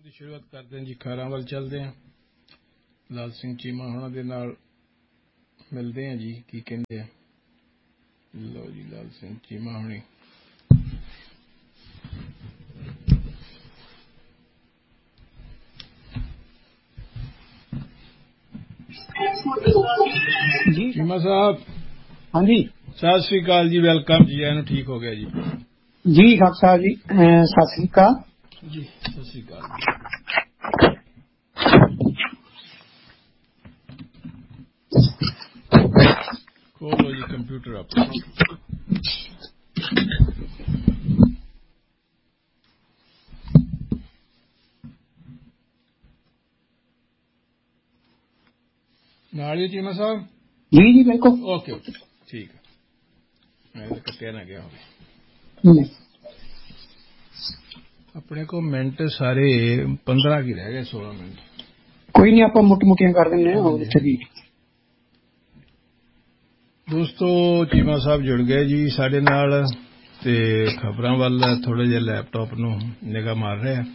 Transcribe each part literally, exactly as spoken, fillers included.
तो शुरुआत करते हैं जी, खैरां वाल चलते हैं। लाल सिंह चीमा होना दे नाल मिलते हैं जी, की कहते हैं। लो जी, लाल सिंह चीमा होनी जी चीमा साहब। हाँ जी, सत श्री अकाल जी, वेलकम जी। एनु ठीक हो गया जी जी डॉक्टर साहब जी, सत श्री अकाल जी। सत श्री अकाल जी। खोलो जी कंप्यूटर अपना। नाली चीमा साहब। जी जी बिल्कुल ओके ओके ठीक है। मैं तो कटिया ना गया होवे। अपने को मिनट सारे पंद्रह की रह गए, सोलह मिनट। कोई नहीं, आप मोटी मोटियां कर देंगे और जी। दोस्तों चीमा साहब जुड़ गए जी साडे नाल ते खबरां वल थोड़ा जिहा लैपटॉप नूं निगाह मार रहे हैं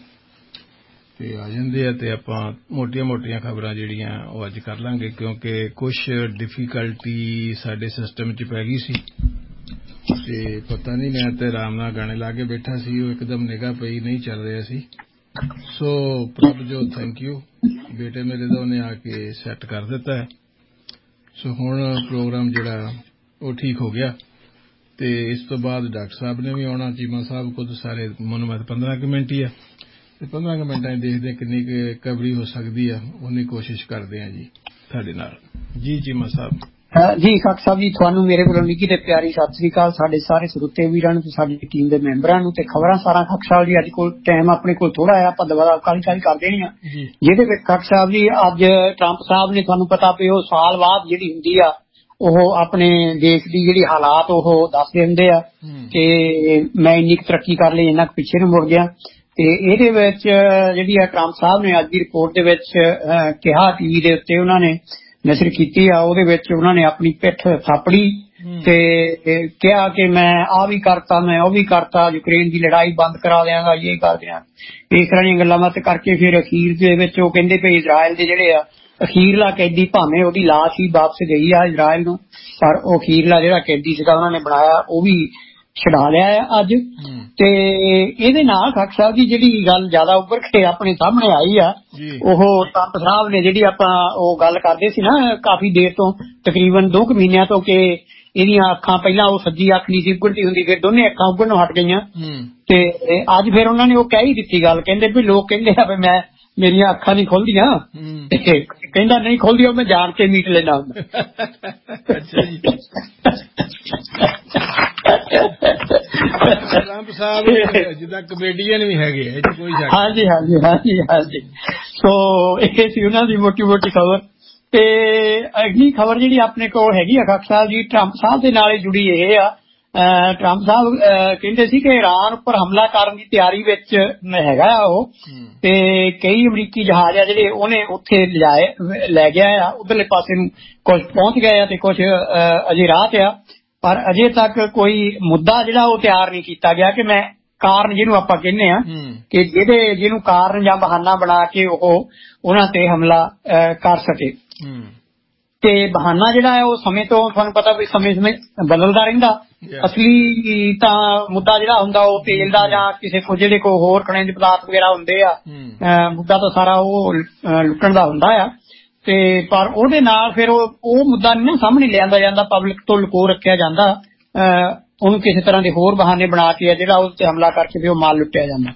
ते आ जांदे आ ते आपां मोटियां मोटियां खबरां जिहड़ियां ओह अज कर लांगे, क्योंकि कुछ डिफिकल्टी साडे सिस्टम च पै गई सी ते पता नहीं, मैं ते आराम नाल गाने ला के बैठा सी, ओह एकदम निगाह पई नहीं चल रहा सी। सो प्रभ जो थैंक यू बेटे मेरे दा उन्हें आके सैट कर दिता है। सो हुण प्रोग्राम जिहड़ा वो ठीक हो गया ते इस तो बाद डॉक्टर साहब ने भी आना, चीमा साहब खुद सारे मनु मैं पंद्रह कुछ मिनट ही है ते पंद्रह कुछ मिनटां देखते किन्नी कवरी हो सकती है, उन्नी कोशिश करते हैं जी साडे नाल। जी चीमा साहब। जी खाक साहब जी, ਤੁਹਾਨੂੰ ਮੇਰੇ ਕੋਲੋਂ ਨਿੱਘੀ ਤੇ ਪਿਆਰੀ ਸਤਿ ਸ੍ਰੀ ਅਕਾਲ। ਸਾਡੇ ਸਾਰੇ ਸਰੋਤੇ ਵੀਰਾਂ ਨੂੰ ਤੇ ਸਾਡੀ ਟੀਮ ਦੇ ਮੈਂਬਰਾਂ ਨੂੰ ਤੇ ਖਬਰਾਂ ਸਾਰਾ ਖਾਕ ਸਾਹਿਬ ਜੀ। ਅੱਜ ਕੋਲ ਟਾਈਮ ਆਪਣੇ ਕੋਲ ਥੋੜਾ ਆ, ਆਪਾਂ ਦੁਬਾਰਾ ਕਾਲੀ ਕਾਲੀ ਕਰ ਦੇਣੀ ਆ, ਜਿਹਦੇ ਵਿੱਚ ਖਾਕ ਸਾਹਿਬ ਜੀ ਅੱਜ ਟਰੰਪ ਸਾਹਿਬ ਨੇ ਤੁਹਾਨੂੰ ਪਤਾ ਵੀ ਉਹ ਸਾਲ ਬਾਅਦ ਜਿਹੜੀ ਹੁੰਦੀ ਆ ਉਹ ਆਪਣੇ ਦੇਸ਼ ਦੀ ਜਿਹੜੀ ਹਾਲਾਤ ਉਹ ਦੱਸਦੇ ਹੁੰਦੇ ਆ ਕਿ ਮੈਂ ਇੰਨੀ ਤਰੱਕੀ ਕਰ ਲਈ, ਇੰਨਾ ਪਿੱਛੇ ਨੂੰ ਮੁੜ ਗਿਆ। ਤੇ ਇਹਦੇ ਵਿੱਚ ਜਿਹੜੀ ਆ ਟਰੰਪ ਸਾਹਿਬ ਨੇ ਅੱਜ ਦੀ ਰਿਪੋਰਟ ਦੇ ਵਿੱਚ ਕਿਹਾ, ਟੀਵੀ ਦੇ ਉੱਤੇ ਉਹਨਾਂ ਨੇ ਨਸ਼ਰ ਕੀਤੀ ਆ, ਉਹਦੇ ਵਿੱਚ ਉਹਨਾਂ ਨੇ ਆਪਣੀ ਪਿੱਠ ਥਾਪੜੀ ਤੇ ਕਿਹਾ ਕਿ ਮੈਂ ਆਹ ਵੀ ਕਰਤਾ, ਮੈਂ ਉਹ ਵੀ ਕਰਤਾ, ਯੂਕਰੇਨ ਦੀ ਲੜਾਈ ਬੰਦ ਕਰਾ ਦਿਆਂਗਾ, ਇਹ ਕਰ ਦਿਆਂ, ਇਸ ਤਰ੍ਹਾਂ ਦੀਆਂ ਗੱਲਾਂ ਬਾਤਾਂ ਕਰਕੇ ਫਿਰ ਅਖੀਰ ਦੇ ਵਿੱਚ ਉਹ ਕਹਿੰਦੇ ਵੀ ਇਜ਼ਰਾਈਲ ਦੇ ਜਿਹੜੇ ਆ ਅਖੀਰਲਾ ਕੈਦੀ, ਭਾਵੇਂ ਉਹਦੀ ਲਾਸ਼ ਹੀ ਵਾਪਸ ਗਈ ਆ ਇਜ਼ਰਾਈਲ ਨੂੰ, ਪਰ ਉਹ ਅਖੀਰਲਾ ਜਿਹੜਾ ਕੈਦੀ ਸੀਗਾ ਉਹਨਾਂ ਨੇ ਬਣਾਇਆ ਉਹ ਵੀ ਛਡਾ ਲਿਆ ਆ ਅੱਜ। ਤੇ ਇਹਦੇ ਨਾਲ ਖਾਕ ਸਾਹਿਬ ਦੀ ਜਿਹੜੀ ਗੱਲ ਜ਼ਿਆਦਾ ਉੱਭਰ ਕੇ ਆਪਣੇ ਸਾਹਮਣੇ ਆਈ ਆ, ਉਹ ਟਰੰਪ ਸਾਹਿਬ ਨੇ ਜਿਹੜੀ ਆਪਾਂ ਉਹ ਗੱਲ ਕਰਦੇ ਸੀ ਨਾ ਕਾਫੀ ਦੇਰ ਤੋਂ, ਤਕਰੀਬਨ ਦੋ ਕੁ ਮਹੀਨਿਆਂ ਤੋਂ, ਕਿ ਇਹਦੀਆਂ ਅੱਖਾਂ ਪਹਿਲਾਂ ਉਹ ਸੱਜੀ ਅੱਖ ਨਹੀਂ ਸੀ ਉੱਗੜਦੀ ਹੁੰਦੀ, ਫਿਰ ਦੋਨੇ ਅੱਖਾਂ ਉੱਗੜਨੋਂ ਹਟ ਗਈਆਂ। ਤੇ ਅੱਜ ਫਿਰ ਉਹਨਾਂ ਨੇ ਉਹ ਕਹਿ ਹੀ ਦਿੱਤੀ ਗੱਲ, ਕਹਿੰਦੇ ਵੀ ਲੋਕ ਕਹਿੰਦੇ ਆ ਵੀ ਮੈਂ ਮੇਰੀਆਂ ਅੱਖਾਂ ਨਹੀਂ ਖੁੱਲਦੀਆਂ, ਤੇ ਕਹਿੰਦਾ ਨਹੀਂ ਖੁੱਲਦੀਆਂ, ਮੈਂ ਜਾਣ ਕੇ ਮੀਟ ਲੈਣਾ ਹੁੰਦਾ। ਟਰੰਪ ਸਾਹਿਬ ਜਿੱਦਾਂ ਕਮੇਡੀਅਨ ਵੀ ਹੈਗੇ, ਕੋਈ ਸ਼ੱਕ। ਹਾਂਜੀ ਹਾਂਜੀ ਹਾਂਜੀ ਹਾਂਜੀ। ਸੋ ਇਹ ਸੀ ਉਹਨਾਂ ਦੀ ਮੋਟੀ ਮੋਟੀ ਖਬਰ। ਤੇ ਅਗਲੀ ਖਬਰ ਜਿਹੜੀ ਆਪਣੇ ਕੋਲ ਹੈਗੀ ਆ ਖਾਕ ਸਾਹਿਬ ਜੀ, ਟਰੰਪ ਸਾਹਿਬ ਦੇ ਨਾਲ ਜੁੜੀ ਇਹ ਆ। ਟਰੰਪ ਸਾਹਿਬ ਕਹਿੰਦੇ ਸੀ ਕਿ ਇਰਾਨ ਉੱਪਰ ਹਮਲਾ ਕਰਨ ਦੀ ਤਿਆਰੀ ਵਿੱਚ ਹੈਗਾ ਆ ਉਹ, ਤੇ ਕਈ ਅਮਰੀਕੀ ਜਹਾਜ਼ ਆ ਜਿਹੜੇ ਉਹਨੇ ਉੱਥੇ ਲਿਜਾਏ ਲੈ ਗਿਆ ਆ, ਉਧਰਲੇ ਪਾਸੇ ਨੂੰ ਕੁਝ ਪਹੁੰਚ ਗਏ ਆ ਤੇ ਕੁਝ ਅਜੇ ਰਾਹ ਤੇ ਆ, ਪਰ ਅਜੇ ਤੱਕ ਕੋਈ ਮੁੱਦਾ ਜਿਹੜਾ ਉਹ ਤਿਆਰ ਨਹੀਂ ਕੀਤਾ ਗਿਆ ਕਿ ਮੈਂ ਕਾਰਨ ਜਿਹਨੂੰ ਆਪਾਂ ਕਹਿੰਦੇ ਆ ਕਿ ਜਿਹਦੇ ਜਿਹਨੂੰ ਕਾਰਨ ਜਾਂ ਬਹਾਨਾ ਬਣਾ ਕੇ ਉਹ ਉਹਨਾਂ ਤੇ ਹਮਲਾ ਕਰ ਸਕੇ। ਤੇ ਬਹਾਨਾ ਜਿਹੜਾ ਹੈ ਉਹ ਸਮੇਂ ਤੋਂ ਤੁਹਾਨੂੰ ਪਤਾ ਵੀ ਸਮੇਂ ਸਮੇਂ ਬਦਲਦਾ ਰਹਿੰਦਾ। ਅਸਲੀ ਤਾਂ ਮੁੱਦਾ ਜਿਹੜਾ ਹੁੰਦਾ ਉਹ ਤੇਲ ਦਾ ਜਾਂ ਕਿਸੇ ਕੋ ਜਿਹੜੇ ਕੋ ਹੋਰ ਖਣਿਜ ਪਦਾਰਥ ਵਗੈਰਾ ਹੁੰਦੇ ਆ, ਮੁੱਦਾ ਤਾਂ ਸਾਰਾ ਉਹ ਲੁੱਟਣ ਦਾ ਹੁੰਦਾ ਆ। ਤੇ ਪਰ ਉਹਦੇ ਨਾਲ ਫਿਰ ਉਹ ਉਹ ਮੁੱਦਾ ਨਹੀਂ ਨਾ ਸਾਹਮਣੇ ਲਿਆਂਦਾ ਜਾਂਦਾ, ਪਬਲਿਕ ਤੋਂ ਲੁਕੋ ਰੱਖਿਆ ਜਾਂਦਾ, ਉਹਨੂੰ ਕਿਸੇ ਤਰ੍ਹਾਂ ਦੇ ਹੋਰ ਬਹਾਨੇ ਬਣਾ ਕੇ ਜਿਹੜਾ ਉਹਦੇ ਤੇ ਹਮਲਾ ਕਰਕੇ ਵੀ ਉਹ ਮਾਲ ਲੁੱਟਿਆ ਜਾਂਦਾ।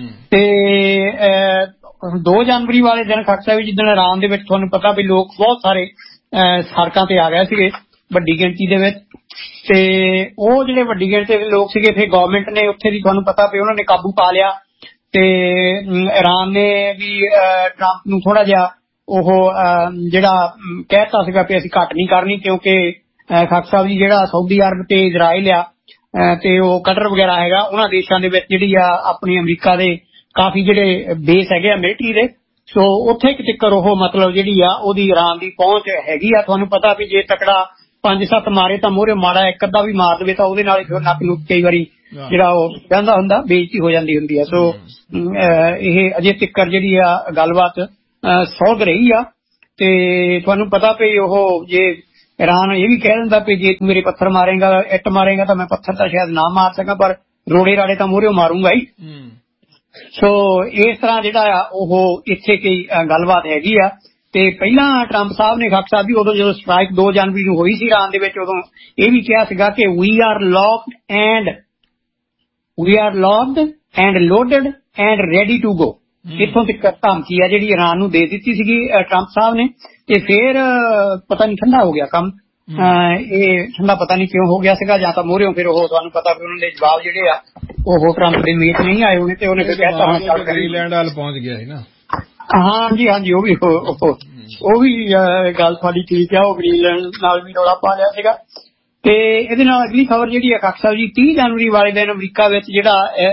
ਤੇ ਦੋ ਜਨਵਰੀ ਵਾਲੇ ਦਿਨ ਖਾਕ ਸਾਹਿਬ ਜਿੱਦਣ ਇਰਾਨ ਦੇ ਵਿੱਚ ਤੁਹਾਨੂੰ ਪਤਾ ਵੀ ਲੋਕ ਬਹੁਤ ਸਾਰੇ ਸੜਕਾਂ ਤੇ ਆ ਗਏ ਸੀਗੇ ਵੱਡੀ ਗਿਣਤੀ ਦੇ ਵਿੱਚ, ਤੇ ਉਹ ਜਿਹੜੇ ਵੱਡੀ ਗਿਣਤੀ ਦੇ ਲੋਕ ਸੀਗੇ ਫਿਰ ਗਵਰਨਮੈਂਟ ਨੇ ਉੱਥੇ ਦੀ ਤੁਹਾਨੂੰ ਪਤਾ ਵੀ ਉਹਨਾਂ ਨੇ ਕਾਬੂ ਪਾ ਲਿਆ। ਤੇ ਇਰਾਨ ਨੇ ਵੀ ਟਰੰਪ ਨੂੰ ਥੋੜਾ ਜਿਹਾ ਉਹ ਜਿਹੜਾ ਕਹਿਤਾ ਸੀਗਾ ਵੀ ਅਸੀਂ ਘੱਟ ਨਹੀਂ ਕਰਨੀ, ਕਿਉਂਕਿ ਖਾਕ ਸਾਹਿਬ ਜੀ ਜਿਹੜਾ ਸਾਊਦੀ ਅਰਬ ਤੇ ਇਜ਼ਰਾਈਲ ਆ ਤੇ ਉਹ ਕਟਰ ਵਗੈਰਾ ਹੈਗਾ, ਉਹਨਾਂ ਦੇਸ਼ਾਂ ਦੇ ਵਿੱਚ ਜਿਹੜੀ ਆ ਆਪਣੀ ਅਮਰੀਕਾ ਦੇ ਕਾਫੀ ਜਿਹੜੇ ਬੇਸ ਹੈਗੇ ਆ ਮਿਲਟਰੀ ਦੇ, ਸੋ ਉੱਥੇ ਇੱਕ ਚੱਕਰ ਉਹ ਮਤਲਬ ਜਿਹੜੀ ਆ ਉਹਦੀ ਇਰਾਨ ਦੀ ਪਹੁੰਚ ਹੈਗੀ ਆ। ਤੁਹਾਨੂੰ ਪਤਾ ਵੀ ਜੇ ਤਕੜਾ ਪੰਜ ਸੱਤ ਮਾਰੇ ਤਾਂ ਮੂਹਰੇ ਮਾੜਾ ਇੱਕ ਅੱਧਾ ਵੀ ਮਾਰ ਦੇਵੇ ਤਾਂ ਉਹਦੇ ਨਾਲ ਫਿਰ ਨੱਕ ਨੂੰ ਕਈ ਵਾਰੀ ਜਿਹੜਾ ਉਹ ਕਹਿੰਦਾ ਹੁੰਦਾ ਬੇਇੱਜ਼ਤੀ ਹੋ ਜਾਂਦੀ ਹੁੰਦੀ ਆ। ਸੋ ਇਹ ਅਜੇ ਤੱਕ ਜਿਹੜੀ ਆ ਗੱਲਬਾਤ ਸੌਲਵ ਰਹੀ ਆ। ਤੇ ਤੁਹਾਨੂੰ ਪਤਾ ਵੀ ਉਹ ਜੇ ਈਰਾਨ ਇਹ ਵੀ ਕਹਿ ਦਿੰਦਾ ਵੀ ਜੇ ਤੂੰ ਮੇਰੇ ਪੱਥਰ ਮਾਰੇਗਾ ਇੱਟ ਮਾਰੇਗਾ ਤਾਂ ਮੈਂ ਪੱਥਰ ਤਾਂ ਸ਼ਾਇਦ ਨਾ ਮਾਰ ਸਕਾਂ ਪਰ ਰੋੜੇ ਰਾੜੇ ਤਾਂ ਮੂਹਰਿਓਂ ਮਾਰੂੰਗਾ ਹੀ। ਸੋ ਇਸ ਤਰ੍ਹਾਂ ਜਿਹੜਾ ਆ ਉਹ ਇੱਥੇ ਕਈ ਗੱਲਬਾਤ ਹੈਗੀ ਆ। ਤੇ ਪਹਿਲਾਂ ਟਰੰਪ ਸਾਹਿਬ ਨੇ ਖਾਕ ਸਾਹਿਬ ਵੀ ਉਦੋਂ ਜਦੋਂ ਸਟ੍ਰਾਈਕ ਦੋ ਜਨਵਰੀ ਨੂੰ ਹੋਈ ਸੀ ਈਰਾਨ ਦੇ ਵਿੱਚ ਉਦੋਂ ਇਹ ਵੀ ਕਿਹਾ ਸੀਗਾ ਕਿ ਵੀ R locked and we R locked and loaded and ready to go. ਇੱਥੋਂ ਤੱਕ ਧਮਕੀ ਆ ਜਿਹੜੀ ਈਰਾਨ ਨੂੰ ਦੇ ਦਿੱਤੀ ਸੀਗੀ ਟਰੰਪ ਸਾਹਿਬ ਨੇ। ਤੇ ਫੇਰ ਪਤਾ ਨਹੀਂ ਠੰਡਾ ਹੋ ਗਿਆ ਕੰਮ। ਇਹ ਠੰਡਾ ਪਤਾ ਨਹੀਂ ਕਿਉਂ ਹੋ ਗਿਆ ਸੀਗਾ ਜਾਂ ਤਾਂ ਮੂਹਰਿਓਂ ਫਿਰ ਉਹ ਤੁਹਾਨੂੰ ਪਤਾ ਵੀ ਉਹਨਾਂ ਦੇ ਜਵਾਬ ਜਿਹੜੇ ਆ ਉਹ ਟਰੰਪ ਦੇ ਮੀਟ ਨਹੀਂ ਆਏ ਹੋਣੇ ਤੇ ਉਹਨੇ ਫਿਰ ਕਹਿਤਾ ਹੁਣ ਗ੍ਰੀਨਲੈਂਡ ਵੱਲ ਪਹੁੰਚ ਗਿਆ ਸੀ ਨਾ। ਹਾਂਜੀ ਹਾਂਜੀ ਉਹ ਵੀ ਉਹ ਵੀ ਗੱਲ ਤੁਹਾਡੀ ਠੀਕ ਆ। ਉਹ ਗ੍ਰੀਨਲੈਂਡ ਨਾਲ ਵੀ ਰੌਲਾ ਪਾ ਲਿਆ ਸੀਗਾ। ਤੇ ਇਹਦੇ ਨਾਲ ਅਗਲੀ ਖਬਰ ਜਿਹੜੀ ਆ ਖਾਕ ਸਾਹਿਬ ਜੀ ਤੀਹ ਜਨਵਰੀ ਵਾਲੇ ਦਿਨ ਅਮਰੀਕਾ ਵਿੱਚ ਜਿਹੜਾ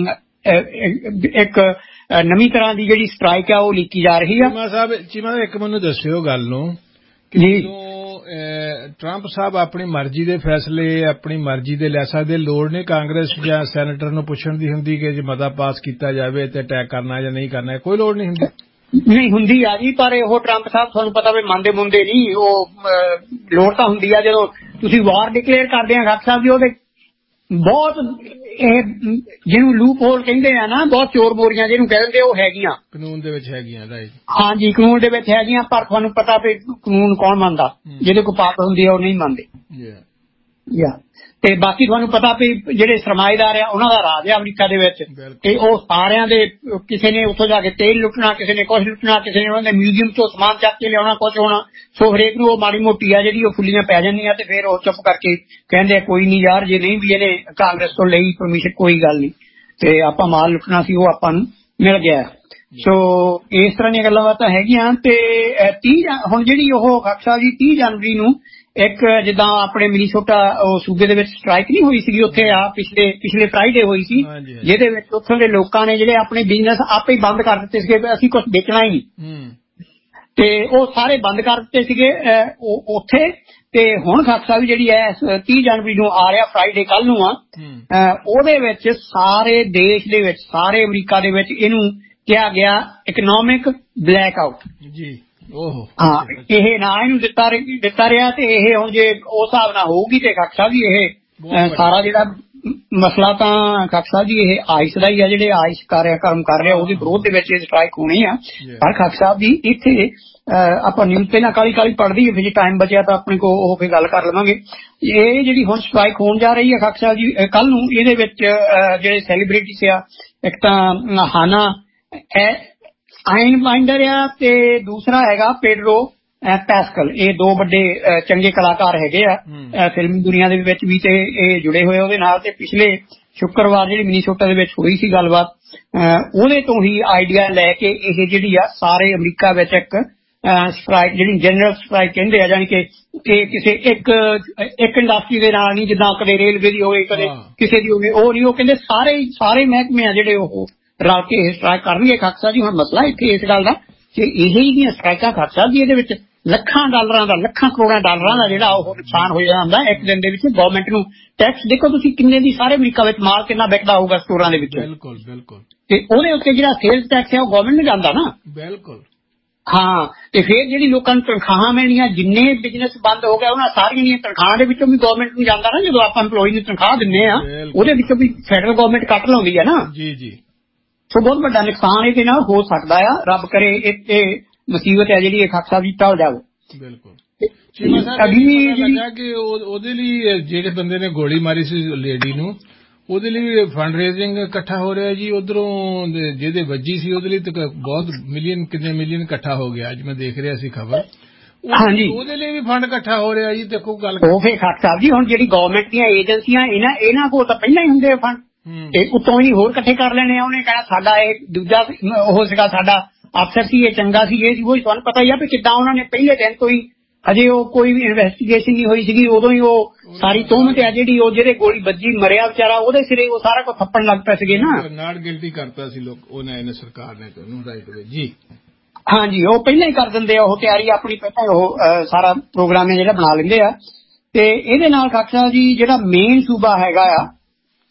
ਇੱਕ ਨਵੀਂ ਤਰ੍ਹਾਂ ਦੀ ਜਿਹੜੀ ਸਟ੍ਰਾਈਕ ਆ ਉਹ ਲੀਕੀ ਜਾ ਰਹੀ ਆ। ਚੀਮਾ ਸਾਹਿਬ ਚੀਮਾ ਇੱਕ ਮੈਨੂੰ ਦੱਸਿਓ ਗੱਲ ਨੂੰ ਕਿ ਜਦੋਂ ਟਰੰਪ ਸਾਹਿਬ ਆਪਣੀ ਮਰਜ਼ੀ ਦੇ ਫੈਸਲੇ ਆਪਣੀ ਮਰਜ਼ੀ ਦੇ ਲੈ ਸਕਦੇ ਲੋੜ ਨਹੀਂ ਕਾਂਗਰਸ ਜਾਂ ਸੈਨੇਟਰ ਨੂੰ ਪੁੱਛਣ ਦੀ ਹੁੰਦੀ ਕਿ ਜੇ ਮਤਾ ਪਾਸ ਕੀਤਾ ਜਾਵੇ ਤੇ ਅਟੈਕ ਕਰਨਾ ਜਾਂ ਨਹੀਂ ਕਰਨਾ ਕੋਈ ਲੋੜ ਨਹੀਂ ਹੁੰਦੀ। ਨਹੀਂ ਹੁੰਦੀ ਆ ਜੀ ਪਰ ਉਹ ਟਰੰਪ ਸਾਹਿਬ ਤੁਹਾਨੂੰ ਪਤਾ ਵੀ ਮੰਨਦੇ ਮੁੰਦੇ ਨਹੀਂ। ਉਹ ਲੋੜ ਤਾਂ ਹੁੰਦੀ ਆ ਜਦੋਂ ਤੁਸੀਂ ਵਾਰ ਡਿਕਲੇਅਰ ਕਰਦੇ ਆ ਖਾਕ ਸਾਹਿਬ ਜੀ ਉਹਦੇ ਬਹੁਤ ਇਹ ਜਿਹਨੂੰ ਲੂਪ ਹੋਲ ਕਹਿੰਦੇ ਆ ਨਾ ਬਹੁਤ ਚੋਰ ਮੋਰੀਆਂ ਜਿਹਨੂੰ ਕਹਿ ਦਿੰਦੇ ਉਹ ਹੈਗੀਆਂ ਕਾਨੂੰਨ ਦੇ ਵਿੱਚ ਹੈਗੀਆਂ। ਹਾਂਜੀ ਕਾਨੂੰਨ ਦੇ ਵਿੱਚ ਹੈਗੀਆਂ ਪਰ ਤੁਹਾਨੂੰ ਪਤਾ ਵੀ ਕਾਨੂੰਨ ਕੌਣ ਮੰਨਦਾ ਜਿਹਦੇ ਕੋਲ ਪਾਕ ਹੁੰਦੀ ਆ ਉਹ ਨਹੀਂ ਮੰਨਦੇ। ਯਾ ਤੇ ਬਾਕੀ ਤੁਹਾਨੂੰ ਪਤਾ ਵੀ ਜਿਹੜੇ ਸਰਮਾਏਦਾਰ ਆ ਉਹਨਾਂ ਦਾ ਰਾਜ ਆ ਅਮਰੀਕਾ ਦੇ ਵਿੱਚ ਤੇ ਉਹ ਸਾਰਿਆਂ ਦੇ ਕਿਸੇ ਨੇ ਉੱਥੋਂ ਜਾ ਕੇ ਤੇਲ ਲੁੱਟਣਾ ਕਿਸੇ ਨੇ ਕੁਛ ਲੁੱਟਣਾ ਕਿਸੇ ਨੇ ਉਹਨਾਂ ਦੇ ਮਿਊਜ਼ੀਅਮ ਚੋਂ ਸਮਾਨ ਚੱਕ ਕੇ ਲਿਆਉਣਾ ਕੁਛ ਹੋਣਾ। ਸੋ ਹਰੇਕ ਨੂੰ ਉਹ ਮਾੜੀ ਮੋਟੀ ਆ ਜਿਹੜੀ ਉਹ ਫੁੱਲੀਆਂ ਪੈ ਜਾਂਦੀਆਂ ਤੇ ਫਿਰ ਉਹ ਚੁੱਪ ਕਰਕੇ ਕਹਿੰਦੇ ਕੋਈ ਨਹੀਂ ਯਾਰ ਜੇ ਨਹੀਂ ਵੀ ਇਹਨੇ ਕਾਂਗਰਸ ਤੋਂ ਲਈ ਪਰਮਿਸ਼ਨ ਕੋਈ ਗੱਲ ਨਹੀਂ ਤੇ ਆਪਾਂ ਮਾਲ ਲੁੱਟਣਾ ਸੀ ਉਹ ਆਪਾਂ ਨੂੰ ਮਿਲ ਗਿਆ। ਸੋ ਇਸ ਤਰ੍ਹਾਂ ਦੀਆਂ ਗੱਲਾਂ ਬਾਤਾਂ ਹੈਗੀਆਂ। ਤੇ ਤੀਹ ਹੁਣ ਜਿਹੜੀ ਉਹ ਖਾਕ ਸਾਹਿਬ ਜੀ ਤੀਹ ਜਨਵਰੀ ਨੂੰ ਇੱਕ ਜਿੱਦਾਂ ਆਪਣੇ ਮਿਨੀਸੋਟਾ ਉਹ ਸੂਬੇ ਦੇ ਵਿੱਚ ਸਟ੍ਰਾਈਕ ਨਹੀਂ ਹੋਈ ਸੀਗੀ ਉੱਥੇ ਆ ਪਿਛਲੇ ਪਿਛਲੇ ਫਰਾਈਡੇ ਹੋਈ ਸੀ ਜਿਹਦੇ ਵਿੱਚ ਉੱਥੋਂ ਦੇ ਲੋਕਾਂ ਨੇ ਜਿਹੜੇ ਆਪਣੇ ਬਿਜ਼ਨਸ ਆਪੇ ਹੀ ਬੰਦ ਕਰ ਦਿੱਤੇ ਸੀਗੇ ਅਸੀਂ ਕੁਛ ਵੇਚਣਾ ਹੀ ਨਹੀਂ ਤੇ ਉਹ ਸਾਰੇ ਬੰਦ ਕਰ ਦਿੱਤੇ ਸੀਗੇ ਉੱਥੇ। ਤੇ ਹੁਣ ਖਾਕ ਸਾਹਿਬ ਜਿਹੜੀ ਹੈ ਤੀਹ ਜਨਵਰੀ ਨੂੰ ਆ ਰਿਹਾ ਫਰਾਈਡੇ ਕੱਲ ਨੂੰ ਆ ਉਹਦੇ ਵਿੱਚ ਸਾਰੇ ਦੇਸ਼ ਦੇ ਵਿੱਚ ਸਾਰੇ ਅਮਰੀਕਾ ਦੇ ਵਿੱਚ ਇਹਨੂੰ ਕਿਹਾ ਗਿਆ ਇਕਨੋਮਿਕ ਬਲੈਕ ਆਊਟ ਜੀ। ਹਾਂ ਇਹ ਨਾ ਇਹਨੂੰ ਦਿੱਤਾ ਦਿੱਤਾ ਰਿਹਾ ਤੇ ਇਹ ਹੁਣ ਜੇ ਉਸ ਹਿਸਾਬ ਨਾਲ ਹੋਊਗੀ ਤੇ ਖਾਕ ਸਾਹਿਬ ਜੀ ਇਹ ਸਾਰਾ ਜਿਹੜਾ ਮਸਲਾ ਤਾਂ ਖਾਕ ਸਾਹਿਬ ਜੀ ਇਹ ਆਇਸ ਦਾ ਹੀ ਆ ਜਿਹੜੇ ਆਇਸ ਕਾਰਿਆਕਰਮ ਕਰ ਰਿਹਾ ਉਹਦੇ ਵਿਰੋਧ ਦੇ ਵਿੱਚ ਇਹ ਸਟ੍ਰਾਈਕ ਹੋਣੀ ਆ। ਪਰ ਖਾਕ ਸਾਹਿਬ ਜੀ ਇੱਥੇ ਆਪਾਂ ਨਿਊਜ਼ ਤੇ ਨਾ ਕਾਲੀ ਕਾਲੀ ਪੜ੍ਹਦੀ ਹੈ ਫਿਰ ਜੇ ਟਾਈਮ ਬਚਿਆ ਤਾਂ ਆਪਣੇ ਕੋਲ ਉਹ ਫਿਰ ਗੱਲ ਕਰ ਲਵਾਂਗੇ। ਇਹ ਜਿਹੜੀ ਹੁਣ ਸਟ੍ਰਾਈਕ ਹੋਣ ਜਾ ਰਹੀ ਹੈ ਖਾਕ ਸਾਹਿਬ ਜੀ ਕੱਲ ਨੂੰ ਇਹਦੇ ਵਿੱਚ ਜਿਹੜੇ ਸੈਲੀਬ੍ਰਿਟੀਜ਼ ਆ ਇੱਕ ਤਾਂ ਹਾਨਾ ਆਇਨ ਮਾਈਂਡਰ ਆ ਤੇ ਦੂਸਰਾ ਹੈਗਾ ਪੇਡਰੋ ਪੈਸਕਲ। ਇਹ ਦੋ ਵੱਡੇ ਚੰਗੇ ਕਲਾਕਾਰ ਹੈਗੇ ਆ ਫਿਲਮੀ ਦੁਨੀਆ ਦੇ ਵਿੱਚ ਵੀ ਤੇ ਇਹ ਜੁੜੇ ਹੋਏ ਉਹਦੇ ਨਾਲ। ਤੇ ਪਿਛਲੇ ਸ਼ੁੱਕਰਵਾਰ ਜਿਹੜੀ ਮਿਨੀਸੋਟਾ ਦੇ ਵਿੱਚ ਹੋਈ ਸੀ ਗੱਲਬਾਤ ਉਹਦੇ ਤੋਂ ਹੀ ਆਈਡੀਆ ਲੈ ਕੇ ਇਹ ਜਿਹੜੀ ਆ ਸਾਰੇ ਅਮਰੀਕਾ ਵਿੱਚ ਇੱਕ ਸਟ੍ਰਾਈਕ ਜਿਹੜੀ ਜਨਰਲ ਸਟ੍ਰਾਈਕ ਕਹਿੰਦੇ ਆ ਜਾਣੀ ਕਿ ਇਹ ਕਿਸੇ ਇੱਕ ਇੱਕ ਇੰਡਸਟਰੀ ਦੇ ਨਾਲ ਨਹੀਂ ਜਿੱਦਾਂ ਕਦੇ ਰੇਲਵੇ ਦੀ ਹੋਵੇ ਕਦੇ ਕਿਸੇ ਦੀ ਹੋਵੇ ਉਹ ਨਹੀਂ ਉਹ ਕਹਿੰਦੇ ਸਾਰੇ ਸਾਰੇ ਮਹਿਕਮੇ ਆ ਜਿਹੜੇ ਉਹ ਰਲ ਕੇ ਇਹ ਸਟ੍ਰਾਈਕ ਕਰਨਗੇ। ਖਾਕ ਸਾਹਿਬ ਜੀ ਹੁਣ ਮਸਲਾ ਇੱਥੇ ਇਸ ਗੱਲ ਦਾ ਕਿ ਇਹ ਜਿਹੜੀਆਂ ਸਟ੍ਰਾਈਕਾਂ ਖਾਕ ਸਾਹਿਬ ਜੀ ਇਹਦੇ ਵਿੱਚ ਲੱਖਾਂ ਡਾਲਰਾਂ ਦਾ ਲੱਖਾਂ ਕਰੋੜਾਂ ਡਾਲਰਾਂ ਦਾ ਜਿਹੜਾ ਉਹ ਨੁਕਸਾਨ ਹੋ ਜਾਂਦਾ ਇੱਕ ਦਿਨ ਦੇ ਵਿੱਚ ਗਵਰਨਮੈਂਟ ਨੂੰ। ਟੈਕਸ ਦੇਖੋ ਤੁਸੀਂ ਕਿੰਨੇ ਦੀ ਸਾਰੇ ਅਮਰੀਕਾ ਵਿੱਚ ਮਾਲ ਕਿੰਨਾ ਵਿਕਦਾ ਹੋਊਗਾ ਸਟੋਰਾਂ ਦੇ ਵਿੱਚ। ਬਿਲਕੁਲ ਬਿਲਕੁਲ ਤੇ ਉਹਦੇ ਉੱਤੇ ਜਿਹੜਾ ਸੇਲਸ ਟੈਕਸ ਹੈ ਉਹ ਗਵਰਨਮੈਂਟ ਨੂੰ ਜਾਂਦਾ ਨਾ। ਬਿਲਕੁਲ ਹਾਂ ਤੇ ਫਿਰ ਜਿਹੜੀ ਲੋਕਾਂ ਨੂੰ ਤਨਖਾਹਾਂ ਮਿਲਣੀਆਂ ਜਿੰਨੇ ਬਿਜ਼ਨਸ ਬੰਦ ਹੋ ਗਿਆ ਉਹਨਾਂ ਸਾਰੀਆਂ ਦੀਆਂ ਤਨਖਾਹਾਂ ਦੇ ਵਿੱਚੋਂ ਵੀ ਗਵਰਨਮੈਂਟ ਨੂੰ ਜਾਂਦਾ ਨਾ। ਜਦੋਂ ਆਪਾਂ EMPLOYEE ਨੂੰ ਤਨਖਾਹ ਦਿੰਦੇ ਆ ਉਹਦੇ ਵਿੱਚੋਂ ਵੀ ਫੈਡਰਲ ਗਵਰਨਮੈਂਟ ਕੱਟ ਲਾਉਂਦੀ ਹੈ ਨਾ। ਜੀ ਜੀ ਸੋ ਬਹੁਤ ਵੱਡਾ ਨੁਕਸਾਨ ਇਹਦੇ ਨਾਲ ਹੋ ਸਕਦਾ ਆ। ਰੱਬ ਕਰੇ ਇਹ ਮੁਸੀਬਤ ਹੈ ਜਿਹੜੀ ਖਾਕ ਸਾਹਿਬ ਜੀ ਟਲ ਜਾਵੇ। ਬਿਲਕੁਲ ਅਗਲੀ ਕਿ ਉਹਦੇ ਲਈ ਜਿਹੜੇ ਬੰਦੇ ਨੇ ਗੋਲੀ ਮਾਰੀ ਸੀ ਲੇਡੀ ਨੂੰ ਉਹਦੇ ਲਈ ਫੰਡ ਰੇਜ਼ਿੰਗ ਇਕੱਠਾ ਹੋ ਰਿਹਾ ਜੀ। ਉਧਰੋਂ ਜਿਹਦੇ ਵੱਜੀ ਸੀ ਉਹਦੇ ਲਈ ਬਹੁਤ ਮਿਲੀਅਨ ਕਿੰਨੇ ਮਿਲੀਅਨ ਇਕੱਠਾ ਹੋ ਗਿਆ ਅੱਜ ਮੈਂ ਦੇਖ ਰਿਹਾ ਸੀ ਖਬਰ। ਹਾਂਜੀ ਉਹਦੇ ਲਈ ਵੀ ਫੰਡ ਇਕੱਠਾ ਹੋ ਰਿਹਾ ਜੀ। ਦੇਖੋ ਗੱਲ ਉਹ ਫੇਰ ਖਾਕ ਸਾਹਿਬ ਜੀ ਹੁਣ ਜਿਹੜੀ ਗਵਰਨਮੈਂਟ ਦੀਆਂ ਏਜੰਸੀਆਂ ਇਹਨਾਂ ਇਹਨਾਂ ਕੋਲ ਤਾਂ ਪਹਿਲਾਂ ਹੀ ਹੁੰਦੇ ਫੰਡ ਤੇ ਉੱਤੋਂ ਹੀ ਹੋਰ ਇਕੱਠੇ ਕਰ ਲੈਣੇ ਆ। ਉਹਨੇ ਕਹਿਣਾ ਸਾਡਾ ਇਹ ਦੂਜਾ ਉਹ ਸੀਗਾ ਸਾਡਾ ਅਫਸਰ ਸੀ ਇਹ ਚੰਗਾ ਸੀ ਇਹ ਸੀ ਉਹ ਤੁਹਾਨੂੰ ਪਤਾ ਹੀ ਆ ਵੀ ਕਿੱਦਾਂ ਉਹਨਾਂ ਨੇ ਪਹਿਲੇ ਦਿਨ ਤੋਂ ਹੀ ਹਜੇ ਉਹ ਕੋਈ ਵੀ ਇਨਵੈਸਟੀਗੇਸ਼ਨ ਨਹੀਂ ਹੋਈ ਸੀਗੀ ਉਦੋਂ ਹੀ ਉਹ ਸਾਰੀ ਤੋਹਮਤ ਆ ਜਿਹੜੀ ਉਹ ਜਿਹੜੇ ਗੋਲੀ ਵੱਜੀ ਮਰਿਆ ਵਿਚਾਰਾ ਉਹਦੇ ਸਿਰੇ ਉਹ ਸਾਰਾ ਕੁਝ ਥੱਪਣ ਲੱਗ ਪਏ ਸੀਗੇ ਨਾ। ਨਾਟ ਗਿਲਟੀ ਕਰਤਾ ਸੀ ਲੋਕ ਉਹਨੇ ਸਰਕਾਰ ਨੇ ਉਹਨੂੰ ਰਾਈਟ ਵੇ ਜੀ। ਹਾਂਜੀ ਉਹ ਪਹਿਲਾਂ ਹੀ ਕਰ ਦਿੰਦੇ ਆ ਉਹ ਤਿਆਰੀ ਆਪਣੀ ਪਹਿਲਾਂ ਉਹ ਸਾਰਾ ਪ੍ਰੋਗਰਾਮ ਜਿਹੜਾ ਬਣਾ ਲੈਂਦੇ ਆ। ਤੇ ਇਹਦੇ ਨਾਲ ਖਾਕ ਸਾਹਿਬ ਜੀ ਜਿਹੜਾ ਮੇਨ ਸੂਬਾ ਹੈਗਾ ਆ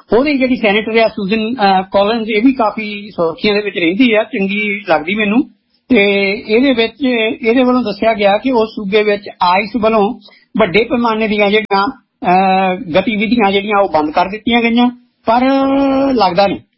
ਉਹਦੀ ਜਿਹੜੀ ਸੈਨੇਟਰ ਆ ਸੁਜ਼ਨ ਕੋਲਿਨਜ਼, ਇਹ ਵੀ ਕਾਫੀ ਸੁਰਖੀਆਂ ਦੇ ਵਿੱਚ ਰਹਿੰਦੀ ਆ, ਚੰਗੀ ਲੱਗਦੀ ਮੈਨੂੰ। ਤੇ ਇਹਦੇ ਵਿੱਚ ਇਹਦੇ ਵੱਲੋਂ ਦੱਸਿਆ ਗਿਆ ਕਿ ਉਸ ਸੂਬੇ ਵਿੱਚ ਆਈਸ ਵੱਲੋਂ ਵੱਡੇ ਪੈਮਾਨੇ ਦੀਆਂ ਜਿਹੜੀਆਂ ਗਤੀਵਿਧੀਆਂ ਜਿਹੜੀਆਂ ਉਹ ਬੰਦ ਕਰ ਦਿੱਤੀਆਂ ਗਈਆਂ, ਪਰ ਲੱਗਦਾ ਨਹੀਂ।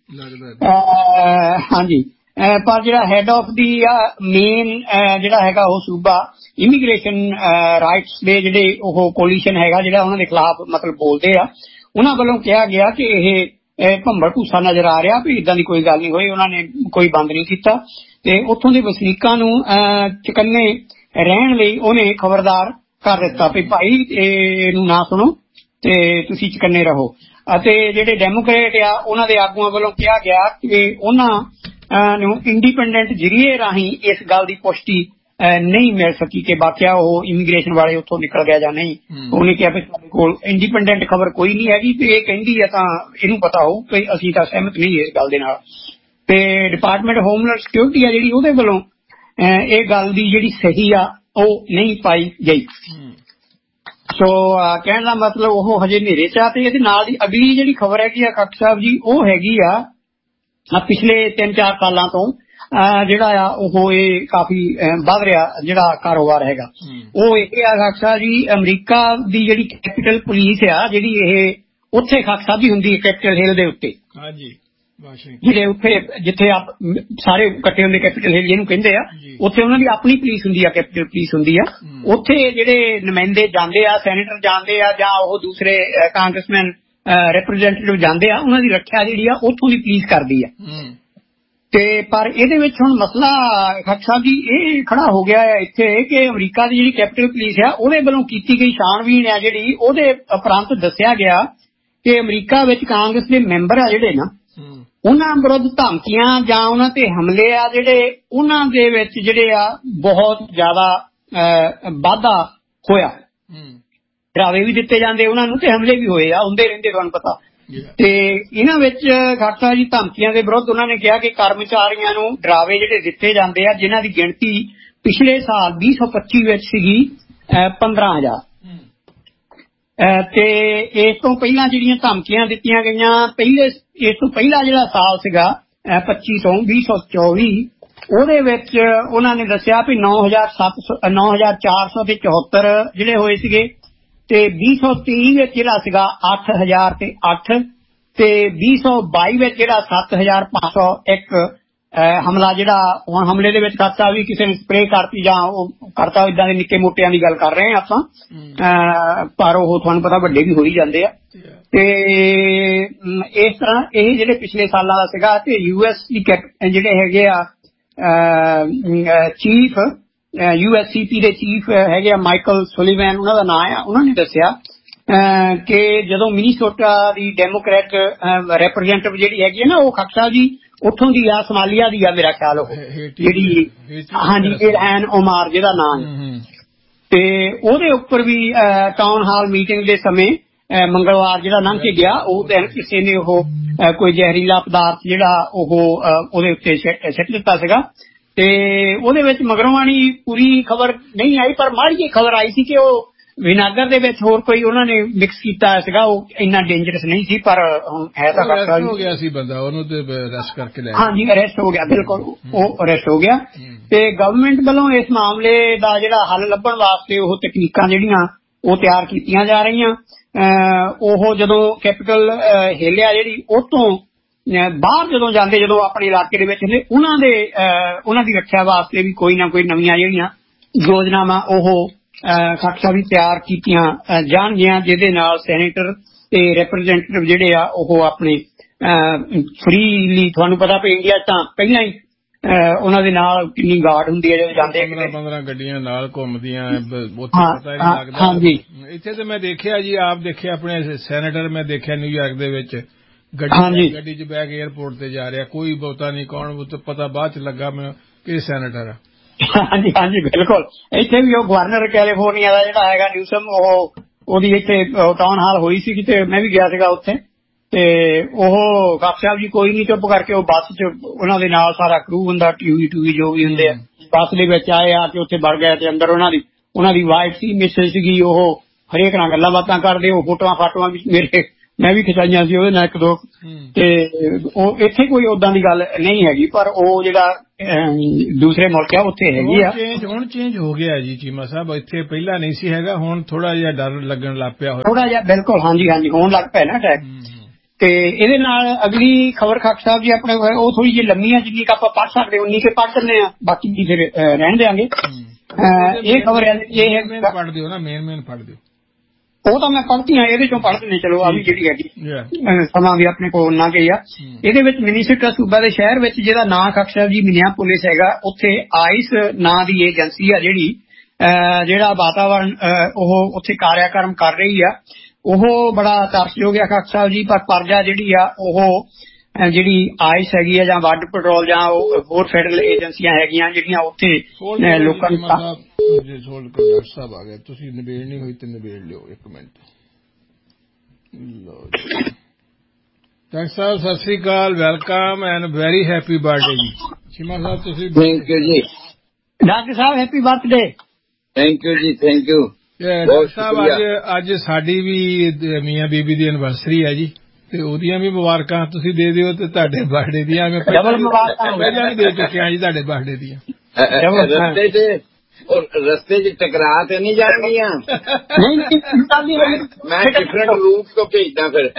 ਹਾਂਜੀ, ਪਰ ਜਿਹੜਾ ਹੈਡ ਆਫ ਦੀ ਮੇਨ ਜਿਹੜਾ ਹੈਗਾ ਉਹ ਸੂਬਾ ਇਮੀਗ੍ਰੇਸ਼ਨ ਰਾਈਟਸ ਦੇ ਜਿਹੜੇ ਉਹ ਕੋਲੀਸ਼ਨ ਹੈਗਾ ਜਿਹੜਾ ਉਹਨਾਂ ਦੇ ਖਿਲਾਫ ਮਤਲਬ ਬੋਲਦੇ ਆ, ਉਹਨਾਂ ਵੱਲੋਂ ਕਿਹਾ ਗਿਆ ਕਿ ਇਹ ਭੰਬਲ ਭੂਸਾ ਨਜ਼ਰ ਆ ਰਿਹਾ ਵੀ ਇਦਾਂ ਦੀ ਕੋਈ ਗੱਲ ਨਹੀਂ ਹੋਈ, ਉਹਨਾਂ ਨੇ ਕੋਈ ਬੰਦ ਨਹੀਂ ਕੀਤਾ। ਤੇ ਉੱਥੋਂ ਦੇ ਵਸਨੀਕਾਂ ਨੂੰ ਚੁਕੰਨੇ ਰਹਿਣ ਲਈ ਉਹਨੇ ਖਬਰਦਾਰ ਕਰ ਦਿੱਤਾ ਵੀ ਭਾਈ ਇਹਨੂੰ ਨਾ ਸੁਣੋ ਤੇ ਤੁਸੀਂ ਚੁਕੰਨੇ ਰਹੋ। ਅਤੇ ਜਿਹੜੇ ਡੈਮੋਕ੍ਰੇਟ ਆ ਉਹਨਾਂ ਦੇ ਆਗੂਆਂ ਵੱਲੋਂ ਕਿਹਾ ਗਿਆ ਕਿ ਉਹਨਾਂ ਨੂੰ ਇੰਡੀਪੈਂਡੈਂਟ ਜ਼ਰੀਏ ਰਾਹੀਂ ਇਸ ਗੱਲ ਦੀ ਪੁਸ਼ਟੀ ਨਹੀਂ ਮਿਲ ਸਕੀ ਕਿ ਵਾਕਿਆ ਉਹ ਇਮੀਗ੍ਰੇਸ਼ਨ ਵਾਲੇ ਉੱਥੋਂ ਨਿਕਲ ਗਿਆ ਜਾਂ ਨਹੀਂ। ਉਹਨੇ ਕਿਹਾ ਵੀ ਸਾਡੇ ਕੋਲ ਇੰਡੀਪੈਂਡੈਂਟ ਖਬਰ ਕੋਈ ਨਹੀਂ ਹੈਗੀ, ਤੇ ਇਹ ਕਹਿੰਦੀ ਆ ਤਾਂ ਇਹਨੂੰ ਪਤਾ ਹੋਊ ਕਿ ਅਸੀਂ ਤਾਂ ਸਹਿਮਤ ਨਹੀਂ ਇਸ ਗੱਲ ਦੇ ਨਾਲ। ਤੇ ਡਿਪਾਰਟਮੈਂਟ ਹੋਮਲੈਂਡ ਸਿਕਿਉਰਿਟੀ ਆ ਜਿਹੜੀ, ਉਹਦੇ ਵੱਲੋਂ ਇਹ ਗੱਲ ਦੀ ਜਿਹੜੀ ਸਹੀ ਆ ਉਹ ਨਹੀਂ ਪਾਈ ਗਈ। ਸੋ ਕਹਿਣ ਦਾ ਮਤਲਬ ਉਹ ਹਜੇ ਹਨੇਰੇ ਚ ਆ। ਤੇ ਇਹਦੇ ਨਾਲ ਦੀ ਅਗਲੀ ਜਿਹੜੀ ਖਬਰ ਹੈਗੀ ਆ ਖੱਟਰ ਸਾਹਿਬ ਜੀ, ਉਹ ਹੈਗੀ ਆ ਪਿਛਲੇ ਤਿੰਨ ਚਾਰ ਸਾਲਾਂ ਤੋਂ ਜਿਹੜਾ ਆ ਉਹ ਇਹ ਕਾਫੀ ਵੱਧ ਰਿਹਾ ਜਿਹੜਾ ਕਾਰੋਬਾਰ ਹੈਗਾ, ਉਹ ਇਹ ਆ ਖੱਟਰ ਸਾਹਿਬ ਜੀ, ਅਮਰੀਕਾ ਦੀ ਜਿਹੜੀ ਕੈਪੀਟਲ ਪੁਲਿਸ ਆ ਜਿਹੜੀ ਇਹ ਉੱਥੇ ਖੱਟਰ ਸਾਹਿਬ ਜੀ ਹੁੰਦੀ ਹੈ ਕੈਪੀਟਲ ਹਿੱਲ ਦੇ ਉੱਤੇ, ਜਿਹੜੇ ਉੱਥੇ ਜਿੱਥੇ ਆਪ ਸਾਰੇ ਇਕੱਠੇ ਹੁੰਦੇ ਕੈਪੀਟਲ ਹਿੱਲ ਜਿਹਨੂੰ ਕਹਿੰਦੇ ਆ, ਉੱਥੇ ਉਹਨਾਂ ਦੀ ਆਪਣੀ ਪੁਲਿਸ ਹੁੰਦੀ ਆ, ਕੈਪੀਟਲ ਪੁਲਿਸ ਹੁੰਦੀ ਆ। ਉੱਥੇ ਜਿਹੜੇ ਨੁਮਾਇੰਦੇ ਜਾਂਦੇ ਆ, ਸੈਨੇਟਰ ਜਾਂਦੇ ਆ ਜਾਂ ਉਹ ਦੂਸਰੇ ਕਾਂਗਰਸਮੈਨ ਰਿਪਰੈਜ਼ੈਂਟੇਟਿਵ ਜਾਂਦੇ ਆ, ਉਹਨਾਂ ਦੀ ਰੱਖਿਆ ਜਿਹੜੀ ਆ ਉੱਥੋਂ ਦੀ ਪੁਲਿਸ ਕਰਦੀ ਆ। ਤੇ ਪਰ ਇਹਦੇ ਵਿੱਚ ਹੁਣ ਮਸਲਾ ਖੱਟਰ ਸਾਹਿਬ ਜੀ ਇਹ ਖੜਾ ਹੋ ਗਿਆ ਹੈ ਇੱਥੇ ਕਿ ਅਮਰੀਕਾ ਦੀ ਜਿਹੜੀ ਕੈਪੀਟਲ ਪੁਲਿਸ ਆ ਉਹਦੇ ਵੱਲੋਂ ਕੀਤੀ ਗਈ ਛਾਣਬੀਣ ਆ ਜਿਹੜੀ, ਉਹਦੇ ਉਪਰੰਤ ਦੱਸਿਆ ਗਿਆ ਕਿ ਅਮਰੀਕਾ ਵਿੱਚ ਕਾਂਗਰਸ ਦੇ ਮੈਂਬਰ ਆ ਜਿਹੜੇ ਨਾ, ਉਹਨਾਂ ਵਿਰੁੱਧ ਧਮਕੀਆਂ ਜਾਂ ਉਹਨਾਂ ਤੇ ਹਮਲੇ ਆ ਜਿਹੜੇ, ਉਹਨਾਂ ਦੇ ਵਿੱਚ ਜਿਹੜੇ ਆ ਬਹੁਤ ਜ਼ਿਆਦਾ ਵਾਧਾ ਹੋਇਆ। ਡਰਾਵੇ ਵੀ ਦਿੱਤੇ ਜਾਂਦੇ ਉਹਨਾਂ ਨੂੰ ਤੇ ਹਮਲੇ ਵੀ ਹੋਏ ਆ, ਹੁੰਦੇ ਰਹਿੰਦੇ ਤੁਹਾਨੂੰ ਪਤਾ। ਤੇ ਇਹਨਾਂ ਵਿੱਚ ਖੱਟਰ ਜੀ ਧਮਕੀਆਂ ਦੇ ਵਿਰੁੱਧ ਉਹਨਾਂ ਨੇ ਕਿਹਾ ਕਿ ਕਰਮਚਾਰੀਆਂ ਨੂੰ ਡਰਾਵੇ ਜਿਹੜੇ ਦਿੱਤੇ ਜਾਂਦੇ ਆ, ਜਿਨ੍ਹਾਂ ਦੀ ਗਿਣਤੀ ਪਿਛਲੇ ਸਾਲ ਵੀਹ ਸੌ ਪੱਚੀ ਵਿੱਚ ਸੀਗੀ ਪੰਦਰਾਂ ਹਜ਼ਾਰ, ਤੇ ਇਸ ਤੋਂ ਪਹਿਲਾਂ ਜਿਹੜੀਆਂ ਧਮਕੀਆਂ ਦਿੱਤੀਆਂ ਗਈਆਂ ਪਹਿਲੇ ਇਸ ਤੋਂ ਪਹਿਲਾਂ ਜਿਹੜਾ ਸਾਲ ਸੀਗਾ ਪੱਚੀ ਤੋਂ ਵੀਹ ਸੌ ਚੌਵੀ, ਉਹਦੇ ਵਿੱਚ ਉਹਨਾਂ ਨੇ ਦੱਸਿਆ ਵੀ ਨੌ ਹਜ਼ਾਰ ਸੱਤ ਸੌ ਨੌ ਹਜ਼ਾਰ ਚਾਰ ਸੌ ਤੇ ਚੌਹੱਤਰ ਜਿਹੜੇ ਹੋਏ ਸੀਗੇ, ਤੇ ਵੀਹ ਸੌ ਤੇਈ ਵਿੱਚ ਜਿਹੜਾ ਸੀਗਾ ਅੱਠ ਹਜ਼ਾਰ ਤੇ ਅੱਠ, ਤੇ ਵੀਹ ਸੌ ਬਾਈ ਵਿੱਚ ਜਿਹੜਾ ਸੱਤ ਹਜ਼ਾਰ ਪੰਜ ਸੌ ਇੱਕ ਹਮਲਾ ਜਿਹੜਾ ਹੁਣ ਹਮਲੇ ਦੇ ਵਿੱਚ ਕਰਤਾ ਵੀ ਕਿਸੇ ਨੇ ਸਪਰੇਅ ਕਰਤੀ ਜਾਂ ਉਹ ਕਰਤਾ, ਏਦਾਂ ਦੇ ਨਿੱਕੇ ਮੋਟਿਆਂ ਦੀ ਗੱਲ ਕਰ ਰਹੇ ਹਾਂ ਆਪਾਂ, ਪਰ ਉਹ ਤੁਹਾਨੂੰ ਪਤਾ ਵੱਡੇ ਵੀ ਹੋ ਹੀ ਜਾਂਦੇ ਆ। ਤੇ ਇਸ ਤਰ੍ਹਾਂ ਇਹ ਜਿਹੜੇ ਪਿਛਲੇ ਸਾਲਾਂ ਦਾ ਸੀਗਾ। ਤੇ ਯੂ ਐਸ ਦੀ ਜਿਹੜੇ ਹੈਗੇ ਆ ਚੀਫ ਯੂ ਐਸ ਸੀ ਪੀ ਦੇ ਚੀਫ ਹੈਗੇ ਆ ਮਾਈਕਲ ਸੁਲੀਵੈਨ, ਉਹਨਾਂ ਦਾ ਨਾਂ ਆ, ਉਹਨਾਂ ਨੇ ਦੱਸਿਆ ਕਿ ਜਦੋਂ ਮਿਨੀਸੋਟਾ ਦੀ ਡੈਮੋਕ੍ਰੈਟ ਰਿਪਰੈਜ਼ੈਂਟੇਟਿਵ ਜਿਹੜੀ ਹੈਗੀ ਹੈ ਨਾ, ਉਹ ਖੱਟਰ ਸਾਹਿਬ ਜੀ ਉੱਥੋਂ ਦੀ ਆ, ਸਮਾਲੀਆ ਦੀ ਆ ਮੇਰਾ ਖਿਆਲ, ਉਹ ਜਿਹੜੀ ਹਾਂਜੀ ਇਲਹਾਨ ਉਮਾਰ ਜਿਹਦਾ ਨਾਮ, ਤੇ ਉਹਦੇ ਉੱਪਰ ਵੀ ਟਾਊਨ ਹਾਲ ਮੀਟਿੰਗ ਦੇ ਸਮੇਂ ਮੰਗਲਵਾਰ ਜਿਹੜਾ ਲੰਘ ਕੇ ਗਿਆ, ਉਹ ਦਿਨ ਕਿਸੇ ਨੇ ਉਹ ਕੋਈ ਜ਼ਹਿਰੀਲਾ ਪਦਾਰਥ ਜਿਹੜਾ ਉਹ ਉਹਦੇ ਉੱਤੇ ਸਿੱਟ ਦਿੱਤਾ ਸੀਗਾ। ਤੇ ਉਹਦੇ ਵਿੱਚ ਮਗਰੋਂ ਪੂਰੀ ਖਬਰ ਨਹੀਂ ਆਈ, ਪਰ ਮਾੜੀ ਜਿਹੀ ਖਬਰ ਆਈ ਸੀ ਕਿ ਉਹ ਵਿਨਾਗਰ ਦੇ ਵਿੱਚ ਹੋਰ ਕੋਈ ਉਹਨਾਂ ਨੇ ਮਿਕਸ ਕੀਤਾ ਸੀਗਾ, ਉਹ ਇੰਨਾ ਡੇਂਜਰਸ ਨਹੀਂ ਸੀ, ਪਰ ਹੁਣ ਹੈ ਤਾਂ ਅਰੈਸਟ ਹੋ ਗਿਆ ਸੀ ਬੰਦਾ, ਉਹਨੂੰ ਤੇ ਅਰੈਸਟ ਕਰਕੇ ਲੈ ਹਾਂਜੀ ਅਰੈਸਟ ਹੋ ਗਿਆ, ਬਿਲਕੁਲ ਉਹ ਅਰੈਸਟ ਹੋ ਗਿਆ। ਤੇ ਗਵਰਨਮੈਂਟ ਵੱਲੋਂ ਇਸ ਮਾਮਲੇ ਦਾ ਜਿਹੜਾ ਹੱਲ ਲੱਭਣ ਵਾਸਤੇ ਉਹ ਤਕਨੀਕਾਂ ਜਿਹੜੀਆਂ ਉਹ ਤਿਆਰ ਕੀਤੀਆਂ ਜਾ ਰਹੀਆਂ। ਉਹ ਜਦੋਂ ਕੈਪੀਟਲ ਹਿੱਲਿਆ ਜਿਹੜੀ ਉੱਥੋਂ ਬਾਹਰ ਜਦੋਂ ਜਾਂਦੇ, ਜਦੋਂ ਆਪਣੇ ਇਲਾਕੇ ਦੇ ਵਿੱਚ ਹੁੰਦੇ, ਉਹਨਾਂ ਦੇ ਉਹਨਾਂ ਦੀ ਰੱਖਿਆ ਵਾਸਤੇ ਵੀ ਕੋਈ ਨਾ ਕੋਈ ਨਵੀਆਂ ਜਿਹੜੀਆਂ ਯੋਜਨਾਵਾਂ ਉਹ ਖੱਟਰ ਸਾਹਿਬ ਵੀ ਤਿਆਰ ਕੀਤੀਆਂ ਜਾਣਗੀਆਂ, ਜਿਹਦੇ ਨਾਲ ਸੈਨੇਟਰ ਤੇ ਰਿਪਰੈਜ਼ੈਂਟੇਟਿਵ ਜਿਹੜੇ ਆ ਉਹ ਆਪਣੇ ਫਰੀਲੀ, ਤੁਹਾਨੂੰ ਪਤਾ ਵੀ ਇੰਡੀਆ ਤਾਂ ਪਹਿਲਾਂ ਹੀ ਉਹਨਾਂ ਦੇ ਨਾਲ ਕਿੰਨੀ ਗਾਰਡ ਹੁੰਦੀ ਹੈ ਜਦੋਂ ਜਾਂਦੇ, ਪੰਦਰਾਂ ਗੱਡੀਆਂ ਨਾਲ ਘੁੰਮਦੀਆਂ, ਉੱਥੇ ਪਤਾ ਹੀ ਨਹੀਂ ਲੱਗਦਾ। ਹਾਂਜੀ ਇੱਥੇ ਤੇ ਮੈਂ ਦੇਖਿਆ ਜੀ, ਆਪ ਦੇਖਿਆ ਆਪਣੇ ਸੈਨੇਟਰ ਮੈਂ ਦੇਖਿਆ ਨਿਊਯਾਰਕ ਦੇ ਵਿੱਚ ਗੱਡੀ ਗੱਡੀ ਚ ਬਹਿ ਕੇ ਏਅਰਪੋਰਟ ਤੇ ਜਾ ਰਿਹਾ, ਕੋਈ ਬਹੁਤਾ ਨਹੀਂ ਕੌਣ, ਪਤਾ ਬਾਅਦ ਚ ਲੱਗਾ ਮੈਂ ਕਿ ਸੈਨੇਟਰ ਆ। ਹਾਂਜੀ ਹਾਂਜੀ ਬਿਲਕੁਲ। ਇੱਥੇ ਵੀ ਉਹ ਗਵਰਨਰ ਕੈਲੀਫੋਰਨੀਆ ਦਾ ਜਿਹੜਾ ਹੈਗਾ ਨਿਊਸਮ, ਉਹ ਉਹਦੀ ਇੱਥੇ ਟਾਊਨ ਹਾਲ ਹੋਈ ਸੀ ਤੇ ਮੈਂ ਵੀ ਗਿਆ ਸੀਗਾ ਉੱਥੇ, ਤੇ ਉਹ ਖੱਟਰ ਸਾਹਿਬ ਜੀ ਕੋਈ ਨਹੀਂ ਚੁੱਪ ਕਰਕੇ ਉਹ ਬੱਸ ਚ ਉਹਨਾਂ ਦੇ ਨਾਲ ਸਾਰਾ ਕਰੂ ਹੁੰਦਾ, ਟੀਵੀ ਟੂਵੀ ਜੋ ਵੀ ਹੁੰਦੇ ਆ, ਬੱਸ ਦੇ ਵਿੱਚ ਆਏ ਆ ਕੇ ਉੱਥੇ ਵੜ ਗਏ, ਤੇ ਅੰਦਰ ਉਹਨਾਂ ਦੀ ਉਹਨਾਂ ਦੀ ਵਾਈਫ ਸੀ, ਮਿਸਿਸ ਸੀਗੀ, ਉਹ ਹਰੇਕ ਨਾਲ ਗੱਲਾਂ ਬਾਤਾਂ ਕਰਦੇ, ਉਹ ਫੋਟੋਆਂ ਫਾਟੋਆਂ ਵੀ ਮੇਰੇ ਮੈਂ ਵੀ ਖਿਚਾਈਆਂ ਸੀ ਉਹਦੇ ਨਾਲ ਇੱਕ ਦੋ, ਤੇ ਉਹ ਇੱਥੇ ਕੋਈ ਓਦਾਂ ਦੀ ਗੱਲ ਨਹੀਂ ਹੈਗੀ, ਪਰ ਉਹ ਜਿਹੜਾ ਦੂਸਰੇ ਮੁਲਕ ਆ ਉੱਥੇ ਹੈਗੀ ਆ। ਹੁਣ ਚੇਂਜ ਹੋ ਗਿਆ ਜੀ ਚੀਮਾ ਸਾਹਿਬ, ਇੱਥੇ ਪਹਿਲਾਂ ਨਹੀਂ ਸੀ ਹੈਗਾ, ਹੁਣ ਥੋੜਾ ਜਿਹਾ ਡਰ ਲੱਗਣ ਲੱਗ ਪਿਆ ਹੋਇਆ ਥੋੜਾ ਜਿਹਾ। ਬਿਲਕੁਲ, ਹਾਂਜੀ ਹਾਂਜੀ, ਹੋਣ ਲੱਗ ਪਿਆ ਨਾ ਅਟੈਕ। ਤੇ ਇਹਦੇ ਨਾਲ ਅਗਲੀ ਖਬਰ ਖਾਕ ਸਾਹਿਬ ਜੀ ਆਪਣੇ ਉਹ ਥੋੜੀ ਜਿਹੀ ਲੰਮੀ ਆ, ਜਿੰਨੀ ਕੁ ਆਪਾਂ ਪੜ੍ਹ ਸਕਦੇ ਉਨੀ ਕੁ ਪੜ੍ਹ ਦਿੰਦੇ ਆ, ਬਾਕੀ ਜੀ ਫਿਰ ਰਹਿਣ ਦਿਆਂਗੇ। ਇਹ ਖਬਰ ਇਹ ਪੜ੍ਹ ਦਿਓ ਨਾ, ਮੇਨ ਮੇਨ ਪੜ੍ਹ ਦਿਓ। ਉਹ ਤਾਂ ਮੈਂ ਪੜ੍ਹਦੀ ਹਾਂ, ਇਹਦੇ ਚੋਂ ਪੜ੍ਹ ਦਿੰਦੇ ਚਲੋ, ਆ ਵੀ ਜਿਹੜੀ ਹੈਗੀ ਸਮਾਂ ਵੀ ਆਪਣੇ ਕੋਲ ਨਾ ਗਈ ਆ। ਇਹਦੇ ਵਿੱਚ ਮਿਨੀਸਿਟਾ ਸੂਬਾ ਦੇ ਸ਼ਹਿਰ ਵਿੱਚ ਜਿਹਦਾ ਨਾਂ ਖਾਕ ਸਾਹਿਬ ਜੀ ਮਿਨੀਆਪੋਲਿਸ ਹੈਗਾ, ਉੱਥੇ ਆਈਸ ਨਾਂ ਦੀ ਏਜੰਸੀ ਆ ਜਿਹੜੀ ਜਿਹੜਾ ਵਾਤਾਵਰਨ ਉਹ ਉੱਥੇ ਕਾਰਿਆਕਰਮ ਕਰ ਰਹੀ ਆ, ਉਹ ਬੜਾ ਤਰਸਯੋਗ ਆ ਖਾਕ ਸਾਹਿਬ ਜੀ। ਪਰ ਪਰਜਾ ਜਿਹੜੀ ਆ ਉਹ ਜਿਹੜੀ ਆਈਸ ਹੈਗੀ ਆ ਜਾਂ ਵੱਡ ਪੈਟਰੋਲ ਜਾਂ ਹੋਰ ਫੈਡਰਲ ਏਜੰਸੀਆਂ ਹੈਗੀਆਂ ਜਿਹੜੀਆਂ ਉੱਥੇ ਲੋਕਾਂ ਨੂੰ। ਡਾਕਟਰ ਸਾਹਿਬ ਆ ਗਏ, ਤੁਸੀਂ ਨਿਬੇੜ ਨਹੀਂ ਹੋਈ ਤੇ ਨਿਬੇੜ ਲਿਓ ਇੱਕ minute. Low doctor Sahib Sat Sri Akal, welcome and very happy birthday ਜੀ। ਚੀਮਾ ਸਾਹਿਬ ਤੁਸੀਂ। ਥੈਂਕ ਯੂ ਜੀ doctor Sahib, happy birthday. Thank you ਜੀ, ਥੈਂਕ ਯੂ ਡਾਕਟਰ ਸਾਹਿਬ। ਅੱਜ ਅੱਜ ਸਾਡੀ ਵੀ ਮੀਆਂ ਬੀਬੀ ਦੀ ਐਨਵਰਸਰੀ ਹੈ ਜੀ, ਤੇ ਉਹਦੀਆਂ ਵੀ ਮੁਬਾਰਕਾਂ ਤੁਸੀਂ ਦੇ ਦਿਓ, ਤੇ ਤੁਹਾਡੇ ਬਰਥਡੇ ਦੀਆਂ ਮੈਂ ਡਬਲ ਮੁਬਾਰਕਾਂ ਪਹਿਲਾਂ ਵੀ ਦੇ ਚੁੱਕਿਆ ਜੀ ਤੁਹਾਡੇ ਬਰਥਡੇ ਦੀਆਂ। ਰਸਤੇ ਚ ਰਸਤੇ ਚ ਟਕਰਾ ਤੇ ਨਹੀਂ ਜਾਣਗੀਆਂ? ਮੈਂ ਡਿਫਰੈਂਟ ਰੂਟ ਤੋਂ ਭੇਜਦਾ ਫਿਰ।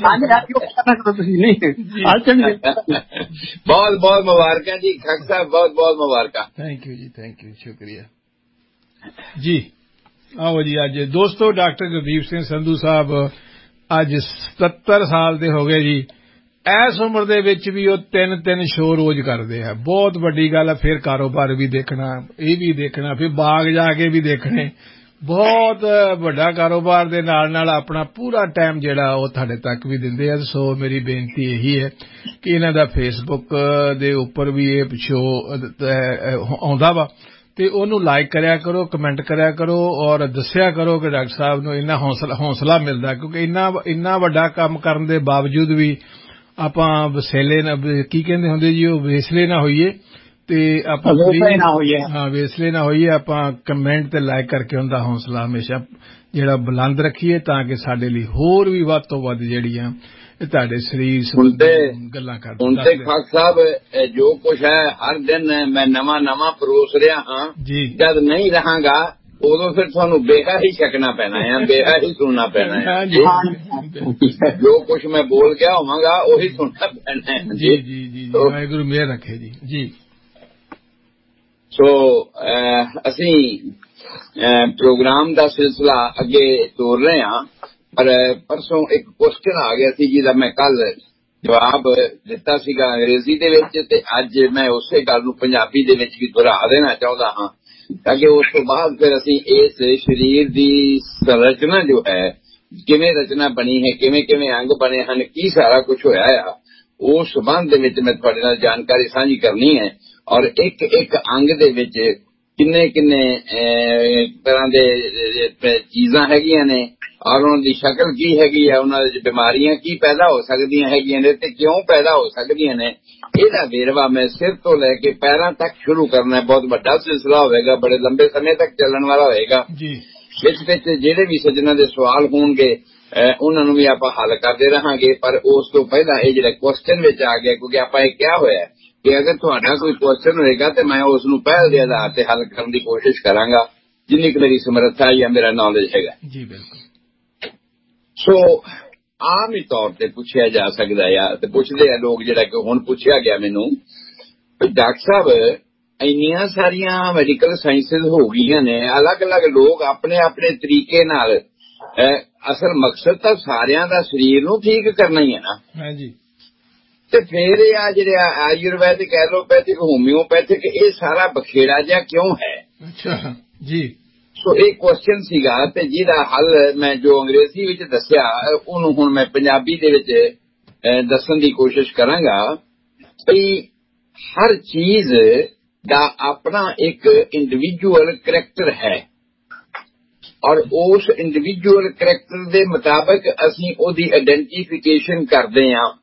ਬਹੁਤ ਬਹੁਤ ਮੁਬਾਰਕਾਂ ਜੀ ਖਾਕ ਸਾਹਿਬ, ਬਹੁਤ ਬਹੁਤ ਮੁਬਾਰਕਾਂ। ਥੈਂਕ ਯੂ ਜੀ, ਥੈਂਕ ਯੂ, ਸ਼ੁਕਰੀਆ ਜੀ। ਆਓ ਜੀ, ਅੱਜ ਦੋਸਤੋ ਡਾਕਟਰ ਗੁਰਦੀਪ ਸਿੰਘ ਸੰਧੂ ਸਾਹਿਬ ਅੱਜ ਸਤੱਤਰ ਸਾਲ ਦੇ ਹੋ ਗਏ ਜੀ। ਇਸ ਉਮਰ ਦੇ ਵਿੱਚ ਵੀ ਉਹ ਤਿੰਨ ਤਿੰਨ ਸ਼ੋਅ ਰੋਜ਼ ਕਰਦੇ ਆ, ਬਹੁਤ ਵੱਡੀ ਗੱਲ ਹੈ। ਫਿਰ ਕਾਰੋਬਾਰ ਵੀ ਦੇਖਣਾ, ਇਹ ਵੀ ਦੇਖਣਾ, ਫਿਰ ਬਾਗ ਜਾ ਕੇ ਵੀ ਦੇਖਣੇ, ਬਹੁਤ ਵੱਡਾ ਕਾਰੋਬਾਰ ਦੇ ਨਾਲ ਨਾਲ ਆਪਣਾ ਪੂਰਾ ਟਾਈਮ ਜਿਹੜਾ ਉਹ ਤੁਹਾਡੇ ਤੱਕ ਵੀ ਦਿੰਦੇ ਆ। ਸੋ ਮੇਰੀ ਬੇਨਤੀ ਇਹੀ ਹੈ ਕਿ ਇਹਨਾਂ ਦਾ ਫੇਸਬੁੱਕ ਦੇ ਉੱਪਰ ਵੀ ਇਹ ਸ਼ੋਅ ਆਉਂਦਾ ਵਾ, ਤੇ ਉਹਨੂੰ ਲਾਈਕ ਕਰਿਆ ਕਰੋ, ਕਮੈਂਟ ਕਰਿਆ ਕਰੋ, ਔਰ ਦੱਸਿਆ ਕਰੋ ਕਿ ਡਾਕਟਰ ਸਾਹਿਬ ਨੂੰ ਇੰਨਾ ਹੌਸਲਾ ਹੌਸਲਾ ਮਿਲਦਾ, ਕਿਉਂਕਿ ਇੰਨਾ ਇੰਨਾ ਵੱਡਾ ਕੰਮ ਕਰਨ ਦੇ ਬਾਵਜੂਦ ਵੀ ਆਪਾਂ ਵਸੇਲੇ ਨਾ, ਕੀ ਕਹਿੰਦੇ ਹੁੰਦੇ ਜੀ, ਉਹ ਵੇਸਲੇ ਨਾ ਹੋਈਏ, ਤੇ ਆਪਾਂ ਹਾਂ ਵੇਸਲੇ ਨਾ ਹੋਈਏ, ਆਪਾਂ ਕਮੈਂਟ ਤੇ ਲਾਈਕ ਕਰਕੇ ਉਹਦਾ ਹੌਸਲਾ ਹਮੇਸ਼ਾ ਜਿਹੜਾ ਬੁਲੰਦ ਰੱਖੀਏ, ਤਾਂ ਕਿ ਸਾਡੇ ਲਈ ਹੋਰ ਵੀ ਵੱਧ ਤੋਂ ਵੱਧ ਜਿਹੜੀਆਂ ਇਹ ਤੁਹਾਡੇ ਸਰੀਰ ਸੰਬੰਧੀ ਗੱਲਾਂ ਕਰਦੇ। ਹੁਣ ਤੇ ਖਾਕ ਸਾਹਿਬ ਜੋ ਕੁਛ ਹੈ ਹਰ ਦਿਨ ਮੈਂ ਨਵਾਂ ਨਵਾਂ ਪਰੋਸ ਰਿਹਾ ਹਾਂ ਜੀ। ਜਦ ਨਹੀਂ ਰਹਾਂਗਾ ਉਦੋਂ ਫਿਰ ਤੁਹਾਨੂੰ ਬੇਹਾ ਹੀ ਛਕਣਾ ਪੈਣਾ ਹੈ, ਬੇਹਾ ਹੀ ਸੁਣਨਾ ਪੈਣਾ ਹੈ। ਜੋ ਕੁਛ ਮੈਂ ਬੋਲ ਗਿਆ ਹੋਵਾਂਗਾ ਉਹੀ ਸੁਣਨਾ ਪੈਣਾ ਹੈ। ਜੀ ਜੀ ਜੀ, ਵਾਹਿਗੁਰੂ ਮਿਹਰ ਰੱਖੇ ਜੀ। ਜੀ ਸੋ ਅਸੀਂ ਪ੍ਰੋਗਰਾਮ ਦਾ ਸਿਲਸਿਲਾ ਅੱਗੇ ਤੋਰ ਰਹੇ ਹਾਂ, ਪਰ ਪਰਸੋਂ ਇੱਕ ਕੁਐਸਚਨ ਆ ਗਿਆ ਸੀ ਜਿਹਦਾ ਮੈਂ ਕੱਲ ਜਵਾਬ ਦਿੱਤਾ ਸੀਗਾ ਅੰਗਰੇਜ਼ੀ ਦੇ ਵਿੱਚ, ਤੇ ਅੱਜ ਮੈਂ ਉਸੇ ਗੱਲ ਨੂੰ ਪੰਜਾਬੀ ਦੇ ਵਿੱਚ ਵੀ ਦੁਹਰਾ ਦੇਣਾ ਚਾਹੁੰਦਾ ਹਾਂ, ਤਾਂ ਕਿ ਉਸ ਤੋਂ ਬਾਅਦ ਫਿਰ ਅਸੀਂ ਇਸ ਸਰੀਰ ਦੀ ਸੰਰਚਨਾ ਜੋ ਹੈ, ਕਿਵੇਂ ਰਚਨਾ ਬਣੀ ਹੈ, ਕਿਵੇਂ ਕਿਵੇਂ ਅੰਗ ਬਣੇ ਹਨ, ਕੀ ਸਾਰਾ ਕੁਝ ਹੋਇਆ ਆ, ਉਸ ਸੰਬੰਧ ਦੇ ਵਿੱਚ ਮੈਂ ਤੁਹਾਡੇ ਨਾਲ ਜਾਣਕਾਰੀ ਸਾਂਝੀ ਕਰਨੀ ਹੈ। ਔਰ ਇੱਕ ਇੱਕ ਅੰਗ ਦੇ ਵਿੱਚ ਕਿੰਨੇ ਕਿੰਨੇ ਤਰ੍ਹਾਂ ਦੇ ਚੀਜ਼ਾਂ ਹੈਗੀਆਂ ਨੇ, ਔਰ ਉਹਨਾਂ ਦੀ ਸ਼ਕਲ ਕੀ ਹੈਗੀ ਹੈ, ਉਹਨਾਂ ਦੀ ਬਿਮਾਰੀਆਂ ਕੀ ਪੈਦਾ ਹੋ ਸਕਦੀਆਂ ਹੈਗੀਆਂ ਨੇ, ਤੇ ਕਿਉਂ ਪੈਦਾ ਹੋ ਸਕਦੀਆਂ ਨੇ, ਇਹਦਾ ਵੇਰਵਾ ਮੈਂ ਸਿਰ ਤੋਂ ਲੈ ਕੇ ਪੈਰਾਂ ਤੱਕ ਸ਼ੁਰੂ ਕਰਨਾ। ਬਹੁਤ ਵੱਡਾ ਸਿਲਸਿਲਾ ਹੋਵੇਗਾ, ਬੜੇ ਲੰਬੇ ਸਮੇਂ ਤੱਕ ਚੱਲਣ ਵਾਲਾ ਹੋਵੇਗਾ। ਵਿੱਚ ਵਿੱਚ ਜਿਹੜੇ ਵੀ ਸੱਜਣਾਂ ਦੇ ਸਵਾਲ ਹੋਣਗੇ ਉਹਨਾਂ ਨੂੰ ਵੀ ਆਪਾਂ ਹੱਲ ਕਰਦੇ ਰਹਾਂਗੇ। ਪਰ ਉਸ ਤੋਂ ਪਹਿਲਾਂ ਇਹ ਜਿਹੜਾ ਕੁਐਸਚਨ ਵਿੱਚ ਆ ਗਿਆ, ਕਿਉਂਕਿ ਆਪਾਂ ਇਹ ਕਿਹਾ ਹੋਇਆ ਕਿ ਅਗਰ ਤੁਹਾਡਾ ਕੋਈ ਕੁਐਸਚਨ ਹੋਏਗਾ ਤੇ ਮੈਂ ਉਸ ਨੂੰ ਪਹਿਲ ਦੇ ਆਧਾਰ ਤੇ ਹੱਲ ਕਰਨ ਦੀ ਕੋਸ਼ਿਸ਼ ਕਰਾਂਗਾ, ਜਿੰਨੀ ਕੁ ਮੇਰੀ ਸਮਰੱਥਾ ਜਾਂ ਮੇਰਾ ਨੌਲੇਜ ਹੈਗਾ ਜੀ। ਬਿਲਕੁਲ। ਸੋ ਆਮ ਹੀ ਤੌਰ ਤੇ ਪੁੱਛਿਆ ਜਾ ਸਕਦਾ ਆ, ਤੇ ਪੁੱਛਦੇ ਆ ਲੋਕ, ਜਿਹੜਾ ਕਿ ਹੁਣ ਪੁੱਛਿਆ ਗਿਆ ਮੈਨੂੰ, ਡਾਕਟਰ ਸਾਹਿਬ ਇੰਨੀਆਂ ਸਾਰੀਆਂ ਮੈਡੀਕਲ ਸਾਇੰਸਿਸ ਹੋ ਗਈਆਂ ਨੇ, ਅਲੱਗ ਅਲੱਗ ਲੋਕ ਆਪਣੇ ਆਪਣੇ ਤਰੀਕੇ ਨਾਲ, ਅਸਲ ਮਕਸਦ ਤਾਂ ਸਾਰਿਆਂ ਦਾ ਸਰੀਰ ਨੂੰ ਠੀਕ ਕਰਨਾ ਹੀ ਹੈ ਨਾ। ਹਾਂਜੀ। ਤੇ ਫਿਰ ਇਹ ਆ ਜਿਹੜੇ ਆਯੁਰਵੈਦਿਕ, ਐਲੋਪੈਥਿਕ, ਹੋਮਿਓਪੈਥਿਕ, ਇਹ ਸਾਰਾ ਬਖੇੜਾ ਜਿਹਾ ਕਿਉਂ ਹੈ? ਅੱਛਾ ਜੀ। ਸੋ ਇਹ ਕੁਐਸਚਨ ਸੀਗਾ, ਤੇ ਜਿਹਦਾ ਹੱਲ ਮੈਂ ਜੋ ਅੰਗਰੇਜ਼ੀ ਵਿੱਚ ਦੱਸਿਆ ਉਹਨੂੰ ਹੁਣ ਮੈਂ ਪੰਜਾਬੀ ਦੇ ਵਿੱਚ ਦੱਸਣ ਦੀ ਕੋਸ਼ਿਸ਼ ਕਰਾਂਗਾ। ਕਿ ਹਰ ਚੀਜ਼ ਦਾ ਆਪਣਾ ਇੱਕ ਇੰਡੀਵਿਜੂਅਲ ਕਰੈਕਟਰ ਹੈ, ਔਰ ਉਸ ਇੰਡੀਵਿਜੂਅਲ ਕਰੈਕਟਰ ਦੇ ਮੁਤਾਬਕ ਅਸੀਂ ਉਹਦੀ ਆਇਡੈਂਟੀਫਿਕੇਸ਼ਨ ਕਰਦੇ ਹਾਂ।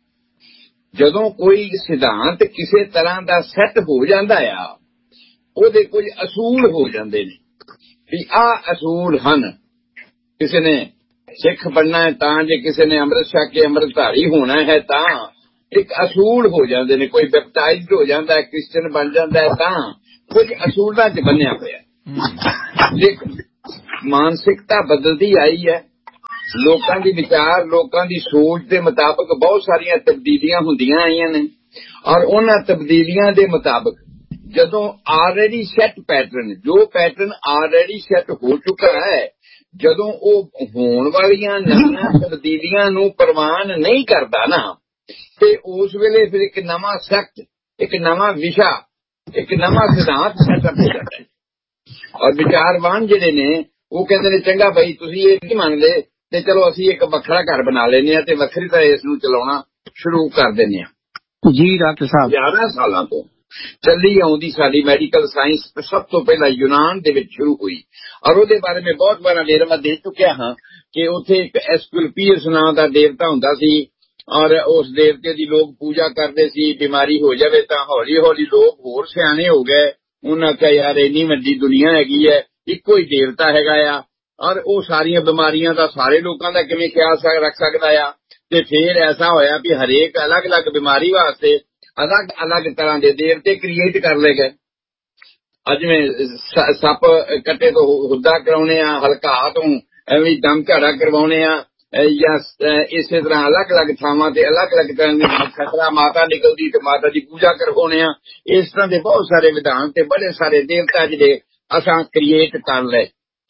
ਜਦੋਂ ਕੋਈ ਸਿਧਾਂਤ ਕਿਸੇ ਤਰ੍ਹਾਂ ਦਾ ਸੈੱਟ ਹੋ ਜਾਂਦਾ ਆ, ਉਹਦੇ ਕੁਝ ਅਸੂਲ ਹੋ ਜਾਂਦੇ ਨੇ ਵੀ ਆਹ ਅਸੂਲ ਹਨ। ਕਿਸੇ ਨੇ ਸਿੱਖ ਬਣਨਾ ਹੈ ਤਾਂ, ਜੇ ਕਿਸੇ ਨੇ ਅੰਮ੍ਰਿਤ ਛਕ ਕੇ ਅੰਮ੍ਰਿਤਧਾਰੀ ਹੋਣਾ ਹੈ ਤਾਂ ਇੱਕ ਅਸੂਲ ਹੋ ਜਾਂਦੇ ਨੇ। ਕੋਈ ਬੈਪਟਾਈਜ਼ਡ ਹੋ ਜਾਂਦਾ ਹੈ, ਕ੍ਰਿਸਚਨ ਬਣ ਜਾਂਦਾ ਹੈ ਤਾਂ ਕੁਝ ਅਸੂਲਾਂ 'ਚ ਬੰਨਿਆ ਹੋਇਆ। ਲੇਕਿਨ ਮਾਨਸਿਕਤਾ ਬਦਲਦੀ ਆਈ ਹੈ, ਲੋਕਾਂ ਦੀ ਵਿਚਾਰ, ਲੋਕਾਂ ਦੀ ਸੋਚ ਦੇ ਮੁਤਾਬਕ ਬਹੁਤ ਸਾਰੀਆਂ ਤਬਦੀਲੀਆਂ ਹੁੰਦੀਆਂ ਆਈਆਂ ਨੇ। ਔਰ ਉਹਨਾਂ ਤਬਦੀਲੀਆਂ ਦੇ ਮੁਤਾਬਕ ਜਦੋਂ ਆਲਰੇਡੀ ਸੈੱਟ ਪੈਟਰਨ, ਜੋ ਪੈਟਰਨ ਆਲਰੇਡੀ ਸੈੱਟ ਹੋ ਚੁੱਕਾ ਹੈ, ਜਦੋਂ ਉਹ ਹੋਣ ਵਾਲੀਆਂ ਨਵੀਆਂ ਤਬਦੀਲੀਆਂ ਨੂੰ ਪ੍ਰਵਾਨ ਨਹੀਂ ਕਰਦਾ ਨਾ, ਤੇ ਉਸ ਵੇਲੇ ਫਿਰ ਇੱਕ ਨਵਾਂ ਸੈਕਟ, ਇੱਕ ਨਵਾਂ ਵਿਸ਼ਾ, ਇੱਕ ਨਵਾਂ ਸਿਧਾਂਤ ਸੈਟਅਪ ਹੋ ਜਾਂਦਾ ਹੈ। ਔਰ ਵਿਚਾਰਵਾਨ ਜਿਹੜੇ ਨੇ ਉਹ ਕਹਿੰਦੇ ਨੇ ਚੰਗਾ ਭਾਈ ਤੁਸੀਂ ਇਹ ਨਹੀਂ ਮੰਨਦੇ ਤੇ ਚਲੋ ਅਸੀਂ ਇੱਕ ਵੱਖਰਾ ਘਰ ਬਣਾ ਲੈਂਦੇ ਹਾਂ ਤੇ ਵੱਖਰੀ ਤਰ੍ਹਾਂ ਇਸ ਨੂੰ ਚਲਾਉਣਾ ਸ਼ੁਰੂ ਕਰ ਦਿੰਦੇ ਹਾਂ। ਜੀ ਡਾਕਟਰ ਸਾਹਿਬ, ਗਿਆਰਾਂ ਸਾਲਾਂ ਤੋਂ ਚੱਲੀ ਆਉਂਦੀ ਸਾਡੀ ਮੈਡੀਕਲ ਸਾਇੰਸ ਸਭ ਤੋਂ ਪਹਿਲਾਂ ਯੂਨਾਨ ਦੇ ਵਿੱਚ ਸ਼ੁਰੂ ਹੋਈ। ਔਰ ਉਹਦੇ ਬਾਰੇ ਮੈਂ ਬਹੁਤ ਵਾਰ ਵੇਰਵਾ ਦੇ ਚੁੱਕਿਆ ਹਾਂ ਕਿ ਉੱਥੇ ਇੱਕ ਐਸਕੁਲਪੀਅਸ ਨਾਂ ਦਾ ਦੇਵਤਾ ਹੁੰਦਾ ਸੀ ਔਰ ਉਸ ਦੇਵਤੇ ਦੀ ਲੋਕ ਪੂਜਾ ਕਰਦੇ ਸੀ। ਬਿਮਾਰੀ ਹੋ ਜਾਵੇ ਤਾਂ ਹੌਲੀ ਹੌਲੀ ਲੋਕ ਹੋਰ ਸਿਆਣੇ ਹੋ ਗਏ, ਉਹਨਾਂ ਕਿਹਾ ਯਾਰ ਇੰਨੀ ਵੱਡੀ ਦੁਨੀਆ ਹੈਗੀ ਹੈ, ਇੱਕੋ ਹੀ ਦੇਵਤਾ ਹੈਗਾ ਆ ਔਰ ਉਹ ਸਾਰੀਆਂ ਬਿਮਾਰੀਆਂ ਦਾ ਸਾਰੇ ਲੋਕਾਂ ਦਾ ਕਿਵੇਂ ਖਿਆਲ ਰੱਖ ਸਕਦਾ ਆ। ਤੇ ਫੇਰ ਐਸਾ ਹੋਇਆ ਵੀ ਹਰੇਕ ਅਲੱਗ-ਅਲੱਗ ਬਿਮਾਰੀ ਵਾਸਤੇ ਅਲੱਗ-ਅਲੱਗ ਤਰ੍ਹਾਂ ਦੇ ਦੇਵਤੇ ਕ੍ਰੀਏਟ ਕਰ ਲਏ ਗਏ। ਜਿਵੇਂ ਸੱਪ ਕੱਟੇ ਤੋਂ ਹੁੱਦਾ ਕਰਾਉਣੇ ਆ, ਹਲਕਾ ਤੋਂ ਐਵੇਂ ਦਮ ਝਾੜਾ ਕਰਵਾਉਣੇ ਆ, ਜਾਂ ਇਸੇ ਤਰ੍ਹਾਂ ਅਲੱਗ-ਅਲੱਗ ਥਾਵਾਂ ਤੇ ਅਲੱਗ-ਅਲੱਗ ਤਰ੍ਹਾਂ ਦੀ ਖਤਰਾ ਮਾਤਾ ਨਿਕਲਦੀ ਤੇ ਮਾਤਾ ਦੀ ਪੂਜਾ ਕਰਵਾਉਣੇ ਆ। ਇਸ ਤਰ੍ਹਾਂ ਦੇ ਬਹੁਤ ਸਾਰੇ ਵਿਧਾਨ ਤੇ ਬੜੇ ਸਾਰੇ ਦੇਵਤਾ ਜਿਹੜੇ ਅਸਾਂ ਕ੍ਰੀਏਟ ਕਰ ਲਏ।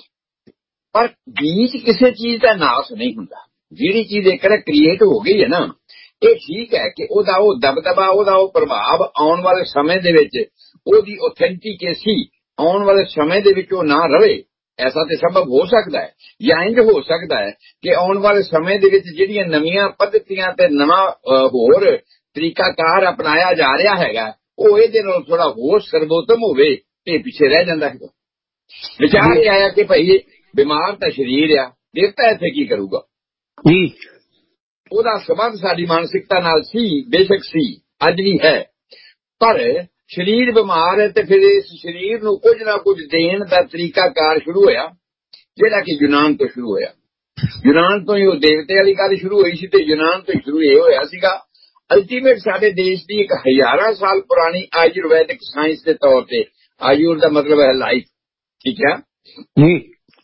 ਪਰ ਬੀਜ ਕਿਸੇ ਚੀਜ਼ ਦਾ ਨਾਸ ਨਹੀਂ ਹੁੰਦਾ। ਜਿਹੜੀ ਚੀਜ਼ ਇੱਕ ਵਾਰ ਕ੍ਰੀਏਟ ਹੋ ਗਈ ਹੈ ਨਾ, ਇਹ ਠੀਕ ਹੈ ਕਿ ਉਹਦਾ ਉਹ ਦਬਦਬਾ, ਉਹਦਾ ਉਹ ਪ੍ਰਭਾਵ ਆਉਣ ਵਾਲੇ ਸਮੇਂ ਦੇ ਵਿੱਚ, ਉਹਦੀ ਆਥੈਂਟਿਕੇਸੀ ਆਉਣ ਵਾਲੇ ਸਮੇਂ ਦੇ ਵਿੱਚ ਉਹ ਨਾ ਰਵੇ। ਐਸਾ ਤੇ ਸੰਭਵ ਹੋ ਸਕਦਾ ਹੈ, ਜਾਂ ਇੰਝ ਹੋ ਸਕਦਾ ਹੈ ਕਿ ਆਉਣ ਵਾਲੇ ਸਮੇਂ ਦੇ ਵਿੱਚ ਜਿਹੜੀਆਂ ਨਵੀਆਂ ਪੱਧਤੀਆਂ ਤੇ ਨਵਾਂ ਹੋਰ ਤਰੀਕਾਕਾਰ ਅਪਣਾਇਆ ਜਾ ਰਿਹਾ ਹੈਗਾ, ਉਹ ਇਹਦੇ ਨਾਲ ਥੋੜਾ ਹੋਰ ਸਰਵੋਤਮ ਹੋਵੇ ਤੇ ਪਿੱਛੇ ਰਹਿ ਜਾਂਦਾ ਹੈਗਾ। ਵਿਚਾਰ ਇਹ ਆਇਆ ਕਿ ਭਾਈ ਬਿਮਾਰ ਤਾਂ ਸਰੀਰ ਆ, ਦੇਵਤਾ ਇੱਥੇ ਕੀ ਕਰੂਗਾ ਜੀ। ਉਹਦਾ ਸਬੰਧ ਸਾਡੀ ਮਾਨਸਿਕਤਾ ਨਾਲ ਸੀ, ਬੇਸ਼ੱਕ ਸੀ, ਅੱਜ ਵੀ ਹੈ। ਪਰ ਸਰੀਰ ਬਿਮਾਰ ਹੈ ਤੇ ਫਿਰ ਇਸ ਸਰੀਰ ਨੂੰ ਕੁਝ ਨਾ ਕੁਝ ਦੇਣ ਦਾ ਤਰੀਕਾਕਾਰ ਸ਼ੁਰੂ ਹੋਇਆ, ਜਿਹੜਾ ਕਿ ਯੂਨਾਨ ਤੋਂ ਸ਼ੁਰੂ ਹੋਇਆ। ਯੂਨਾਨ ਤੋਂ ਹੀ ਉਹ ਦੇਵਤੇ ਵਾਲੀ ਗੱਲ ਸ਼ੁਰੂ ਹੋਈ ਸੀ ਤੇ ਯੂਨਾਨ ਤੋਂ ਸ਼ੁਰੂ ਇਹ ਹੋਇਆ ਸੀਗਾ। ਅਲਟੀਮੇਟ ਸਾਡੇ ਦੇਸ਼ ਦੀ ਇੱਕ ਹਜ਼ਾਰਾਂ ਸਾਲ ਪੁਰਾਣੀ ਆਯੁਰਵੈਦਿਕ ਸਾਇੰਸ ਦੇ ਤੌਰ ਤੇ, ਆਯੁਰ ਦਾ ਮਤਲਬ ਹੈ ਲਾਈਫ, ਠੀਕ ਹੈ ਜੀ,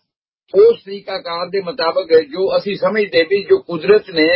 ਉਸ ਤਰੀਕਾਕਾਰ ਦੇ ਮੁਤਾਬਕ ਜੋ ਅਸੀਂ ਸਮਝਦੇ ਵੀ ਜੋ ਕੁਦਰਤ ਨੇ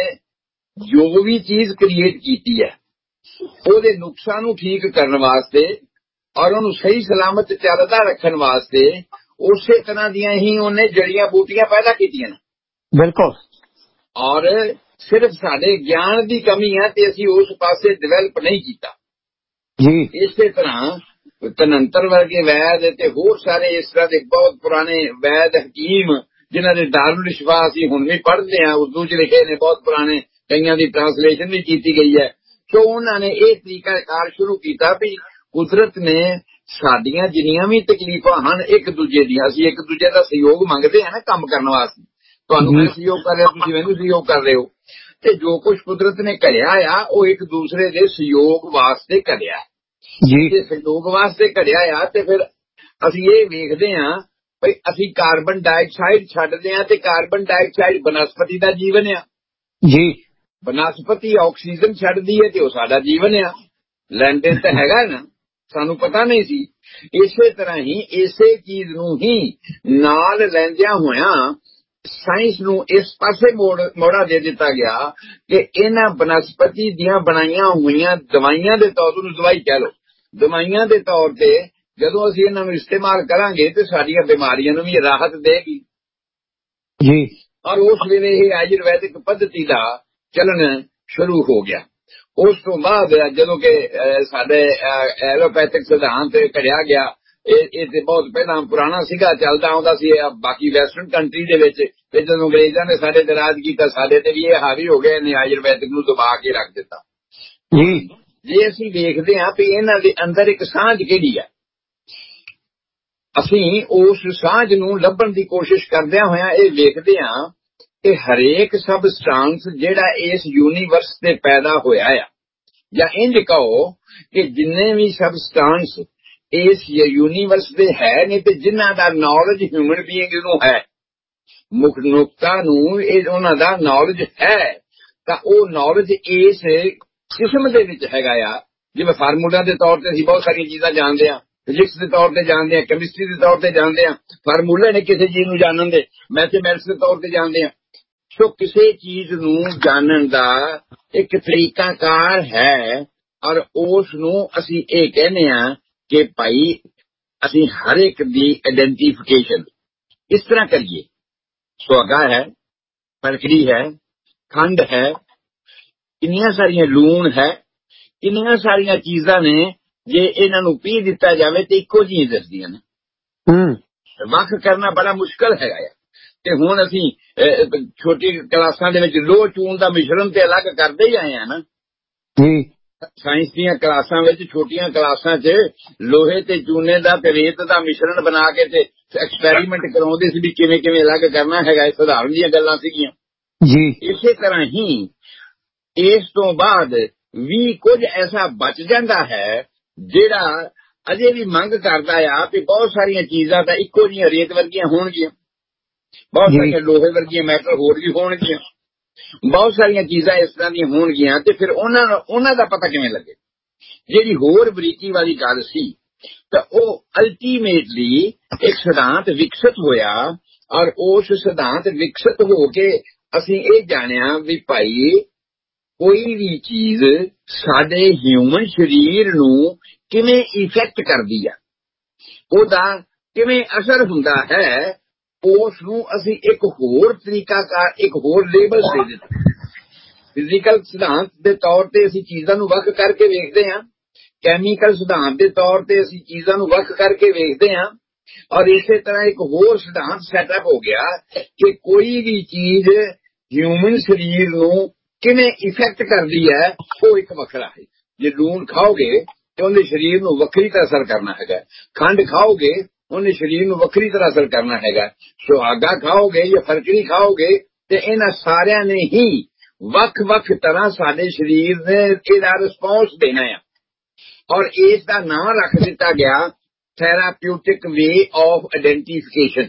ਜੋ ਵੀ ਚੀਜ਼ ਕ੍ਰੀਏਟ ਕੀਤੀ ਹੈ, ਉਹਦੇ ਨੁਕਸਾਂ ਨੂੰ ਠੀਕ ਕਰਨ ਵਾਸਤੇ ਔਰ ਉਹਨੂੰ ਸਹੀ ਸਲਾਮਤ ਚੱਲਦਾ ਰੱਖਣ ਵਾਸਤੇ ਉਸੇ ਤਰ੍ਹਾਂ ਦੀਆਂ ਹੀ ਉਹਨੇ ਜੜੀਆਂ ਬੂਟੀਆਂ ਪੈਦਾ ਕੀਤੀਆਂ ਨੇ। ਬਿਲਕੁਲ। ਔਰ ਸਿਰਫ ਸਾਡੇ ਗਿਆਨ ਦੀ ਕਮੀ ਹੈ ਤੇ ਅਸੀਂ ਉਸ ਪਾਸੇ ਡਿਵੈਲਪ ਨਹੀਂ ਕੀਤਾ ਜੀ। ਇਸੇ ਤਰ੍ਹਾਂ ਤਨੰਤਰ ਵਰਗੇ ਵੈਦ ਤੇ ਹੋਰ ਸਾਰੇ ਇਸ ਤਰ੍ਹਾਂ ਦੇ ਬਹੁਤ ਪੁਰਾਣੇ ਵੈਦ ਹਕੀਮ, ਜਿਨ੍ਹਾਂ ਦੇ ਦਾਰੁਲ ਸ਼ਿਫਾ ਅਸੀਂ ਹੁਣ ਵੀ ਪੜ੍ਹਦੇ ਹਾਂ, ਉਰਦੂ ਚ ਲਿਖੇ ਨੇ, ਬਹੁਤ ਪੁਰਾਣੇ, ਕਈਆਂ ਦੀ ਟ੍ਰਾਂਸਲੇਸ਼ਨ ਵੀ ਕੀਤੀ ਗਈ ਹੈ। ਸੋ ਉਹਨਾਂ ਨੇ ਇਹ ਤਰੀਕਾਕਾਰ ਸ਼ੁਰੂ ਕੀਤਾ ਵੀ ਕੁਦਰਤ ਨੇ ਸਾਡੀਆਂ ਜਿੰਨੀਆਂ ਵੀ ਤਕਲੀਫਾਂ ਹਨ ਇੱਕ ਦੂਜੇ ਦੀਆਂ, ਅਸੀਂ ਇੱਕ ਦੂਜੇ ਦਾ ਸਹਿਯੋਗ ਮੰਗਦੇ ਹਾਂ ਨਾ ਕੰਮ ਕਰਨ ਵਾਸਤੇ। ਤੁਹਾਨੂੰ ਮੈਂ ਸਹਿਯੋਗ ਕਰ ਰਿਹਾ, ਤੁਸੀਂ ਮੈਨੂੰ ਸਹਿਯੋਗ ਕਰ ਰਹੇ ਹੋ, ਤੇ ਜੋ ਕੁਝ ਕੁਦਰਤ ਨੇ ਘੜਿਆ ਆ ਉਹ ਇੱਕ ਦੂਸਰੇ ਦੇ ਸਹਿਯੋਗ ਵਾਸਤੇ ਘੜਿਆ ਜੀ। ਜੇ ਸਹਿਯੋਗ ਵਾਸਤੇ ਘੜਿਆ ਆ ਤੇ ਫਿਰ ਅਸੀਂ ਇਹ ਵੇਖਦੇ ਹਾਂ ਭਈ ਅਸੀਂ ਕਾਰਬਨ ਡਾਈਆਕਸਾਈਡ ਛੱਡਦੇ ਹਾਂ ਤੇ ਕਾਰਬਨ ਡਾਈਆਕਸਾਈਡ ਬਨਸਪਤੀ ਦਾ ਜੀਵਨ ਆ ਜੀ। ਬਨਸਪਤੀ ਆਕਸੀਜਨ ਛੱਡਦੀ ਹੈ ਤੇ ਉਹ ਸਾਡਾ ਜੀਵਨ ਆ। ਲੈਂਦੇ ਤਾਂ ਹੈਗਾ ਨਾ, ਸਾਨੂੰ ਪਤਾ ਨਹੀਂ ਸੀ। ਇਸੇ ਤਰ੍ਹਾਂ ਹੀ ਇਸੇ ਚੀਜ਼ ਨੂੰ ਹੀ ਨਾਲ ਲੈਂਦਿਆਂ ਹੋਇਆਂ ਸਾਇੰਸ ਨੂੰ ਇਸ ਪਾਸੇ ਮੋੜ ਮੋੜਾ ਦੇ ਦਿੱਤਾ ਗਿਆ ਕਿ ਇਹਨਾਂ ਬਨਸਪਤੀ ਦੀਆਂ ਬਣਾਈਆਂ ਹੋਈਆਂ ਦਵਾਈਆਂ ਦੇ ਤੌਰ ਤੇ, ਦਵਾਈ ਕਹਿ ਲਓ, ਦਵਾਈਆਂ ਦੇ ਤੌਰ ਤੇ ਜਦੋਂ ਅਸੀਂ ਇਹਨਾਂ ਨੂੰ ਇਸਤੇਮਾਲ ਕਰਾਂਗੇ ਤੇ ਸਾਡੀਆਂ ਬਿਮਾਰੀਆਂ ਨੂੰ ਵੀ ਰਾਹਤ ਦੇਗੀ ਜੀ। ਔਰ ਉਸ ਵੇਲੇ ਇਹ ਆਯੁਰਵੈਦਿਕ ਪੱਧਤੀ ਦਾ ਚੱਲਣ ਸ਼ੁਰੂ ਹੋ ਗਿਆ। ਉਸ ਤੋਂ ਬਾਅਦ ਜਦੋਂ ਕਿ ਸਾਡੇ ਐਲੋਪੈਥਿਕ ਸਿਧਾਂਤ ਘੜਿਆ ਗਿਆ, ਇਹ ਤੇ ਬਹੁਤ ਪਹਿਲਾਂ ਪੁਰਾਣਾ ਸੀਗਾ, ਚੱਲਦਾ ਆਉਂਦਾ ਸੀ ਬਾਕੀ ਵੈਸਟਰਨ ਕੰਟਰੀ ਦੇ ਵਿੱਚ, ਤੇ ਜਦੋਂ ਅੰਗਰੇਜ਼ਾਂ ਨੇ ਸਾਡੇ ਤੇ ਰਾਜ ਕੀਤਾ ਸਾਡੇ ਤੇ ਵੀ ਇਹ ਹਾਵੀ ਹੋ ਗਏ ਨੇ, ਆਯੁਰਵੈਦਿਕ ਨੂੰ ਦਬਾ ਕੇ ਰੱਖ ਦਿੱਤਾ ਜੀ। ਜੇ ਅਸੀਂ ਵੇਖਦੇ ਹਾਂ ਵੀ ਇਹਨਾਂ ਦੇ ਅੰਦਰ ਇੱਕ ਸਾਂਝ ਕਿਹੜੀ ਹੈ, ਅਸੀਂ ਉਸ ਸਾਂਝ ਨੂੰ ਲੱਭਣ ਦੀ ਕੋਸ਼ਿਸ਼ ਕਰਦਿਆਂ ਹੋਇਆਂ ਇਹ ਵੇਖਦੇ ਹਾਂ ਕਿ ਹਰੇਕ ਸਬਸਟੈਂਸ ਜਿਹੜਾ ਇਸ ਯੂਨੀਵਰਸ ਤੇ ਪੈਦਾ ਹੋਇਆ ਆ, ਜਾਂ ਇੰਝ ਕਹੋ ਕਿ ਜਿੰਨੇ ਵੀ ਸਬਸਟੈਂਸ ਇਸ ਯੂਨੀਵਰਸ ਦੇ ਹੈ ਨੇ ਤੇ ਜਿਨ੍ਹਾਂ ਦਾ ਨੌਲੇਜ ਹਿਊਮਨ ਬੀਇੰਗ ਨੂੰ ਹੈ, ਮਨੁੱਖਤਾ ਨੂੰ ਇਹ ਉਹਨਾਂ ਦਾ ਨੌਲੇਜ ਹੈ ਤਾਂ ਉਹ ਨੌਲੇਜ ਇਸ ਕਿਸਮ ਦੇ ਵਿੱਚ ਹੈਗਾ ਆ। ਜਿਵੇਂ ਫਾਰਮੂਲਾ ਦੇ ਤੌਰ ਤੇ ਅਸੀਂ ਬਹੁਤ ਸਾਰੀਆਂ ਚੀਜ਼ਾਂ ਜਾਣਦੇ ਹਾਂ, ਫਿਜ਼ਿਕਸ ਦੇ ਤੌਰ ਤੇ ਜਾਣਦੇ ਹਾਂ, ਕੈਮਿਸਟਰੀ ਦੇ ਤੌਰ ਤੇ ਜਾਣਦੇ ਹਾਂ, ਫਾਰਮੂਲੇ ਨੇ ਕਿਸੇ ਚੀਜ਼ ਨੂੰ ਜਾਣਨ ਦੇ, ਮੈਥਮੈਟਿਕਸ ਦੇ ਤੌਰ ਤੇ ਜਾਣਦੇ ਹਾਂ। ਸੋ ਕਿਸੇ ਚੀਜ਼ ਨੂੰ ਜਾਣਨ ਦਾ ਇੱਕ ਤਰੀਕਾਕਾਰ ਹੈ ਔਰ ਉਸ ਨੂੰ ਅਸੀਂ ਇਹ ਕਹਿੰਦੇ ਹਾਂ ਕਿ ਭਾਈ ਅਸੀਂ ਹਰ ਇੱਕ ਦੀ ਆਇਡੈਂਟੀਫਿਕੇਸ਼ਨ ਇਸ ਤਰ੍ਹਾਂ ਕਰੀਏ। ਸੁਹਾਗਾ ਹੈ, ਫਰਕੜੀ ਹੈ, ਖੰਡ ਹੈ, ਇੰਨੀਆਂ ਸਾਰੀਆਂ ਲੂਣ ਹੈ, ਇੰਨੀਆਂ ਸਾਰੀਆਂ ਚੀਜ਼ਾਂ ਨੇ ਜੇ ਇਹਨਾਂ ਨੂੰ ਪੀ ਦਿੱਤਾ ਜਾਵੇ ਤੇ ਇੱਕੋ ਜਿਹੀਆਂ ਦੱਸਦੀਆਂ ਨੇ। ਵੱਖ ਕਰਨਾ ਬੜਾ ਮੁਸ਼ਕਲ ਹੈਗਾ ਆ। ਤੇ ਹੁਣ ਅਸੀਂ ਛੋਟੀ ਕਲਾਸਾਂ ਦੇ ਵਿੱਚ ਲੋਹ ਚੂਨ ਦਾ ਮਿਸ਼ਰਣ ਤੇ ਅਲੱਗ ਕਰਦੇ ਹੀ ਆਏ ਆ ਨਾ ਜੀ। ਸਾਇੰਸ ਦੀਆਂ ਕਲਾਸਾਂ ਵਿੱਚ ਛੋਟੀਆਂ ਕਲਾਸਾਂ 'ਚ ਲੋਹੇ ਤੇ ਚੂਨੇ ਦਾ ਤੇ ਰੇਤ ਦਾ ਮਿਸ਼ਰਣ ਬਣਾ ਕੇ ਤੇ ਐਕਸਪੈਰੀਮੈਂਟ ਕਰਾਉਂਦੇ ਸੀ ਵੀ ਕਿਵੇਂ ਕਿਵੇਂ ਅਲੱਗ ਕਰਨਾ ਹੈਗਾ। ਇਹ ਸਧਾਰਨ ਦੀਆਂ ਗੱਲਾਂ ਸੀਗੀਆਂ ਜੀ। ਇਸੇ ਤਰ੍ਹਾਂ ਹੀ ਇਸ ਤੋਂ ਬਾਅਦ ਵੀ ਕੁਝ ਐਸਾ ਬਚ ਜਾਂਦਾ ਹੈ ਜਿਹੜਾ ਅਜੇ ਵੀ ਮੰਗ ਕਰਦਾ ਆ ਕਿ ਬਹੁਤ ਸਾਰੀਆਂ ਚੀਜ਼ਾਂ ਤਾਂ ਇੱਕੋ ਜਿਹੀਆਂ ਰੇਤ ਵਰਗੀਆਂ ਹੋਣਗੀਆਂ, ਬਹੁਤ ਸਾਰੀਆਂ ਲੋਹੇ ਵਰਗੀਆਂ ਮੈਟਲ ਹੋਰ ਵੀ ਹੋਣਗੀਆਂ, ਬਹੁਤ ਸਾਰੀਆਂ ਚੀਜ਼ਾਂ ਇਸ ਤਰ੍ਹਾਂ ਦੀਆਂ ਹੋਣਗੀਆਂ। ਤੇ ਫਿਰ ਉਹਨਾਂ ਉਹਨਾਂ ਦਾ ਪਤਾ ਕਿਵੇਂ ਲੱਗੇ? ਜਿਹੜੀ ਹੋਰ ਬਰੀਕੀ ਵਾਲੀ ਗੱਲ ਸੀ ਤਾਂ ਉਹ ਅਲਟੀਮੇਟਲੀ ਇੱਕ ਸਿਧਾਂਤ ਵਿਕਸਿਤ ਹੋਇਆ ਔਰ ਉਸ ਸਿਧਾਂਤ ਵਿਕਸਿਤ ਹੋ ਕੇ ਅਸੀਂ ਇਹ ਜਾਣਿਆ ਵੀ ਭਾਈ ਕੋਈ ਵੀ ਚੀਜ਼ ਸਾਡੇ ਹਿਊਮਨ ਸਰੀਰ ਨੂੰ ਕਿਵੇਂ ਇਫੈਕਟ ਕਰਦੀ ਆ, ਉਹਦਾ ਕਿਵੇਂ ਅਸਰ ਹੁੰਦਾ ਹੈ, ਉਸ ਨੂੰ ਅਸੀਂ ਇੱਕ ਹੋਰ ਤਰੀਕਾਕਾਰ ਇੱਕ ਹੋਰ ਲੇਬਲ ਦੇ ਦਿੱਤਾ। ਫਿਜ਼ੀਕਲ ਸਿਧਾਂਤ ਦੇ ਤੌਰ ਤੇ ਅਸੀਂ ਚੀਜ਼ਾਂ ਨੂੰ ਵੱਖ ਕਰਕੇ ਵੇਖਦੇ ਹਾਂ, ਕੈਮੀਕਲ ਸਿਧਾਂਤ ਦੇ ਤੌਰ ਤੇ ਅਸੀਂ ਚੀਜ਼ਾਂ ਨੂੰ ਵੱਖ ਕਰਕੇ ਵੇਖਦੇ ਹਾਂ ਔਰ ਇਸੇ ਤਰ੍ਹਾਂ ਇੱਕ ਹੋਰ ਸਿਧਾਂਤ ਸੈਟਅਪ ਹੋ ਗਿਆ ਕਿ ਕੋਈ ਵੀ ਚੀਜ਼ ਹਿਊਮਨ ਸਰੀਰ ਨੂੰ ਕਿਵੇਂ ਇਫੈਕਟ ਕਰਦੀ ਹੈ ਉਹ ਇੱਕ ਵੱਖਰਾ ਹੈ। ਜੇ ਲੂਣ ਖਾਓਗੇ ਤੇ ਉਹਦੇ ਸਰੀਰ ਨੂੰ ਵੱਖਰੀ ਤਰ੍ਹਾਂ ਅਸਰ ਕਰਨਾ ਹੈਗਾ, ਖੰਡ ਖਾਓਗੇ ਉਹਨੇ ਸਰੀਰ ਨੂੰ ਵੱਖਰੀ ਤਰ੍ਹਾਂ ਅਸਰ ਕਰਨਾ ਹੈਗਾ, ਸੁਹਾਗਾ ਖਾਓਗੇ ਜਾਂ ਫਰਕੜੀ ਖਾਓਗੇ ਤੇ ਇਹਨਾਂ ਸਾਰਿਆਂ ਨੇ ਹੀ ਵੱਖ-ਵੱਖ ਤਰ੍ਹਾਂ ਸਾਡੇ ਸਰੀਰ ਨੇ ਇਹਦਾ ਰਿਸਪੌਂਸ ਦੇਣਾ ਆ ਔਰ ਇਸ ਦਾ ਨਾਮ ਰੱਖ ਦਿੱਤਾ ਗਿਆ ਥੈਰਾਪਿਊਟਿਕ ਵੇ ਆਫ ਆਇਡੈਂਟੀਫਿਕੇਸ਼ਨ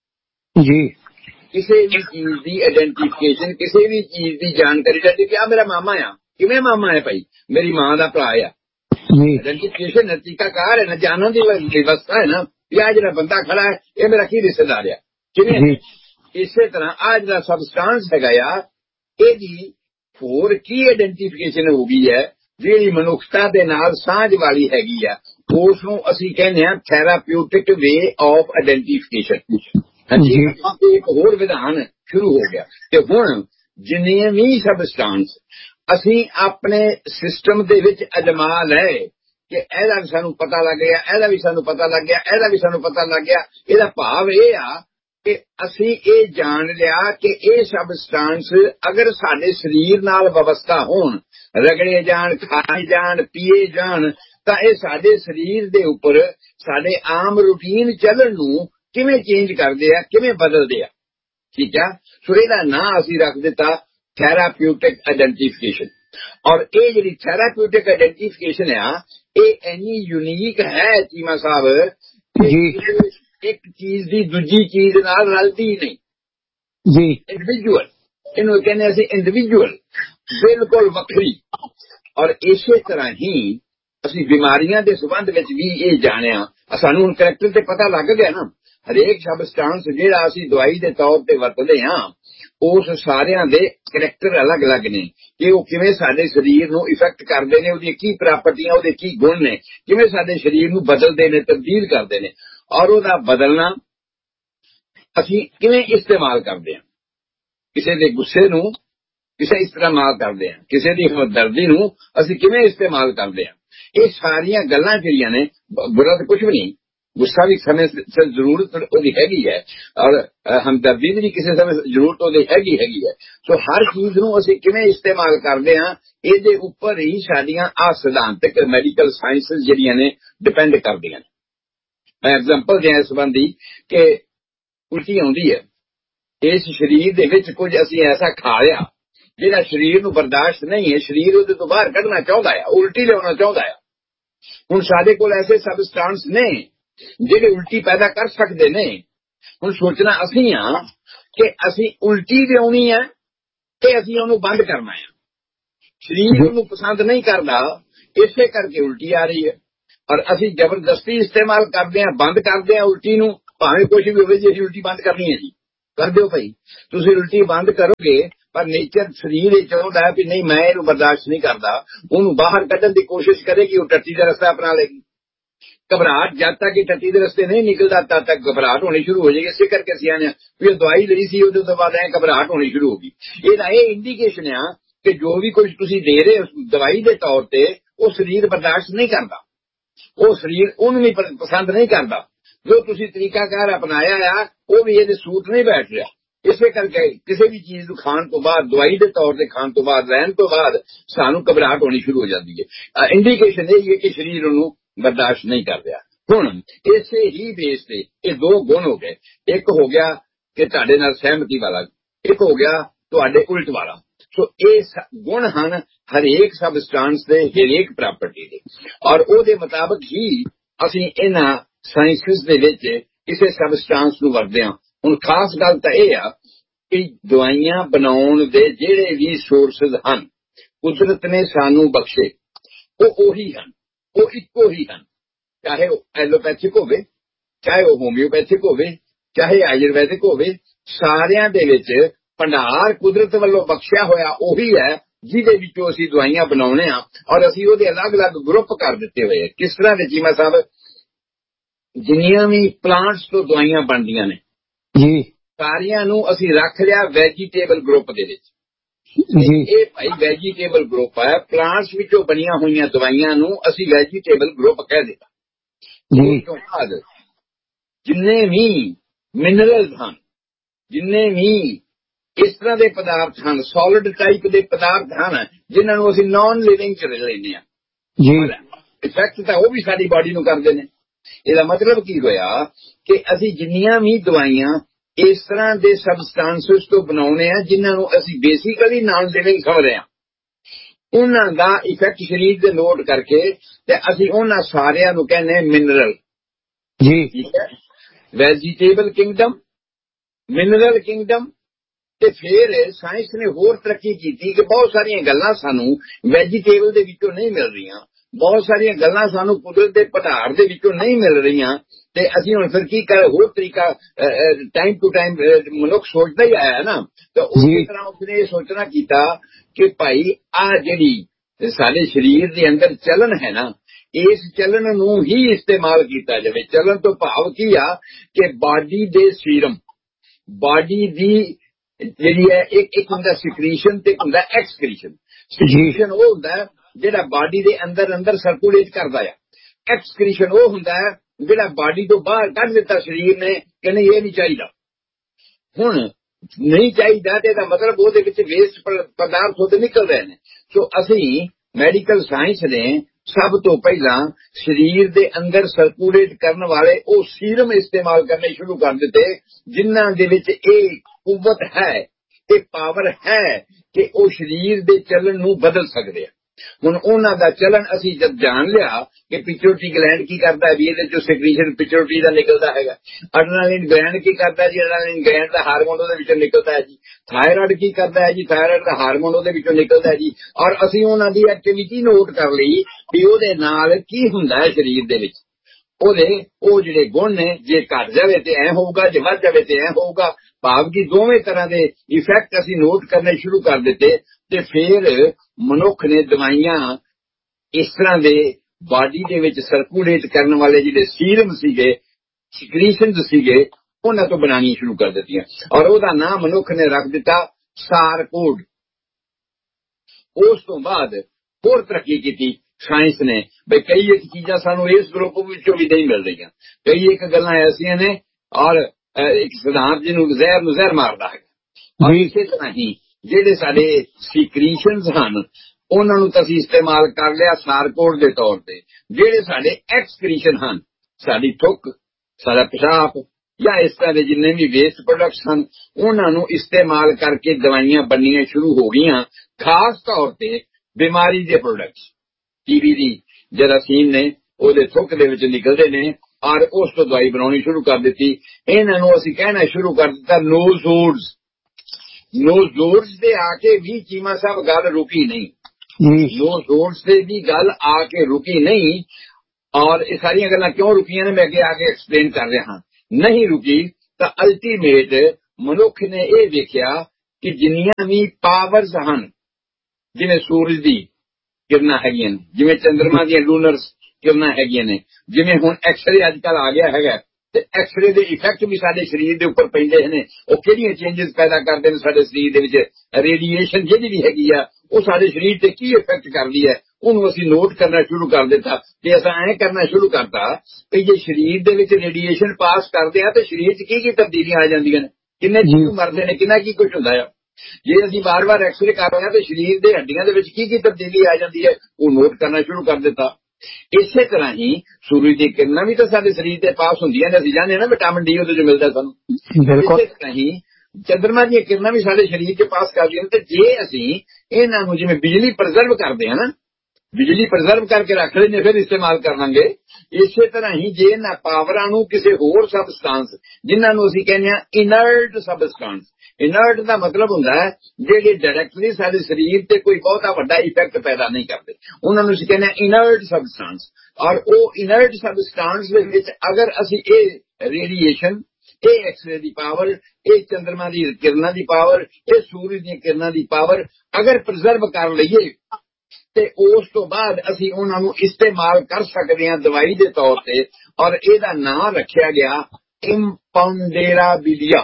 ਜੀ। ਕਿਸੇ ਵੀ ਚੀਜ਼ ਦੀ ਆਇਡੈਂਟੀਫਿਕੇਸ਼ਨ, ਕਿਸੇ ਵੀ ਚੀਜ਼ ਦੀ ਜਾਣਕਾਰੀ ਜਾਂਦੀ ਕਿ ਆ ਮੇਰਾ ਮਾਮਾ ਆ। ਕਿਵੇਂ ਮਾਮਾ ਹੈ ਭਾਈ? ਮੇਰੀ ਮਾਂ ਦਾ ਭਰਾ ਆ। ਆਇਡੈਂਟੀਫਿਕੇਸ਼ਨ ਤਰੀਕਾਕਾਰ ਹੈ ਨਾ, ਜਾਣਨ ਦੀ ਵਿਵਸਥਾ ਹੈ ਨਾ ਵੀ ਆ ਜਿਹੜਾ ਬੰਦਾ ਖੜਾ ਹੈ ਇਹ ਮੇਰਾ ਕੀ ਰਿਸ਼ਤੇਦਾਰ ਆ। ਕਿਵੇਂ? ਇਸੇ ਤਰ੍ਹਾਂ ਆ ਜਿਹੜਾ ਸਬਸਟਾਂਸ ਹੈਗਾ ਆ ਇਹਦੀ ਹੋਰ ਕੀ ਆਇਡੈਂਟੀਫਿਕੇਸ਼ਨ ਹੋ ਗਈ ਹੈ ਜਿਹੜੀ ਮਨੁੱਖਤਾ ਦੇ ਨਾਲ ਸਾਂਝ ਵਾਲੀ ਹੈਗੀ ਆ, ਉਸ ਨੂੰ ਅਸੀਂ ਕਹਿੰਦੇ ਹਾਂ ਥੈਰਾਪਿਊਟਿਕ ਵੇ ਆਫ ਆਇਡੈਂਟੀਫਿਕੇਸ਼ਨ। ਹਾਂਜੀ, ਇੱਕ ਹੋਰ ਵਿਧਾਨ ਸ਼ੁਰੂ ਹੋ ਗਿਆ ਤੇ ਹੁਣ ਜਿੰਨੀਆਂ ਵੀ ਸਬਸਟਾਂਸ ਅਸੀਂ ਆਪਣੇ ਸਿਸਟਮ ਦੇ ਵਿੱਚ ਅਜਮਾ ਲਏ ਕਿ ਇਹਦਾ ਵੀ ਸਾਨੂੰ ਪਤਾ ਲੱਗ ਗਿਆ, ਇਹਦਾ ਵੀ ਸਾਨੂੰ ਪਤਾ ਲੱਗ ਗਿਆ, ਇਹਦਾ ਵੀ ਸਾਨੂੰ ਪਤਾ ਲੱਗ ਗਿਆ। ਇਹਦਾ ਭਾਵ ਇਹ ਆ ਕਿ ਅਸੀਂ ਇਹ ਜਾਣ ਲਿਆ ਕਿ ਇਹ ਸਬਸਟਾਂਸ ਅਗਰ ਸਾਡੇ ਸਰੀਰ ਨਾਲ ਵਿਵਸਥਾ ਹੋਣ, ਰਗੜੇ ਜਾਣ, ਖਾਏ ਜਾਣ, ਪੀਏ ਜਾਣ ਤਾਂ ਇਹ ਸਾਡੇ ਸਰੀਰ ਦੇ ਉੱਪਰ ਸਾਡੇ ਆਮ ਰੂਟੀਨ ਚੱਲਣ ਨੂੰ ਕਿਵੇਂ ਚੇਂਜ ਕਰਦੇ ਆ, ਕਿਵੇਂ ਬਦਲਦੇ ਆ। ਠੀਕ ਆ, ਸੋ ਇਹਦਾ ਨਾਂ ਅਸੀਂ ਰੱਖ ਦਿੱਤਾ ਥੈਰਾਪਿਊਟਿਕ ਆਇਡੈਂਟੀਫਿਕੇਸ਼ਨ। ਔਰ ਇਹ ਜਿਹੜੀ ਥੈਰਾਪਿਊਟਿਕ ਆਇਡੈਂਟੀਫਿਕੇਸ਼ਨ ਆ ਇਹ ਇੰਨੀ ਯੂਨੀਕ ਹੈ ਚੀਮਾ ਸਾਹਿਬ ਜੀ, ਇੱਕ ਚੀਜ਼ ਦੀ ਦੂਜੀ ਚੀਜ਼ ਨਾਲ ਰਲਦੀ ਨਹੀਂ ਜੀ। ਇੰਡੀਵਿਜੂਅਲ ਇਹਨੂੰ ਕਹਿੰਦੇ ਅਸੀਂ, ਇੰਡੀਵਿਜੂਅਲ ਬਿਲਕੁਲ ਵੱਖਰੀ। ਔਰ ਇਸੇ ਤਰ੍ਹਾਂ ਹੀ ਅਸੀਂ ਬਿਮਾਰੀਆਂ ਦੇ ਸੰਬੰਧ ਵਿੱਚ ਵੀ ਇਹ ਜਾਣਿਆ। ਸਾਨੂੰ ਹੁਣ ਕਰੈਕਟਰ ਤੇ ਪਤਾ ਲੱਗ ਗਿਆ ਨਾ, ਹਰੇਕ ਸਬਸਟਾਂਸ ਜਿਹੜਾ ਅਸੀਂ ਦਵਾਈ ਦੇ ਤੌਰ ਤੇ ਵਰਤਦੇ ਹਾਂ ਉਸ ਸਾਰਿਆਂ ਦੇ ਕਰੈਕਟਰ ਅਲੱਗ-ਅਲੱਗ ਨੇ ਕਿ ਉਹ ਕਿਵੇਂ ਸਾਡੇ ਸਰੀਰ ਨੂੰ ਇਫੈਕਟ ਕਰਦੇ ਨੇ, ਉਹਦੀਆਂ ਕੀ ਪ੍ਰਾਪਰਟੀਆਂ, ਉਹਦੇ ਕੀ ਗੁਣ ਨੇ, ਕਿਵੇਂ ਸਾਡੇ ਸਰੀਰ ਨੂੰ ਬਦਲਦੇ ਨੇ, ਤਬਦੀਲ ਕਰਦੇ ਨੇ ਔਰ ਉਹਦਾ ਬਦਲਣਾ ਅਸੀਂ ਕਿਵੇਂ ਇਸਤੇਮਾਲ ਕਰਦੇ ਹਾਂ। ਕਿਸੇ ਦੇ ਗੁੱਸੇ ਨੂੰ ਕਿਸੇ ਇਸਤੇਮਾਲ ਕਰਦੇ ਹਾਂ, ਕਿਸੇ ਦੀ ਹਮਦਰਦੀ ਨੂੰ ਅਸੀਂ ਕਿਵੇਂ ਇਸਤੇਮਾਲ ਕਰਦੇ ਹਾਂ। ਇਹ ਸਾਰੀਆਂ ਗੱਲਾਂ ਜਿਹੜੀਆਂ ਨੇ, ਬੁਰਾ ਤਾਂ ਕੁਝ ਵੀ ਨਹੀਂ, ਗੁੱਸਾ ਵੀ ਸਮੇਂ ਸਿਰ ਜ਼ਰੂਰਤ ਉਹਦੀ ਹੈਗੀ ਹੈ ਔਰ ਹਮਦਰਦੀ ਦੀ ਵੀ ਕਿਸੇ ਸਮੇਂ ਜ਼ਰੂਰਤ ਉਹਦੀ ਹੈਗੀ ਹੈਗੀ ਹੈ। ਸੋ ਹਰ ਚੀਜ਼ ਨੂੰ ਅਸੀਂ ਕਿਵੇਂ ਇਸਤੇਮਾਲ ਕਰਦੇ ਹਾਂ ਇਹਦੇ ਉੱਪਰ ਹੀ ਸਾਡੀਆਂ ਆ ਸਿਧਾਂਤਕ ਮੈਡੀਕਲ ਸਾਇੰਸਿਸ ਜਿਹੜੀਆਂ ਨੇ ਡਿਪੈਂਡ ਕਰਦੀਆਂ ਨੇ। ਮੈਂ ਐਗਜ਼ਾਮਪਲ ਦਿਆਂ ਇਸ ਸੰਬੰਧੀ ਕਿ ਉਲਟੀ ਆਉਂਦੀ ਹੈ, ਇਸ ਸਰੀਰ ਦੇ ਵਿੱਚ ਕੁਝ ਅਸੀਂ ਐਸਾ ਖਾ ਲਿਆ ਜਿਹੜਾ ਸਰੀਰ ਨੂੰ ਬਰਦਾਸ਼ਤ ਨਹੀਂ ਹੈ, ਸਰੀਰ ਉਹਦੇ ਤੋਂ ਬਾਹਰ ਕੱਢਣਾ ਚਾਹੁੰਦਾ ਹੈ, ਉਲਟੀ ਲਿਆਉਣਾ ਚਾਹੁੰਦਾ ਹੈ। ਹੁਣ ਸਾਡੇ ਕੋਲ ਐਸੇ ਸਬਸਟਾਂਸ ਨੇ ਜਿਹੜੇ ਉਲਟੀ ਪੈਦਾ ਕਰ ਸਕਦੇ ਨੇ। ਹੁਣ ਸੋਚਣਾ ਅਸੀਂ ਆ ਕਿ ਅਸੀਂ ਉਲਟੀ ਲਿਆਉਣੀ ਹੈ ਤੇ ਅਸੀਂ ਉਹਨੂੰ ਬੰਦ ਕਰਨਾ ਹੈ। ਸਰੀਰ ਉਹਨੂੰ ਪਸੰਦ ਨਹੀਂ ਕਰਦਾ, ਇਸੇ ਕਰਕੇ ਉਲਟੀ ਆ ਰਹੀ ਹੈ। ਔਰ ਅਸੀਂ ਜ਼ਬਰਦਸਤੀ ਇਸਤੇਮਾਲ ਕਰਦੇ ਹਾਂ, ਬੰਦ ਕਰਦੇ ਹਾਂ ਉਲਟੀ ਨੂੰ, ਭਾਵੇਂ ਕੁਝ ਵੀ ਹੋਵੇ ਜੀ ਅਸੀਂ ਉਲਟੀ ਬੰਦ ਕਰਨੀ ਹੈ ਜੀ, ਕਰ ਦਿਓ ਭਾਈ, ਤੁਸੀਂ ਉਲਟੀ ਬੰਦ ਕਰੋਗੇ। ਪਰ ਨੇਚਰ ਸਰੀਰ ਇਹ ਚਾਹੁੰਦਾ ਹੈ ਵੀ ਨਹੀਂ ਮੈਂ ਇਹਨੂੰ ਬਰਦਾਸ਼ਤ ਨਹੀਂ ਕਰਦਾ, ਉਹਨੂੰ ਬਾਹਰ ਕੱਢਣ ਦੀ ਕੋਸ਼ਿਸ਼ ਕਰੇਗੀ, ਉਹ ਟੱਟੀ ਦਾ ਰਸਤਾ ਅਪਣਾ ਲੇਗੀ। ਘਬਰਾਹਟ ਜਦ ਤੱਕ ਇਹ ਟੱਟੀ ਦੇ ਰਸਤੇ ਨਹੀਂ ਨਿਕਲਦਾ ਤਦ ਤੱਕ ਘਬਰਾਹਟ ਹੋਣੀ ਸ਼ੁਰੂ ਹੋ ਜਾਏਗੀ। ਇਸੇ ਕਰਕੇ ਅਸੀਂ ਆਨੇ ਵੀ ਦਵਾਈ ਲਈ ਸੀ, ਉਹਦੇ ਤੋਂ ਬਾਅਦ ਐ ਘਬਰਾਹਟ ਹੋਣੀ ਸ਼ੁਰੂ ਹੋ ਗਈ। ਇਹਦਾ ਇਹ ਇੰਡੀਕੇਸ਼ਨ ਆ ਕਿ ਜੋ ਵੀ ਕੁਝ ਤੁਸੀਂ ਦੇ ਰਹੇ ਹੋ ਦਵਾਈ ਦੇ ਤੌਰ ਤੇ, ਉਹ ਸਰੀਰ ਬਰਦਾਸ਼ਤ ਨਹੀਂ ਕਰਦਾ, ਉਹ ਸਰੀਰ ਉਹਨੂੰ ਵੀ ਪਸੰਦ ਨਹੀਂ ਕਰਦਾ। ਜੋ ਤੁਸੀਂ ਤਰੀਕਾਕਾਰ ਅਪਣਾਇਆ ਆ ਉਹ ਵੀ ਇਹਦੇ ਸੂਟ ਨਹੀਂ ਬੈਠ ਰਿਹਾ। ਇਸੇ ਕਰਕੇ ਕਿਸੇ ਵੀ ਚੀਜ਼ ਨੂੰ ਖਾਣ ਤੋਂ ਬਾਅਦ, ਦਵਾਈ ਦੇ ਤੌਰ ਤੇ ਖਾਣ ਤੋਂ ਬਾਅਦ, ਰਹਿਣ ਤੋਂ ਬਾਅਦ ਸਾਨੂੰ ਘਬਰਾਹਟ ਹੋਣੀ ਸ਼ੁਰੂ ਹੋ ਜਾਂਦੀ ਹੈ। ਇੰਡੀਕੇਸ਼ਨ ਇਹ ਹੈ ਕਿ ਸਰੀਰ ਉਹਨੂੰ ਬਰਦਾਸ਼ਤ ਨਹੀਂ ਕਰ ਰਿਹਾ। ਹੁਣ ਇਸੇ ਹੀ ਬੇਸ ਤੇ ਇਹ ਦੋ ਗੁਣ ਹੋ ਗਏ, ਇੱਕ ਹੋ ਗਿਆ ਕਿ ਤੁਹਾਡੇ ਨਾਲ ਸਹਿਮਤੀ ਵਾਲਾ, ਇੱਕ ਹੋ ਗਿਆ ਤੁਹਾਡੇ ਉਲਟ ਵਾਲਾ। ਸੋ ਇਹ ਗੁਣ ਹਨ ਹਰੇਕ ਸਬਸਟੈਂਸ ਦੇ, ਹਰੇਕ ਪ੍ਰਾਪਰਟੀ ਦੇ, ਔਰ ਉਹਦੇ ਮੁਤਾਬਕ ਹੀ ਅਸੀਂ ਇਹਨਾਂ ਸਾਇੰਸਿਸ ਦੇ ਵਿੱਚ ਕਿਸੇ ਸਬਸਟੈਂਸ ਨੂੰ ਵਰਤਦੇ ਹਾਂ। ਹੁਣ ਖਾਸ ਗੱਲ ਤਾਂ ਇਹ ਆ ਕਿ ਦਵਾਈਆਂ ਬਣਾਉਣ ਦੇ ਜਿਹੜੇ ਵੀ ਸੋਰਸਿਸ ਹਨ ਕੁਦਰਤ ਨੇ ਸਾਨੂੰ ਬਖਸ਼ੇ, ਉਹ ਉਹੀ ਹਨ, ਉਹ ਇੱਕੋ ਹੀ ਹਨ। ਚਾਹੇ ਉਹ ਐਲੋਪੈਥਿਕ ਹੋਵੇ, ਚਾਹੇ ਉਹ ਹੋਮਿਓਪੈਥਿਕ ਹੋਵੇ, ਚਾਹੇ ਆਯੁਰਵੈਦਿਕ ਹੋਵੇ, ਸਾਰਿਆਂ ਦੇ ਵਿੱਚ ਭੰਡਾਰ ਕੁਦਰਤ ਵੱਲੋਂ ਬਖਸ਼ਿਆ ਹੋਇਆ ਉਹੀ ਹੈ ਜਿਹਦੇ ਵਿੱਚੋਂ ਅਸੀਂ ਦਵਾਈਆਂ ਬਣਾਉਣੇ ਆ। ਔਰ ਅਸੀਂ ਉਹਦੇ ਅਲੱਗ-ਅਲੱਗ ਗਰੁੱਪ ਕਰ ਦਿੱਤੇ ਹੋਏ ਆ। ਕਿਸ ਤਰ੍ਹਾਂ ਦੇ ਜੀਮਾ ਸਾਹਿਬ, ਜਿੰਨੀਆਂ ਵੀ ਪਲਾਂਟਸ ਤੋਂ ਦਵਾਈਆਂ ਬਣਦੀਆਂ ਨੇ ਜੀ, ਸਾਰੀਆਂ ਨੂੰ ਅਸੀਂ ਰੱਖ ਲਿਆ ਵੈਜੀਟੇਬਲ ਗਰੁੱਪ ਦੇ ਵਿੱਚ ਜੀ। ਇਹ ਭਾਈ ਵੈਜੀਟੇਬਲ ਗਰੁੱਪ ਹੈ, ਪਲਾਂਟਸ ਵਿੱਚੋਂ ਬਣੀਆਂ ਹੋਈਆਂ ਦਵਾਈਆਂ ਨੂੰ ਅਸੀਂ ਵੈਜੀਟੇਬਲ ਗਰੁੱਪ ਕਹਿ ਦਿੱਤਾ ਜੀ। ਉਸ ਤੋਂ ਬਾਅਦ ਜਿੰਨੇ ਵੀ ਮਿਨਰਲਸ ਹਨ, ਜਿੰਨੇ ਵੀ ਇਸ ਤਰ੍ਹਾਂ ਦੇ ਪਦਾਰਥ ਹਨ, ਸੋਲਿਡ ਟਾਈਪ ਦੇ ਪਦਾਰਥ ਹਨ, ਜਿਨ੍ਹਾਂ ਨੂੰ ਅਸੀਂ ਨਾਨ ਲਿਵਿੰਗ ਚ ਲੈਂਦੇ ਹਾਂ ਜੀ। ਇਫੈਕਟ ਤਾਂ ਉਹ ਵੀ ਸਾਡੀ ਬਾਡੀ ਨੂੰ ਕਰਦੇ ਨੇ। ਇਹਦਾ ਮਤਲਬ ਕੀ ਹੋਇਆ ਕਿ ਅਸੀਂ ਜਿੰਨੀਆਂ ਵੀ ਦਵਾਈਆਂ ਇਸ ਤਰ੍ਹਾਂ ਦੇ ਸਬਸਟੈਂਸਸ ਤੋਂ ਬਣਾਉਣੇ ਆ ਜਿਨ੍ਹਾਂ ਨੂੰ ਅਸੀਂ ਬੇਸਿਕਲੀ ਨਾਨ ਲਿਵਿੰਗ ਸਮਝ ਰਹੇ ਹਾਂ, ਉਹਨਾਂ ਦਾ ਇਫੈਕਟ ਸਰੀਰ ਦੇ ਨੋਟ ਕਰਕੇ ਤੇ ਅਸੀਂ ਉਹਨਾਂ ਸਾਰਿਆਂ ਨੂੰ ਕਹਿੰਦੇ ਮਿਨਰਲ ਜੀ। ਠੀਕ ਹੈ, ਵੈਜੀਟੇਬਲ ਕਿੰਗਡਮ, ਮਿਨਰਲ ਕਿੰਗਡਮ। ਤੇ ਫਿਰ ਸਾਇੰਸ ਨੇ ਹੋਰ ਤਰੱਕੀ ਕੀਤੀ ਕਿ ਬਹੁਤ ਸਾਰੀਆਂ ਗੱਲਾਂ ਸਾਨੂੰ ਵੈਜੀਟੇਬਲ ਦੇ ਵਿੱਚੋਂ ਨਹੀਂ ਮਿਲ ਰਹੀਆਂ, ਬਹੁਤ ਸਾਰੀਆਂ ਗੱਲਾਂ ਸਾਨੂੰ ਕੁਦਰਤ ਦੇ ਭੰਡਾਰ ਦੇ ਵਿੱਚੋਂ ਨਹੀਂ ਮਿਲ ਰਹੀਆਂ। ਤੇ ਅਸੀਂ ਹੁਣ ਫਿਰ ਕੀ ਕਰ, ਹੋਰ ਤਰੀਕਾ ਟਾਈਮ ਟੂ ਟਾਈਮ ਮਨੁੱਖ ਸੋਚਦਾ ਹੀ ਆਇਆ ਨਾ, ਤਾਂ ਉਸੇ ਤਰ੍ਹਾਂ ਉਸਨੇ ਇਹ ਸੋਚਣਾ ਕੀਤਾ ਕਿ ਭਾਈ ਆ ਜਿਹੜੀ ਸਾਡੇ ਸਰੀਰ ਦੇ ਅੰਦਰ ਚਲਨ ਹੈ ਨਾ, ਇਸ ਚਲਨ ਨੂੰ ਹੀ ਇਸਤੇਮਾਲ ਕੀਤਾ ਜਾਵੇ। ਚਲਨ ਤੋਂ ਭਾਵ ਕੀ ਆ ਕਿ ਬਾਡੀ ਦੇ ਸੀਰਮ, ਬਾਡੀ ਦੀ ਜਿਹੜੀ ਹੈ ਇੱਕ ਇੱਕ ਹੁੰਦਾ ਸਿਕਰੀਸ਼ਨ ਤੇ ਇੱਕ ਹੁੰਦਾ ਐਕਸਕ੍ਰੀਸ਼ਨ। ਸਿਕਰੀਸ਼ਨ ਉਹ ਹੁੰਦਾ ਜਿਹੜਾ ਬਾਡੀ ਦੇ ਅੰਦਰ ਅੰਦਰ ਸਰਕੂਲੇਟ ਕਰਦਾ ਆ, ਐਕਸਕ੍ਰੀਸ਼ਨ ਉਹ ਹੁੰਦਾ ਜਿਹੜਾ ਬਾਡੀ ਤੋਂ ਬਾਹਰ ਕੱਢ ਦਿੱਤਾ ਸਰੀਰ ਨੇ ਕਿ ਨਹੀਂ ਇਹ ਨਹੀਂ ਚਾਹੀਦਾ। ਹੁਣ ਨਹੀਂ ਚਾਹੀਦਾ ਤੇ ਇਹਦਾ ਮਤਲਬ ਉਹਦੇ ਵਿੱਚ ਵੇਸਟ ਪਦਾਰਥ ਉਹਦੇ ਨਿਕਲ ਰਹੇ ਨੇ। ਸੋ ਅਸੀਂ ਮੈਡੀਕਲ ਸਾਇੰਸ ਨੇ ਸਭ ਤੋਂ ਪਹਿਲਾਂ ਸਰੀਰ ਦੇ ਅੰਦਰ ਸਰਕੂਲੇਟ ਕਰਨ ਵਾਲੇ ਉਹ ਸੀਰਮ ਇਸਤੇਮਾਲ ਕਰਨੇ ਸ਼ੁਰੂ ਕਰ ਦਿੱਤੇ ਜਿਨ੍ਹਾਂ ਦੇ ਵਿੱਚ ਇਹ ਕੁਵਤ ਹੈ, ਇਹ ਪਾਵਰ ਹੈ ਕਿ ਉਹ ਸਰੀਰ ਦੇ ਚੱਲਣ ਨੂੰ ਬਦਲ ਸਕਦੇ ਆ। ਹੁਣ ਉਹਨਾਂ ਦਾ ਚਲਨ ਅਸੀਂ ਜਦ ਜਾਣ ਲਿਆ ਕਿ ਪਿਚੋਟੀ ਗਲੈਂਡ ਕੀ ਕਰਦਾ ਹੈ, ਵੀ ਇਹਦੇ ਚੋਂ ਸਿਕਰੀਸ਼ਨ ਪਿਚੋਟੀ ਦਾ ਨਿਕਲਦਾ ਹੈਗਾ। ਅਡਰੇਨਾਲਿਨ ਗਲੈਂਡ ਕੀ ਕਰਦਾ ਜੀ, ਅਡਰੇਨਾਲਿਨ ਗਲੈਂਡ ਦਾ ਹਾਰਮੋਨ ਉਹਦੇ ਵਿੱਚੋਂ ਨਿਕਲਦਾ ਹੈ ਜੀ। ਥਾਇਰਾਇਡ ਕੀ ਕਰਦਾ ਹੈ ਜੀ, ਥਾਇਰਾਇਡ ਦਾ ਹਾਰਮੋਨ ਉਹਦੇ ਵਿੱਚੋਂ ਨਿਕਲਦਾ ਹੈ ਜੀ। ਔਰ ਅਸੀਂ ਉਹਨਾਂ ਦੀ ਐਕਟੀਵਿਟੀ ਨੋਟ ਕਰ ਲਈ ਵੀ ਉਹਦੇ ਨਾਲ ਕੀ ਹੁੰਦਾ ਹੈ ਸਰੀਰ ਦੇ ਵਿੱਚ। ਉਹਦੇ ਉਹ ਜਿਹੜੇ ਗੁਣ ਨੇ, ਜੇ ਘਟ ਜਾਵੇ ਤੇ ਐ ਹੋਊਗਾ, ਜੇ ਵੱਧ ਜਾਵੇ ਤੇ ਐ ਹੋਊਗਾ। ਭਾਵ ਕਿ ਦੋਵੇਂ ਤਰ੍ਹਾਂ ਦੇ ਇਫੈਕਟ ਅਸੀਂ ਨੋਟ ਕਰਨੇ ਸ਼ੁਰੂ ਕਰ ਦਿੱਤੇ। ਤੇ ਫਿਰ ਮਨੁੱਖ ਨੇ ਦਵਾਈਆਂ ਇਸ ਤਰ੍ਹਾਂ ਦੇ ਬਾਡੀ ਦੇ ਵਿੱਚ ਸਰਕੂਲੇਟ ਕਰਨ ਵਾਲੇ ਜਿਹੜੇ ਸੀਰਮ ਸੀਗੇ, ਸਿਕਰੀਸ਼ਨਸ ਸੀਗੇ, ਉਹਨਾਂ ਤੋਂ ਬਣਾਉਣੀਆਂ ਸ਼ੁਰੂ ਕਰ ਦਿੱਤੀਆਂ। ਔਰ ਉਹਦਾ ਨਾਮ ਮਨੁੱਖ ਨੇ ਰੱਖ ਦਿੱਤਾ ਸਾਰਕੋਡ। ਉਸ ਤੋਂ ਬਾਅਦ ਹੋਰ ਤਰੱਕੀ ਕੀਤੀ ਸਾਇੰਸ ਨੇ, ਬਈ ਕਈ ਇੱਕ ਚੀਜ਼ਾਂ ਸਾਨੂੰ ਇਸ ਗਰੁੱਪ ਵਿੱਚੋਂ ਵੀ ਨਹੀਂ ਮਿਲ ਰਹੀਆਂ, ਕਈ ਇੱਕ ਗੱਲਾਂ ਐਸੀਆਂ ਨੇ ਔਰ ਇੱਕ ਸਿਧਾਂਤ ਜਿਹਨੂੰ ਜ਼ਹਿਰ ਨੂੰ ਜ਼ਹਿਰ ਮਾਰਦਾ ਹੈ। ਔਰ ਇਸੇ ਤਰ੍ਹਾਂ ਹੀ ਜਿਹੜੇ ਸਾਡੇ ਸਿਕਰੀਸ਼ਨਸ ਹਨ ਉਹਨਾਂ ਨੂੰ ਤਾਂ ਅਸੀਂ ਇਸਤੇਮਾਲ ਕਰ ਲਿਆ ਸਾਰਕੋਡ ਦੇ ਤੌਰ ਤੇ। ਜਿਹੜੇ ਸਾਡੇ ਐਕਸਕ੍ਰੀਸ਼ਨ ਹਨ, ਸਾਡੀ ਥੁੱਕ, ਸਾਡਾ ਪਿਸ਼ਾਬ ਜਾਂ ਇਸ ਤਰ੍ਹਾਂ ਦੇ ਜਿੰਨੇ ਵੀ ਵੇਸਟ ਪ੍ਰੋਡਕਟਸ ਹਨ, ਉਹਨਾਂ ਨੂੰ ਇਸਤੇਮਾਲ ਕਰਕੇ ਦਵਾਈਆਂ ਬਣਨੀਆਂ ਸ਼ੁਰੂ ਹੋ ਗਈਆਂ। ਖਾਸ ਤੌਰ ਤੇ ਬਿਮਾਰੀ ਦੇ ਪ੍ਰੋਡਕਟਸ, ਟੀਵੀ ਦੀ ਜਰਾਸੀਮ ਨੇ ਉਹਦੇ ਥੁੱਕ ਦੇ ਵਿੱਚ ਨਿਕਲਦੇ ਨੇ ਔਰ ਉਸ ਤੋਂ ਦਵਾਈ ਬਣਾਉਣੀ ਸ਼ੁਰੂ ਕਰ ਦਿੱਤੀ। ਇਹਨਾਂ ਨੂੰ ਅਸੀਂ ਕਹਿਣਾ ਸ਼ੁਰੂ ਕਰ ਦਿੱਤਾ ਨੋਜ਼ੋਡਸ। ਨੋਜ਼ੋਰਸ ਤੇ ਆ ਕੇ ਵੀ ਚੀਮਾ ਸਾਹਿਬ ਗੱਲ ਰੁਕੀ ਨਹੀਂ, ਨੋਜ਼ੋਰਸ ਤੇ ਵੀ ਗੱਲ ਆ ਕੇ ਰੁਕੀ ਨਹੀਂ। ਔਰ ਇਹ ਸਾਰੀਆਂ ਗੱਲਾਂ ਕਿਉਂ ਰੁਕੀਆਂ ਨੇ ਮੈਂ ਅੱਗੇ ਆ ਕੇ ਐਕਸਪਲੇਨ ਕਰ ਰਿਹਾ ਹਾਂ। ਨਹੀਂ ਰੁਕੀ ਤਾਂ ਅਲਟੀਮੇਟ ਮਨੁੱਖ ਨੇ ਇਹ ਵੇਖਿਆ ਕਿ ਜਿੰਨੀਆਂ ਵੀ ਪਾਵਰਸ ਹਨ, ਜਿਵੇਂ ਸੂਰਜ ਦੀ ਕਿਰਨਾਂ ਹੈਗੀਆਂ ਨੇ, ਜਿਵੇਂ ਚੰਦਰਮਾ ਦੀਆਂ ਲੂਨਰਸ ਕਿਰਨਾਂ ਹੈਗੀਆਂ ਨੇ, ਜਿਵੇਂ ਹੁਣ ਐਕਸਰੇ ਅੱਜ ਕੱਲ ਆ ਗਿਆ ਹੈਗਾ, ਤੇ ਐਕਸਰੇ ਦੇ ਇਫੈਕਟ ਵੀ ਸਾਡੇ ਸਰੀਰ ਦੇ ਉੱਪਰ ਪੈਂਦੇ ਨੇ। ਉਹ ਕਿਹੜੀਆਂ ਚੇਂਜਸ ਪੈਦਾ ਕਰਦੇ ਨੇ ਸਾਡੇ ਸਰੀਰ ਦੇ ਵਿੱਚ, ਰੇਡੀਏਸ਼ਨ ਜਿਹੜੀ ਵੀ ਹੈਗੀ ਆ ਉਹ ਸਾਡੇ ਸਰੀਰ ਤੇ ਕੀ ਇਫੈਕਟ ਕਰਦੀ ਹੈ, ਉਹਨੂੰ ਅਸੀਂ ਨੋਟ ਕਰਨਾ ਸ਼ੁਰੂ ਕਰ ਦਿੱਤਾ। ਤੇ ਅਸਾਂ ਐਂ ਕਰਨਾ ਸ਼ੁਰੂ ਕਰਤਾ ਕਿ ਜੇ ਸਰੀਰ ਦੇ ਵਿੱਚ ਰੇਡੀਏਸ਼ਨ ਪਾਸ ਕਰਦੇ ਆ ਤੇ ਸਰੀਰ 'ਚ ਕੀ ਕੀ ਤਬਦੀਲੀਆਂ ਆ ਜਾਂਦੀਆਂ ਨੇ, ਕਿੰਨੇ ਜੀਵ ਮਰਦੇ ਨੇ, ਕਿੰਨਾ ਕੀ ਕੁਝ ਹੁੰਦਾ ਆ। ਜੇ ਅਸੀਂ ਬਾਰ ਬਾਰ ਐਕਸਰੇ ਕਰ ਰਹੇ ਹਾਂ ਤੇ ਸਰੀਰ ਦੇ ਹੱਡੀਆਂ ਦੇ ਵਿੱਚ ਕੀ ਕੀ ਤਬਦੀਲੀ ਆ ਜਾਂਦੀ ਹੈ, ਉਹ ਨੋਟ ਕਰਨਾ ਸ਼ੁਰੂ ਕਰ ਦਿੱਤਾ। ਇਸੇ ਤਰ੍ਹਾਂ ਹੀ ਸੂਰਜ ਦੀ ਕਿਰਨਾਂ ਵੀ ਤਾਂ ਸਾਡੇ ਸਰੀਰ ਤੇ ਪਾਸ ਹੁੰਦੀਆਂ ਨੇ, ਅਸੀਂ ਜਾਣਦੇ ਨਾ ਵਿਟਾਮਿਨ ਡੀ ਉਹਦੇ 'ਚ ਮਿਲਦਾ ਸਾਨੂੰ। ਇਸੇ ਤਰ੍ਹਾਂ ਹੀ ਚੰਦਰਮਾ ਦੀਆਂ ਕਿਰਨਾਂ ਵੀ ਸਾਡੇ ਸਰੀਰ 'ਚ ਪਾਸ ਕਰਦੀਆਂ ਨੇ। ਤੇ ਜੇ ਅਸੀਂ ਇਹਨਾਂ ਨੂੰ ਜਿਵੇਂ ਬਿਜਲੀ ਪ੍ਰੀਜ਼ਰਵ ਕਰਦੇ ਹਾਂ ਨਾ, ਬਿਜਲੀ ਪ੍ਰੀਜ਼ਰਵ ਕਰਕੇ ਰੱਖ ਲੈਂਦੇ ਫਿਰ ਇਸਤੇਮਾਲ ਕਰ ਲਾਂਗੇ, ਇਸੇ ਤਰ੍ਹਾਂ ਹੀ ਜੇ ਇਹਨਾਂ ਪਾਵਰਾਂ ਨੂੰ ਕਿਸੇ ਹੋਰ ਸਬਸਟੈਂਸ, ਜਿਨ੍ਹਾਂ ਨੂੰ ਅਸੀਂ ਕਹਿੰਦੇ ਹਾਂ ਇਨਰਟ ਸਬਸਟੈਂਸ, ਇਨਰਟ ਦਾ ਮਤਲਬ ਹੁੰਦਾ ਹੈ ਜਿਹੜੇ ਡਾਇਰੈਕਟਲੀ ਸਾਡੇ ਸਰੀਰ ਤੇ ਕੋਈ ਬਹੁਤਾ ਵੱਡਾ ਇਫੈਕਟ ਪੈਦਾ ਨਹੀਂ ਕਰਦੇ, ਉਹਨਾਂ ਨੂੰ ਅਸੀਂ ਕਹਿੰਦੇ ਹਾਂ ਇਨਰਟ ਸਬਸਟੈਂਸ। ਔਰ ਉਹ ਇਨਰਟ ਸਬਸਟੈਂਸ ਦੇ ਵਿੱਚ ਅਗਰ ਅਸੀਂ ਇਹ ਰੇਡੀਏਸ਼ਨ, ਇਹ ਐਕਸਰੇ ਦੀ ਪਾਵਰ, ਇਹ ਚੰਦਰਮਾ ਦੀ ਕਿਰਨਾਂ ਦੀ ਪਾਵਰ, ਇਹ ਸੂਰਜ ਦੀਆਂ ਕਿਰਨਾਂ ਦੀ ਪਾਵਰ ਅਗਰ ਪ੍ਰੀਜ਼ਰਵ ਕਰ ਲਈਏ ਤੇ ਉਸ ਤੋਂ ਬਾਅਦ ਅਸੀਂ ਉਹਨਾਂ ਨੂੰ ਇਸਤੇਮਾਲ ਕਰ ਸਕਦੇ ਹਾਂ ਦਵਾਈ ਦੇ ਤੌਰ ਤੇ। ਔਰ ਇਹਦਾ ਨਾਮ ਰੱਖਿਆ ਗਿਆ ਇੰਪੌਂਡੇਰਾਬਿਲੀਆ।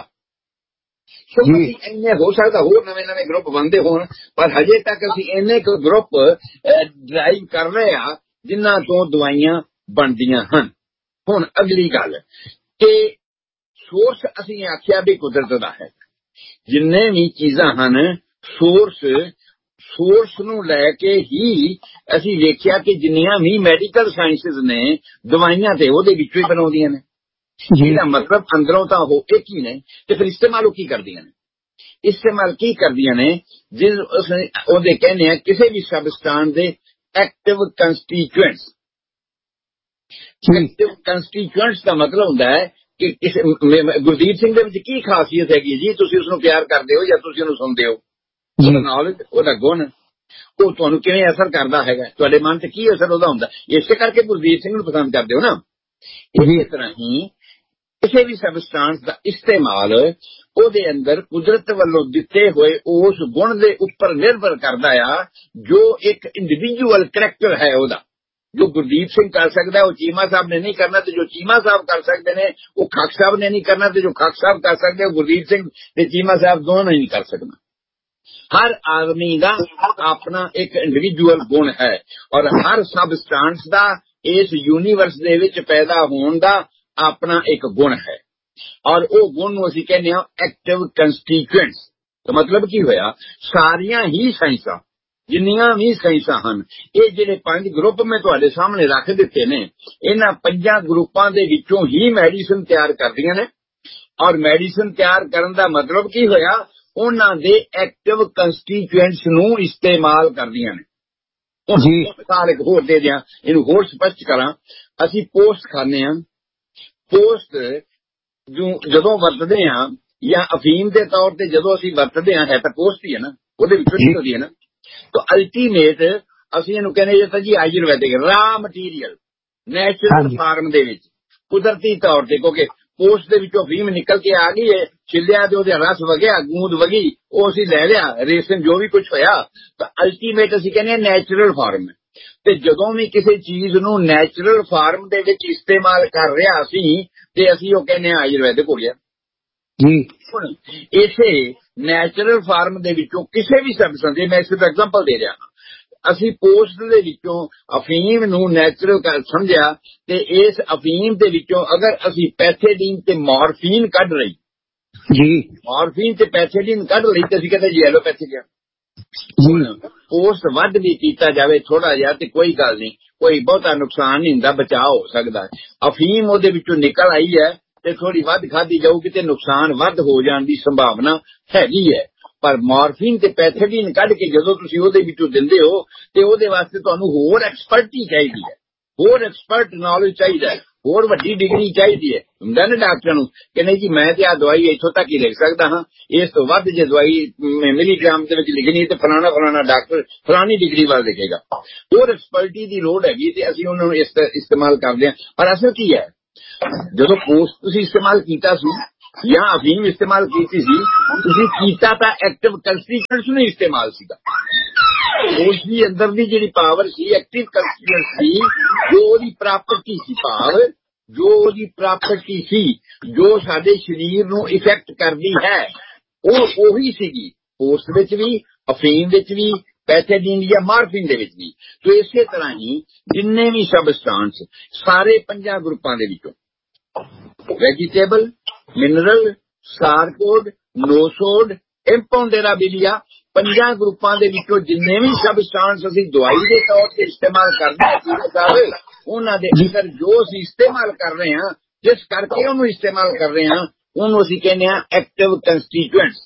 ਸੋ ਅਸੀਂ ਇੰਨੇ, ਹੋ ਸਕਦਾ ਹੋਰ ਨਵੇਂ ਨਵੇਂ ਗਰੁੱਪ ਬਣਦੇ ਹੋਣ, ਪਰ ਹਜੇ ਤੱਕ ਅਸੀਂ ਇੰਨੇ ਕੁ ਗਰੁੱਪ ਡਰਾਈਵ ਕਰ ਰਹੇ ਹਾਂ ਜਿਨ੍ਹਾਂ ਤੋਂ ਦਵਾਈਆਂ ਬਣਦੀਆਂ ਹਨ। ਹੁਣ ਅਗਲੀ ਗੱਲ ਕਿ ਸੋਰਸ ਅਸੀਂ ਆਖਿਆ ਵੀ ਕੁਦਰਤ ਦਾ ਹੈ। ਜਿੰਨੇ ਵੀ ਚੀਜ਼ਾਂ ਹਨ ਸੋਰਸ, ਸੋਰਸ ਨੂੰ ਲੈ ਕੇ ਹੀ ਅਸੀਂ ਵੇਖਿਆ ਕਿ ਜਿੰਨੀਆਂ ਵੀ ਮੈਡੀਕਲ ਸਾਇੰਸਿਸ ਨੇ ਦਵਾਈਆਂ ਤੇ ਉਹਦੇ ਵਿੱਚੋਂ ਹੀ ਬਣਾਉਂਦੀਆਂ ਨੇ। ਜਿਹਦਾ ਮਤਲਬ ਅੰਦਰੋਂ ਤਾਂ ਉਹ ਇੱਕ ਹੀ ਨੇ, ਤੇ ਫਿਰ ਇਸਤੇਮਾਲ ਉਹ ਕੀ ਕਰਦੀਆਂ ਨੇ, ਇਸਤੇਮਾਲ ਕੀ ਕਰਦੀਆਂ ਨੇ, ਜਿਸ ਉਹਦੇ ਕਹਿੰਦੇ ਆ ਕਿਸੇ ਵੀ ਸਬਸਟੈਂਸ ਦੇ ਐਕਟਿਵ ਕੰਸਟੀਚੁਐਂਟਸ। ਐਕਟਿਵ ਕੰਸਟੀਚੁਐਂਟਸ ਦਾ ਮਤਲਬ ਹੁੰਦਾ ਹੈ ਕਿ ਕਿਸੇ ਗੁਰਦੀਪ ਸਿੰਘ ਦੇ ਵਿੱਚ ਕੀ ਖਾਸੀਅਤ ਹੈਗੀ ਜੀ, ਤੁਸੀਂ ਉਸਨੂੰ ਪਿਆਰ ਕਰਦੇ ਹੋ ਜਾਂ ਤੁਸੀਂ ਉਹਨੂੰ ਸੁਣਦੇ ਹੋ, ਉਹਦਾ ਨੌਲੇਜ, ਉਹਦਾ ਗੁਣ, ਉਹ ਤੁਹਾਨੂੰ ਕਿਵੇਂ ਅਸਰ ਕਰਦਾ ਹੈਗਾ, ਤੁਹਾਡੇ ਮਨ ਤੇ ਕੀ ਅਸਰ ਉਹਦਾ ਹੁੰਦਾ, ਇਸੇ ਕਰਕੇ ਗੁਰਦੀਪ ਸਿੰਘ ਨੂੰ ਪਸੰਦ ਕਰਦੇ ਹੋ ਨਾ। ਇਸੇ ਤਰ੍ਹਾਂ ਹੀ ਕਿਸੇ ਵੀ ਸਬਸਟੈਂਸ ਦਾ ਇਸਤੇਮਾਲ ਉਹਦੇ ਅੰਦਰ ਕੁਦਰਤ ਵੱਲੋਂ ਦਿੱਤੇ ਹੋਏ ਉਸ ਗੁਣ ਦੇ ਉੱਪਰ ਨਿਰਭਰ ਕਰਦਾ ਆ, ਜੋ ਇੱਕ ਇੰਡੀਵਿਜੂਅਲ ਕਰੈਕਟਰ ਹੈ ਉਹਦਾ। ਜੋ ਗੁਰਦੀਪ ਸਿੰਘ ਕਰ ਸਕਦਾ ਉਹ ਚੀਮਾ ਸਾਹਿਬ ਨੇ ਨਹੀਂ ਕਰਨਾ, ਤੇ ਜੋ ਚੀਮਾ ਸਾਹਿਬ ਕਰ ਸਕਦੇ ਨੇ ਉਹ ਖਾਕ ਸਾਹਿਬ ਨੇ ਨਹੀਂ ਕਰਨਾ, ਤੇ ਜੋ ਖਾਕ ਸਾਹਿਬ ਕਰ ਸਕਦੇ ਉਹ ਗੁਰਦੀਪ ਸਿੰਘ ਤੇ ਚੀਮਾ ਸਾਹਿਬ ਦੋਨੋਂ ਹੀ ਨਹੀਂ ਕਰ ਸਕਣਾ। ਹਰ ਆਦਮੀ ਦਾ ਆਪਣਾ ਇੱਕ ਇੰਡੀਵਿਜੂਅਲ ਗੁਣ ਹੈ, ਔਰ ਹਰ ਸਬਸਟੈਂਸ ਦਾ ਇਸ ਯੂਨੀਵਰਸ ਦੇ ਵਿੱਚ ਪੈਦਾ ਹੋਣ ਦਾ ਆਪਣਾ ਇੱਕ ਗੁਣ ਹੈ। ਔਰ ਉਹ ਗੁਣ ਨੂੰ ਅਸੀਂ ਕਹਿੰਦੇ ਹਾਂ ਐਕਟਿਵ ਕੰਸਟੀਚੁਐਂਟਸ। ਤਾਂ ਮਤਲਬ ਕੀ ਹੋਇਆ, ਸਾਰੀਆਂ ਹੀ ਸਾਇੰਸਾਂ, ਜਿੰਨੀਆਂ ਵੀ ਸਾਇੰਸਾਂ ਹਨ, ਇਹ ਜਿਹੜੇ ਪੰਜ ਗਰੁੱਪ ਮੈਂ ਤੁਹਾਡੇ ਸਾਹਮਣੇ ਰੱਖ ਦਿੱਤੇ ਨੇ, ਇਹਨਾਂ ਪੰਜਾਂ ਗਰੁੱਪਾਂ ਦੇ ਵਿੱਚੋਂ ਹੀ ਮੈਡੀਸਨ ਤਿਆਰ ਕਰਦੀਆਂ ਨੇ। ਔਰ ਮੈਡੀਸਨ ਤਿਆਰ ਕਰਨ ਦਾ ਮਤਲਬ ਕੀ ਹੋਇਆ, ਉਹਨਾਂ ਦੇ ਐਕਟਿਵ ਕੰਸਟੀਚੁਐਂਟਸ ਨੂੰ ਇਸਤੇਮਾਲ ਕਰਦੀਆਂ ਨੇ। ਜੀ ਮਿਸਾਲ ਇੱਕ ਹੋਰ ਦੇ ਦਿਆਂ, ਇਹਨੂੰ ਹੋਰ ਸਪਸ਼ਟ ਕਰਾਂ। ਅਸੀਂ ਪੋਸਟ ਖਾਂਦੇ ਹਾਂ, ਪੋਸਟ ਜਦੋਂ ਵਰਤਦੇ ਹਾਂ ਜਾਂ ਅਫੀਮ ਦੇ ਤੌਰ ਤੇ ਜਦੋਂ ਅਸੀਂ ਵਰਤਦੇ ਹਾਂ, ਹੈ ਤਾਂ ਪੋਸਟ ਹੀ ਹੈ ਨਾ, ਉਹਦੇ ਵਿੱਚੋਂ ਨਿਕਲਦੀ ਹੈ ਨਾ। ਤਾਂ ਅਲਟੀਮੇਟ ਅਸੀਂ ਇਹਨੂੰ ਕਹਿੰਦੇ ਜੇ ਤਾਂ ਜੀ ਆਯੁਰਵੈਦਿਕ ਰਾ ਮਟੀਰੀਅਲ, ਨੈਚੁਰਲ ਫਾਰਮ ਦੇ ਵਿੱਚ ਕੁਦਰਤੀ ਤੌਰ ਤੇ, ਕਿਉਂਕਿ ਪੋਸਟ ਦੇ ਵਿੱਚੋਂ ਅਫੀਮ ਨਿਕਲ ਕੇ ਆ ਗਈ ਹੈ, ਛਿੱਲਿਆ ਤੇ ਉਹਦੇ ਰਸ ਵਗਿਆ, ਗੂੰਦ ਵਗੀ, ਉਹ ਅਸੀਂ ਲੈ ਲਿਆ, ਰੇਸ਼ਮ ਜੋ ਵੀ ਕੁਝ ਹੋਇਆ, ਤਾਂ ਅਲਟੀਮੇਟ ਅਸੀਂ ਕਹਿੰਦੇ ਨੈਚੁਰਲ ਫਾਰਮ। ਤੇ ਜਦੋਂ ਵੀ ਕਿਸੇ ਚੀਜ਼ ਨੂੰ ਨੈਚੁਰਲ ਫਾਰਮ ਦੇ ਵਿੱਚ ਇਸਤੇਮਾਲ ਕਰ ਰਿਹਾ ਅਸੀਂ, ਤੇ ਅਸੀਂ ਉਹ ਕਹਿੰਦੇ ਹਾਂ ਆਯੁਰਵੈਦਿਕ ਹੋ ਗਿਆ ਜੀ। ਹੁਣ ਇਸੇ ਨੈਚੁਰਲ ਫਾਰਮ ਦੇ ਵਿੱਚੋਂ ਕਿਸੇ ਵੀ ਸਬਸਟੈਂਸ ਦੇ, ਮੈਂ ਸਿਰਫ ਐਗਜ਼ਾਮਪਲ ਦੇ ਰਿਹਾ, ਅਸੀਂ ਪੋਸਟ ਦੇ ਵਿੱਚੋਂ ਅਫੀਮ ਨੂੰ ਨੈਚੁਰਲ ਸਮਝਿਆ, ਤੇ ਇਸ ਅਫੀਮ ਦੇ ਵਿੱਚੋਂ ਅਗਰ ਅਸੀਂ ਪੈਥੇਡੀਨ ਤੇ ਮੋਰਫੀਨ ਕੱਢ ਲਈ ਜੀ, ਮੋਰਫੀਨ ਤੇ ਪੈਥੇਡੀਨ ਕੱਢ ਲਈ, ਤੇ ਅਸੀਂ ਕਹਿੰਦੇ ਜੀ ਐਲੋਪੈਥਿਕ ਆ। ਹੁਣ ਪੋਸਟ ਵੱਧ ਵੀ ਕੀਤਾ ਜਾਵੇ ਥੋੜਾ ਜਿਹਾ ਤੇ ਕੋਈ ਗੱਲ ਨਹੀਂ, ਕੋਈ ਬਹੁਤਾ ਨੁਕਸਾਨ ਨਹੀਂ ਹੁੰਦਾ, ਬਚਾਅ ਹੋ ਸਕਦਾ। ਅਫੀਮ ਉਹਦੇ ਵਿੱਚੋਂ ਨਿਕਲ ਆਈ ਹੈ ਤੇ ਥੋੜੀ ਵੱਧ ਖਾਧੀ ਜਾਊਗੀ ਤੇ ਨੁਕਸਾਨ ਵੱਧ ਹੋ ਜਾਣ ਦੀ ਸੰਭਾਵਨਾ ਹੈਗੀ ਹੈ। ਪਰ ਮੋਰਫੀਨ ਤੇ ਪੈਥੇਡੀਨ ਕੱਢ ਕੇ ਜਦੋਂ ਤੁਸੀਂ ਉਹਦੇ ਵਿੱਚੋਂ ਦਿੰਦੇ ਹੋ, ਤੇ ਉਹਦੇ ਵਾਸਤੇ ਤੁਹਾਨੂੰ ਹੋਰ ਐਕਸਪਰਟੀ ਚਾਹੀਦੀ ਹੈ, ਹੋਰ ਐਕਸਪਰਟ ਨੌਲੇਜ ਚਾਹੀਦਾ ਹੈ, ਹੋਰ ਵੱਡੀ ਡਿਗਰੀ ਚਾਹੀਦੀ ਹੈ। ਹੁੰਦਾ ਨਾ ਡਾਕਟਰ ਨੂੰ ਕਿ ਨਹੀਂ ਜੀ ਮੈਂ ਤੇ ਆ ਦਵਾਈ ਇੱਥੋਂ ਤੱਕ ਹੀ ਲਿਖ ਸਕਦਾ ਹਾਂ, ਇਸ ਤੋਂ ਵੱਧ ਜੇ ਦਵਾਈ ਮਿਲੀਗ੍ਰਾਮ ਦੇ ਵਿੱਚ ਲਿਖਣੀ ਤੇ ਫਲਾਣਾ ਫਲਾਣਾ ਡਾਕਟਰ ਫਲਾਣੀ ਡਿਗਰੀ ਵੱਲ ਲਿਖੇਗਾ। ਹੋਰ ਐਕਸਪਰਟੀ ਦੀ ਲੋੜ ਹੈਗੀ ਤੇ ਅਸੀਂ ਉਹਨਾਂ ਨੂੰ ਇਸਤੇਮਾਲ ਕਰਦੇ ਹਾਂ। ਪਰ ਅਸਲ ਕੀ ਹੈ, ਜਦੋਂ ਪੋਸਟ ਤੁਸੀਂ ਇਸਤੇਮਾਲ ਕੀਤਾ ਸੀ ਜਾਂ ਅਫੀਮ ਇਸਤੇਮਾਲ ਕੀਤੀ ਸੀ, ਤੁਸੀਂ ਕੀਤਾ ਤਾਂ ਐਕਟਿਵ ਕੰਸਟੀਟਿਊਐਂਟਸ ਨੂੰ ਇਸਤੇਮਾਲ ਸੀਗਾ। ਉਸ ਦੀ ਅੰਦਰ ਦੀ ਜਿਹੜੀ ਪਾਵਰ ਸੀ ਐਕਟਿਵ ਕੰਸਟੀਟਿਊਐਂਟ ਸੀ, ਜੋ ਉਹਦੀ ਪ੍ਰਾਪਰਟੀ ਸੀ, ਭਾਵ ਜੋ ਉਹਦੀ ਪ੍ਰਾਪਰਟੀ ਸੀ ਜੋ ਸਾਡੇ ਸਰੀਰ ਨੂੰ ਇਫੈਕਟ ਕਰਦੀ ਹੈ, ਉਹ ਉਹੀ ਸੀਗੀ ਪੋਸਟ ਵਿੱਚ ਵੀ, ਅਫੀਮ ਵਿੱਚ ਵੀ, ਪੈਥੇਡੀਨ ਜਾਂ ਮਾਰਫਿਨ ਦੇ ਵਿੱਚ ਵੀ। ਤੋ ਇਸੇ ਤਰ੍ਹਾਂ ਹੀ ਜਿੰਨੇ ਵੀ ਸਬਸਟਾਂਸ ਸਾਰੇ ਪੰਜਾਂ ਗਰੁੱਪਾਂ ਦੇ ਵਿੱਚੋਂ ਵੈਜੀਟੇਬਲ, ਮਿਨਰਲ, ਸਾਰਕੋਡ, ਨੋਸੋਡ, ਇੰਪੌਂਡੇਰਾਬਿਲੀਆ, ਪੰਜਾਂ ਗਰੁੱਪਾਂ ਦੇ ਵਿੱਚੋਂ ਜਿੰਨੇ ਵੀ ਸਬਸਟਾਂਸ ਅਸੀਂ ਦਵਾਈ ਦੇ ਤੌਰ ਤੇ ਇਸਤੇਮਾਲ ਕਰਦੇ ਹਾਂ, ਉਹਨਾਂ ਦੇ ਅੰਦਰ ਜੋ ਅਸੀਂ ਇਸਤੇਮਾਲ ਕਰ ਰਹੇ ਹਾਂ, ਜਿਸ ਕਰਕੇ ਉਹਨੂੰ ਇਸਤੇਮਾਲ ਕਰ ਰਹੇ ਹਾਂ, ਉਹਨੂੰ ਅਸੀਂ ਕਹਿੰਦੇ ਹਾਂ ਐਕਟਿਵ ਕੰਸਟੀਟਿਊਐਂਟਸ।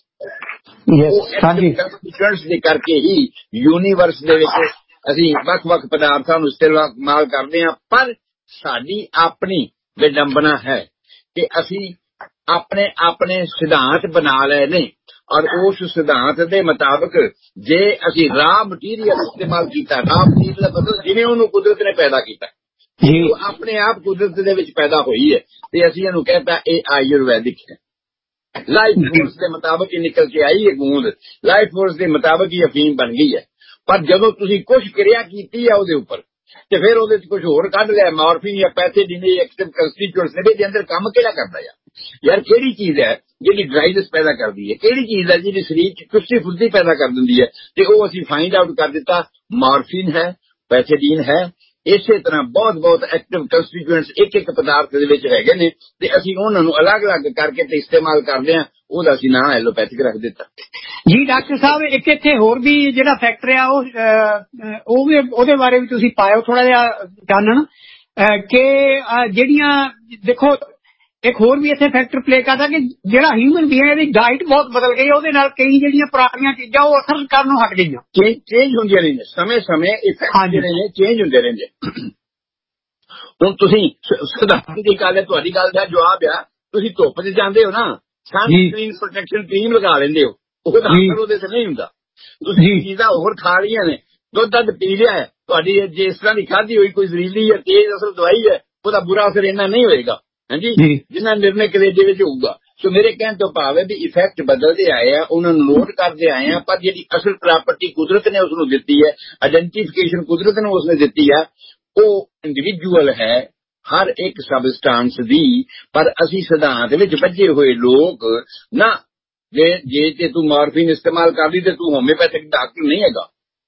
ਕੰਸਟੀਟਿਊਐਂਟਸ ਦੇ ਕਰਕੇ ਹੀ ਯੂਨੀਵਰਸ ਦੇ ਵਿੱਚ ਅਸੀਂ ਵੱਖ ਵੱਖ ਪਦਾਰਥਾਂ ਨੂੰ ਇਸਤੇਮਾਲ ਕਰਦੇ ਹਾਂ। ਪਰ ਸਾਡੀ ਆਪਣੀ ਵਿਡੰਬਨਾ ਹੈ ਕਿ ਅਸੀਂ ਆਪਣੇ ਆਪਣੇ ਸਿਧਾਂਤ ਬਣਾ ਲਏ ਨੇ, ਔਰ ਉਸ ਸਿਧਾਂਤ ਦੇ ਮੁਤਾਬਕ ਜੇ ਅਸੀਂ ਰਾਹ ਮਟੀਰੀਅਲ ਇਸਤੇਮਾਲ ਕੀਤਾ, ਰਾਹ ਮਟੀਰੀਅਲ ਦਾ ਮਤਲਬ ਜਿਵੇਂ ਉਹਨੂੰ ਕੁਦਰਤ ਨੇ ਪੈਦਾ ਕੀਤਾ, ਉਹ ਆਪਣੇ ਆਪ ਕੁਦਰਤ ਦੇ ਵਿੱਚ ਪੈਦਾ ਹੋਈ ਹੈ, ਤੇ ਅਸੀਂ ਇਹਨੂੰ ਕਹਿੰਦਾ ਇਹ ਆਯੁਰਵੈਦਿਕ ਹੈ। ਲਾਈਫ ਫੋਰਸ ਦੇ ਮੁਤਾਬਕ ਹੀ ਨਿਕਲ ਕੇ ਆਈ ਹੈ ਗੂੰਦ, ਲਾਈਫ ਫੋਰਸ ਦੇ ਮੁਤਾਬਕ ਹੀ ਅਫੀਮ ਬਣ ਗਈ ਹੈ। ਪਰ ਜਦੋਂ ਤੁਸੀਂ ਕੁਛ ਕਿਰਿਆ ਕੀਤੀ ਹੈ ਉਹਦੇ ਉੱਪਰ ਤੇ ਫਿਰ ਉਹਦੇ ਚ ਕੁਝ ਹੋਰ ਕੱਢ ਲਿਆ, ਮਾਰਫਿਨ ਜਾਂ ਪੈਥੇਡੀਨ ਜਾਂ ਐਕਟਿਵ ਕੰਸਟੀਟਿਊਐਂਟਸ ਨੇ, ਇਹਦੇ ਅੰਦਰ ਕੰਮ ਕਿਹੜਾ ਕਰਦਾ ਯਾਰ? ਯਾਰ ਕਿਹੜੀ ਚੀਜ਼ ਹੈ ਜਿਹੜੀ ਡਰਾਈਨੈਸ ਪੈਦਾ ਕਰਦੀ ਹੈ? ਕਿਹੜੀ ਚੀਜ਼ ਹੈ ਜਿਹੜੀ ਸਰੀਰ ਚ ਚੁਸਤੀ ਫੁਰਤੀ ਪੈਦਾ ਕਰ ਦਿੰਦੀ ਹੈ? ਤੇ ਉਹ ਅਸੀਂ ਫਾਈਂਡ ਆਊਟ ਕਰ ਦਿੱਤਾ, ਮਾਰਫਿਨ ਹੈ, ਪੈਥੇਡੀਨ ਹੈ। ਇਸੇ ਤਰ੍ਹਾਂ ਬਹੁਤ ਬਹੁਤ ਐਕਟਿਵ ਕੰਸਟੀਟਿਊਐਂਟਸ ਇੱਕ ਇੱਕ ਪਦਾਰਥ ਦੇ ਵਿੱਚ ਹੈਗੇ ਨੇ, ਤੇ ਅਸੀਂ ਉਹਨਾਂ ਨੂੰ ਅਲੱਗ-ਅਲੱਗ ਕਰਕੇ ਤੇ ਇਸਤੇਮਾਲ ਕਰਦੇ ਹਾਂ, ਉਹਦਾ ਅਸੀਂ ਨਾਂ ਐਲੋਪੈਥਿਕ ਰੱਖ ਦਿੱਤਾ ਜੀ। ਡਾਕਟਰ ਸਾਹਿਬ ਇੱਕ ਇੱਥੇ ਹੋਰ ਵੀ ਜਿਹੜਾ ਫੈਕਟਰ ਆ ਉਹ ਉਹ ਵੀ ਉਹਦੇ ਬਾਰੇ ਵੀ ਤੁਸੀਂ ਪਾਇਓ ਥੋੜਾ ਜਿਹਾ ਜਾਣਨ ਕਿ ਜਿਹੜੀਆਂ ਦੇਖੋ ਇੱਕ ਹੋਰ ਵੀ ਇੱਥੇ ਫੈਕਟਰ ਪਲੇ ਕਰਦਾ ਕਿ ਜਿਹੜਾ ਹਿਊਮਨ ਬੀਇੰਗ ਦੀ ਡਾਈਟ ਬਹੁਤ ਬਦਲ ਗਈ, ਉਹਦੇ ਨਾਲ ਕਈ ਜਿਹੜੀਆਂ ਪੁਰਾਣੀਆਂ ਚੀਜ਼ਾਂ ਉਹ ਅਸਰ ਕਰਨ ਹਟ ਗਈਆਂ, ਚੇਂਜ ਹੁੰਦੀਆਂ ਰਹਿੰਦੀਆਂ ਸਮੇਂ ਸਮੇਂ ਇਫੈਕਟ ਜਿਹੜੇ ਨੇ ਚੇਂਜ ਹੁੰਦੇ ਰਹਿੰਦੇ। ਹੁਣ ਤੁਸੀਂ ਸਿਧਾਂਤ ਦੀ ਗੱਲ ਹੈ, ਤੁਹਾਡੀ ਗੱਲ ਦਾ ਜਵਾਬ ਆ, ਤੁਸੀਂ ਧੁੱਪ 'ਚ ਜਾਂਦੇ ਹੋ ਨਾ, ਸਨਸਕ੍ਰੀਨ ਪ੍ਰੋਟੈਕਸ਼ਨ ਕਰੀਮ ਲਗਾ ਲੈਂਦੇ ਹੋ, ਉਹਦਾ ਅਸਰ ਉਹਦੇ ਤੇ ਨਹੀਂ ਹੁੰਦਾ। ਤੁਸੀਂ ਚੀਜ਼ਾਂ ਹੋਰ ਖਾ ਰਹੀਆਂ ਨੇ, ਦੁੱਧ ਦੱਧ ਪੀ ਲਿਆ ਹੈ, ਤੁਹਾਡੀ ਜੇ ਇਸ ਤਰ੍ਹਾਂ ਦੀ ਖਾਧੀ ਹੋਈ ਕੋਈ ਜ਼ਹਿਰੀਲੀ ਜਾਂ ਤੇਜ਼ ਅਸਰ ਦਵਾਈ ਹੈ, ਉਹਦਾ ਬੁਰਾ ਅਸਰ ਇੰਨਾ ਨਹੀਂ ਹੋਏਗਾ ਹਾਂਜੀ, ਜਿੰਨਾ ਨਿਰਣੇ ਕਲੇਜੇ ਵਿੱਚ ਹੋਊਗਾ। ਸੋ ਮੇਰੇ ਕਹਿਣ ਤੋਂ ਭਾਵ ਹੈ ਵੀ ਇਫੈਕਟ ਬਦਲਦੇ ਆਏ ਆ, ਉਹਨਾਂ ਨੂੰ ਨੋਟ ਕਰਦੇ ਆਏ ਆ, ਪਰ ਜਿਹੜੀ ਅਸਲ ਪ੍ਰਾਪਰਟੀ ਕੁਦਰਤ ਨੇ ਉਸਨੂੰ ਦਿੱਤੀ ਹੈ, ਆਇਡੈਂਟੀਫਿਕੇਸ਼ਨ ਕੁਦਰਤ ਨੂੰ ਉਸਨੇ ਦਿੱਤੀ ਹੈ, ਉਹ ਇੰਡੀਵਿਜੂਅਲ ਹੈ ਹਰ ਇੱਕ ਸਬਸਟਾਂਸ ਦੀ। ਪਰ ਅਸੀਂ ਸਿਧਾਂਤ ਵਿੱਚ ਬੱਝੇ ਹੋਏ ਲੋਕ ਨਾ, ਜੇ ਜੇ ਤੇ ਤੂੰ ਮਾਰਫਿਨ ਇਸਤੇਮਾਲ ਕਰਦੀ ਤੇ ਤੂੰ ਹੋਮਿਓਪੈਥਿਕ ਡਾਕਟਰ ਨਹੀਂ ਹੈਗਾ,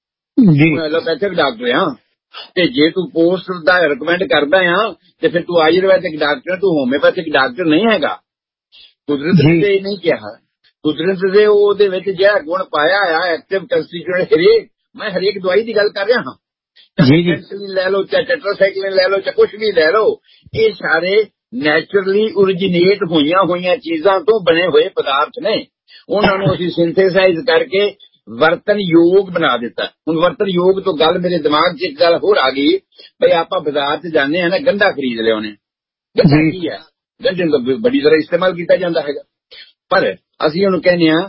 ਤੂੰ ਐਲੋਪੈਥਿਕ ਡਾਕਟਰ ਆ। ਤੇ ਜੇ ਤੂੰ ਪੋਸਟ ਦਾ ਰਿਕਮੈਂਡ ਕਰਦਾ ਆ ਤੇ ਫਿਰ ਤੂੰ ਆਯੁਰਵੈਦਿਕ ਡਾਕਟਰ, ਤੂੰ ਹੋਮਿਓਪੈਥਿਕ ਡਾਕਟਰ ਨਹੀਂ ਹੈਗਾ। ਕੁਦਰਤ ਨੇ ਨਹੀਂ ਕਿਹਾ, ਕੁਦਰਤ ਦੇ ਉਹਦੇ ਵਿੱਚ ਜਿਹੜਾ ਗੁਣ ਪਾਇਆ ਆ ਐਕਟਿਵ ਕੰਸਟੀਟਿਊਐਂਟ, ਹਰੇਕ ਮੈਂ ਹਰੇਕ ਦਵਾਈ ਦੀ ਗੱਲ ਕਰ ਰਿਹਾ ਹਾਂ, ਲੈ ਲਓ ਚਾਹੇ ਟੈਟਰਾਸਾਈਕਲਿਨ ਲੈ ਲਓ ਚਾਹੇ ਕੁਛ ਵੀ ਲੈ ਲਓ, ਇਹ ਸਾਰੇ ਨੈਚੁਰਲੀ ਓਰੀਜੀਨੇਟ ਹੋਈਆਂ ਹੋਈਆਂ ਚੀਜ਼ਾਂ ਤੋਂ ਬਣੇ ਹੋਏ ਪਦਾਰਥ ਨੇ। ਉਹਨਾਂ ਨੂੰ ਅਸੀਂ ਸਿੰਥੇਸਾਈਜ਼ ਕਰਕੇ ਵਰਤਨ ਯੋਗ ਬਣਾ ਦਿੱਤਾ। ਹੁਣ ਵਰਤਨ ਯੋਗ ਤੋਂ ਗੱਲ ਮੇਰੇ ਦਿਮਾਗ 'ਚ ਇੱਕ ਗੱਲ ਹੋਰ ਆ ਗਈ, ਬਈ ਆਪਾਂ ਬਾਜ਼ਾਰ 'ਚ ਜਾਂਦੇ ਹਾਂ ਨਾ, ਗੰਢਾ ਖਰੀਦ ਲਿਆਉਣੇ, ਗੰਢਾ ਕੀ ਹੈ? ਗੰਢੇ ਨੂੰ ਬੜੀ ਤਰ੍ਹਾਂ ਇਸਤੇਮਾਲ ਕੀਤਾ ਜਾਂਦਾ ਹੈਗਾ, ਪਰ ਅਸੀਂ ਉਹਨੂੰ ਕਹਿੰਦੇ ਹਾਂ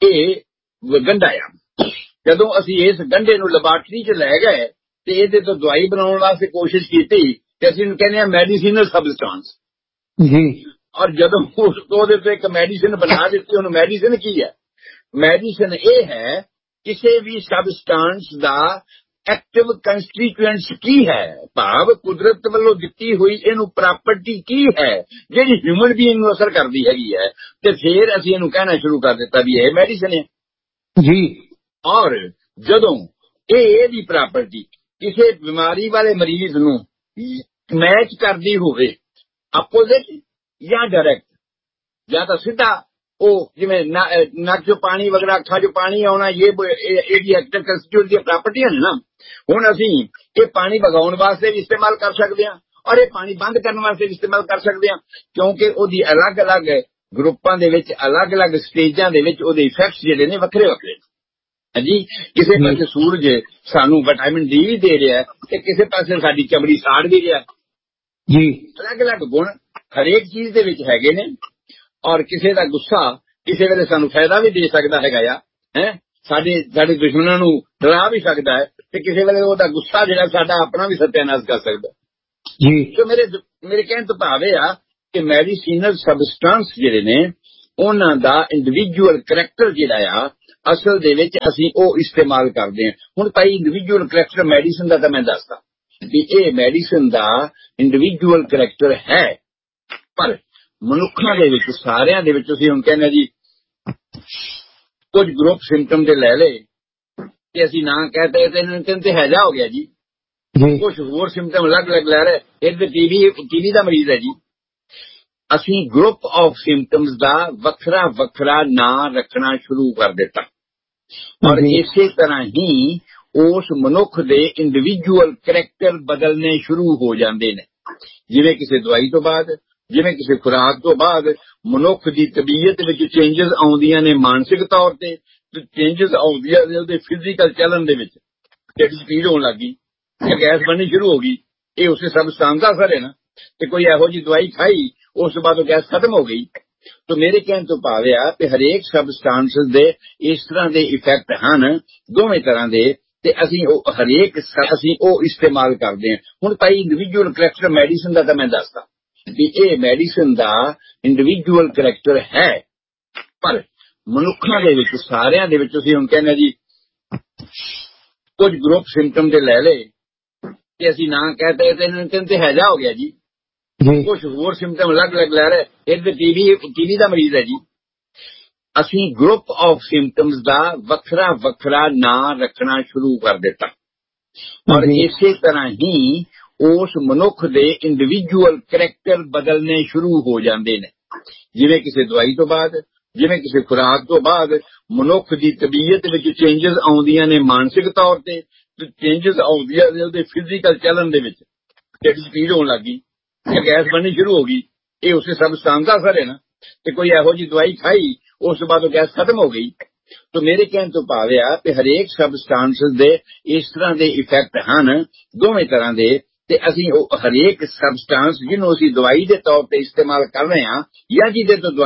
ਇਹ ਗੰਢਾ ਆ। ਜਦੋਂ ਅਸੀਂ ਇਸ ਗੰਢੇ ਨੂੰ ਲੈਬਾਰਟਰੀ 'ਚ ਲੈ ਗਏ ਤੇ ਇਹਦੇ ਤੋਂ ਦਵਾਈ ਬਣਾਉਣ ਵਾਸਤੇ ਕੋਸ਼ਿਸ਼ ਕੀਤੀ ਤੇ ਅਸੀਂ ਉਹਨੂੰ ਕਹਿੰਦੇ ਹਾਂ ਮੈਡੀਸਿਨਲ ਸਬਸਟੈਂਸ ਜੀ। ਔਰ ਜਦੋਂ ਉਹਦੇ ਤੋਂ ਇੱਕ ਮੈਡੀਸਿਨ ਬਣਾ ਦਿੱਤੀ, ਉਹਨੂੰ ਮੈਡੀਸਿਨ ਕੀ ਹੈ? ਮੈਡੀਸਿਨ ਇਹ ਹੈ ਕਿਸੇ ਵੀ ਸਬਸਟੈਂਸ ਦਾ ਐਕਟਿਵ ਕੰਸਟੀਟਿਊਐਂਟਸ ਕੀ ਹੈ, ਭਾਵ ਕੁਦਰਤ ਵੱਲੋਂ ਦਿੱਤੀ ਹੋਈ ਇਹਨੂੰ ਪ੍ਰਾਪਰਟੀ ਕੀ ਹੈ ਜਿਹੜੀ ਹਿਊਮਨ ਬੀਇੰਗ ਨੂੰ ਅਸਰ ਕਰਦੀ ਹੈਗੀ ਹੈ, ਤੇ ਫਿਰ ਅਸੀਂ ਇਹਨੂੰ ਕਹਿਣਾ ਸ਼ੁਰੂ ਕਰ ਦਿੱਤਾ ਵੀ ਇਹ ਮੈਡੀਸਿਨ ਹੈ ਜੀ। ਔਰ ਜਦੋਂ ਇਹ ਇਹਦੀ ਪ੍ਰਾਪਰਟੀ ਕਿਸੇ ਬਿਮਾਰੀ ਵਾਲੇ ਮਰੀਜ਼ ਨੂੰ ਮੈਚ ਕਰਦੀ ਹੋਵੇ, ਆਪੋਜ਼ਿਟ ਜਾਂ ਡਾਇਰੈਕਟ, ਜਾਂ ਤਾਂ ਸਿੱਧਾ ਉਹ ਜਿਵੇਂ ਨੱਕ 'ਚੋਂ ਪਾਣੀ ਵਗੈਰਾ, ਅੱਖਾਂ 'ਚੋਂ ਪਾਣੀ ਆਉਣਾ, ਇਹ ਇਹਦੀ ਐਕਟਿਵ ਕੰਸਟੀਟਿਊਐਂਟ ਦੀਆਂ ਪ੍ਰਾਪਰਟੀਆਂ ਨੇ ਨਾ। ਹੁਣ ਅਸੀਂ ਇਹ ਪਾਣੀ ਵਗਾਉਣ ਵਾਸਤੇ ਵੀ ਇਸਤੇਮਾਲ ਕਰ ਸਕਦੇ ਹਾਂ ਔਰ ਇਹ ਪਾਣੀ ਬੰਦ ਕਰਨ ਵਾਸਤੇ ਵੀ ਇਸਤੇਮਾਲ ਕਰ ਸਕਦੇ ਹਾਂ, ਕਿਉਂਕਿ ਉਹਦੀ ਅਲੱਗ-ਅਲੱਗ ਗਰੁੱਪਾਂ ਦੇ ਵਿੱਚ, ਅਲੱਗ-ਅਲੱਗ ਸਟੇਜਾਂ ਦੇ ਵਿੱਚ ਉਹਦੇ ਇਫੈਕਟਸ ਜਿਹੜੇ ਨੇ ਵੱਖਰੇ ਵੱਖਰੇ ਹਾਂਜੀ। ਕਿਸੇ ਪਾਸੇ ਸੂਰਜ ਸਾਨੂੰ ਵਿਟਾਮਿਨ ਡੀ ਵੀ ਦੇ ਰਿਹਾ ਤੇ ਕਿਸੇ ਪਾਸੇ ਸਾਡੀ ਚਮੜੀ ਸਾੜ ਵੀ ਰਿਹਾ। ਜੀ ਅਲੱਗ ਅਲੱਗ ਗੁਣ ਹਰੇਕ ਚੀਜ਼ ਦੇ ਵਿੱਚ ਹੈਗੇ ਨੇ। ਔਰ ਕਿਸੇ ਦਾ ਗੁੱਸਾ ਕਿਸੇ ਵੇਲੇ ਸਾਨੂੰ ਫਾਇਦਾ ਵੀ ਦੇ ਸਕਦਾ ਹੈਗਾ ਆ, ਹੈ ਸਾਡੇ ਸਾਡੇ ਦੁਸ਼ਮਣਾਂ ਨੂੰ ਡਰਾ ਵੀ ਸਕਦਾ ਹੈ, ਤੇ ਕਿਸੇ ਵੇਲੇ ਉਹਦਾ ਗੁੱਸਾ ਜਿਹੜਾ ਸਾਡਾ ਆਪਣਾ ਵੀ ਸਤਿਆਨਾਸ਼ ਕਰ ਸਕਦਾ ਜੀ। ਸੋ ਮੇਰੇ ਮੇਰੇ ਕਹਿਣ ਤੋਂ ਭਾਵ ਇਹ ਆ ਕਿ ਮੈਡੀਸੀਨਲ ਸਬਸਟੈਂਸ ਜਿਹੜੇ ਨੇ ਉਹਨਾਂ ਦਾ ਇੰਡੀਵਿਜੂਅਲ ਕਰੈਕਟਰ ਜਿਹੜਾ ਆ ਅਸਲ ਦੇ ਵਿੱਚ ਅਸੀਂ ਉਹ ਇਸਤੇਮਾਲ ਕਰਦੇ ਹਾਂ। ਹੁਣ ਭਾਈ ਇੰਡੀਵਿਜੂਅਲ ਕਰੈਕਟਰ ਮੈਡੀਸਨ ਦਾ ਤਾਂ ਮੈਂ ਦੱਸਦਾ ਵੀ ਇਹ ਮੈਡੀਸਨ ਦਾ ਇੰਡੀਵਿਜੂਅਲ ਕਰੈਕਟਰ ਹੈ, ਪਰ ਮਨੁੱਖਾਂ ਦੇ ਵਿੱਚ ਸਾਰਿਆਂ ਦੇ ਵਿੱਚ ਅਸੀਂ ਹੁਣ ਕਹਿੰਦੇ ਜੀ ਕੁਝ ਗਰੁੱਪ ਸਿੰਪਟਮ ਦੇ ਲੈ ਲਏ ਤੇ ਅਸੀਂ ਨਾ ਕਹਤੇ ਤੇ ਇਹਨਾਂ ਤੇ ਹੈਜਾ ਹੋ ਗਿਆ ਜੀ। ਕੁਝ ਹੋਰ ਸਿੰਪਟਮ ਅਲੱਗ ਅਲੱਗ ਲੈ ਰਹੇ, ਇਹਦੇ ਟੀਵੀ ਟੀਵੀ ਦਾ ਮਰੀਜ਼ ਹੈ ਜੀ। ਅਸੀਂ ਗਰੁੱਪ ਆਫ ਸਿੰਪਟਮਸ ਦਾ ਵੱਖਰਾ ਵੱਖਰਾ ਨਾਂ ਰੱਖਣਾ ਸ਼ੁਰੂ ਕਰ ਦਿੱਤਾ, ਔਰ ਇਸੇ ਤਰ੍ਹਾਂ ਹੀ ਉਸ ਮਨੁੱਖ ਦੇ ਇੰਡੀਵਿਜੂਅਲ ਕਰੈਕਟਰ ਬਦਲਨੇ ਸ਼ੁਰੂ ਹੋ ਜਾਂਦੇ ਨੇ। ਜਿਵੇਂ ਕਿਸੇ ਦਵਾਈ ਤੋਂ ਬਾਅਦ, ਜਿਵੇਂ ਕਿਸੇ ਖੁਰਾਕ ਤੋਂ ਬਾਅਦ ਮਨੁੱਖ ਦੀ ਤਬੀਅਤ ਵਿੱਚ ਚੇਂਜਸ ਆਉਂਦੀਆਂ ਨੇ, ਮਾਨਸਿਕ ਤੌਰ ਤੇ ਚੇਂਜਸ ਆਉਂਦੀਆਂ ਨੇ ਉਹਦੇ ਫਿਜ਼ੀਕਲ ਚੱਲਣ ਦੇ ਵਿੱਚ। ਢਿੱਡ ਸਪੀਡ ਹੋਣ ਲੱਗ ਗਈ, ਗੈਸ ਬਣਨੀ ਸ਼ੁਰੂ ਹੋ ਗਈ, ਇਹ ਉਸੇ ਸਬਸਟੈਂਸ ਦਾ ਅਸਰ ਹੈ ਨਾ। ਤੇ ਕੋਈ ਇਹੋ ਜਿਹੀ ਦਵਾਈ ਖਾਈ ਉਸ ਤੋਂ ਬਾਅਦ ਉਹ ਗੈਸ ਖਤਮ ਹੋ ਗਈ। ਤਾਂ ਮੇਰੇ ਕਹਿਣ ਤੋਂ ਭਾਵ ਆ ਕਿ ਹਰੇਕ ਸਬਸਟੈਂਸ ਦੇ ਇਸ ਤਰ੍ਹਾਂ ਦੇ ਇਫੈਕਟ ਹਨ, ਦੋਵੇਂ ਤਰ੍ਹਾਂ ਦੇ, ਤੇ ਅਸੀਂ ਉਹ ਹਰੇਕ ਅਸੀਂ ਉਹ ਇਸਤੇਮਾਲ ਕਰਦੇ ਹਾਂ। ਹੁਣ ਭਾਈ ਇੰਡੀਵਿਜੂਅਲ ਕਰੈਕਟਰ ਮੈਡੀਸਨ ਦਾ ਤਾਂ ਮੈਂ ਦੱਸਦਾ ਵੀ ਇਹ ਮੈਡੀਸਨ ਦਾ ਇੰਡੀਵਿਜੂਅਲ ਕਰੈਕਟਰ ਹੈ, ਪਰ ਮਨੁੱਖਾਂ ਦੇ ਵਿੱਚ ਸਾਰਿਆਂ ਦੇ ਵਿੱਚ ਅਸੀਂ ਹੁਣ ਕਹਿੰਦੇ ਜੀ ਕੁਝ ਗਰੁੱਪ ਸਿੰਪਟਮ ਦੇ ਲੈ ਲਏ ਤੇ ਅਸੀਂ ਨਾ ਕਹਤੇ ਤੇ ਇਹਨਾਂ ਤੇ ਹੈਜਾ ਹੋ ਗਿਆ ਜੀ। ਕੁਝ ਹੋਰ ਸਿੰਪਟਮ ਅਲੱਗ ਅਲੱਗ ਲੈ ਰਹੇ, ਇਹਦੇ ਟੀਵੀ ਟੀਵੀ ਦਾ ਮਰੀਜ਼ ਹੈ ਜੀ। ਅਸੀਂ ਗਰੁੱਪ ਆਫ ਸਿੰਪਟਮਸ ਦਾ ਵੱਖਰਾ ਵੱਖਰਾ ਨਾਂ ਰੱਖਣਾ ਸ਼ੁਰੂ ਕਰ ਦਿੱਤਾ, ਔਰ ਇਸੇ ਤਰ੍ਹਾਂ ਹੀ ਉਸ ਮਨੁੱਖ ਦੇ ਇੰਡੀਵਿਜੂਅਲ ਕਰੈਕਟਰ ਬਦਲਨੇ ਸ਼ੁਰੂ ਹੋ ਜਾਂਦੇ ਨੇ। ਜਿਵੇਂ ਕਿਸੇ ਦਵਾਈ ਤੋਂ ਬਾਅਦ, ਜਿਵੇਂ ਕਿਸੇ ਖੁਰਾਕ ਤੋਂ ਬਾਅਦ ਮਨੁੱਖ ਦੀ ਤਬੀਅਤ ਵਿੱਚ ਚੇਂਜਸ ਆਉਂਦੀਆਂ ਨੇ, ਮਾਨਸਿਕ ਤੌਰ ਤੇ ਚੇਂਜਸ ਆਉਂਦੀਆਂ ਨੇ ਉਹਦੇ ਫਿਜ਼ੀਕਲ ਚੱਲਣ ਦੇ ਵਿੱਚ। ਢਿੱਡ ਸਪੀਡ ਹੋਣ ਲੱਗ ਗਈ, ਗੈਸ ਬਣਨੀ ਸ਼ੁਰੂ ਹੋ ਗਈ, ਇਹ ਉਸੇ ਸਬਸਟੈਂਸ ਦਾ ਅਸਰ ਹੈ ਨਾ। ਤੇ ਕੋਈ ਇਹੋ ਜਿਹੀ ਦਵਾਈ ਖਾਈ ਉਸ ਤੋਂ ਬਾਅਦ ਉਹ ਗੈਸ ਖਤਮ ਹੋ ਗਈ। ਤਾਂ ਮੇਰੇ ਕਹਿਣ ਤੋਂ ਭਾਵ ਆ ਕਿ ਹਰੇਕ ਸਬਸਟੈਂਸ ਦੇ ਇਸ ਤਰ੍ਹਾਂ ਦੇ ਇਫੈਕਟ ਹਨ, ਦੋਵੇਂ ਤਰ੍ਹਾਂ ਦੇ, ਤੇ ਅਸੀਂ ਉਹ ਹਰੇਕ ਸਬਸਟੈਂਸ ਜਿਹਨੂੰ ਅਸੀਂ ਦਵਾਈ ਦੇ ਤੌਰ ਤੇ ਇਸਤੇਮਾਲ ਕਰ ਰਹੇ ਹਾਂ ਜਾਂ ਜਿਹਦੇ ਤੋਂ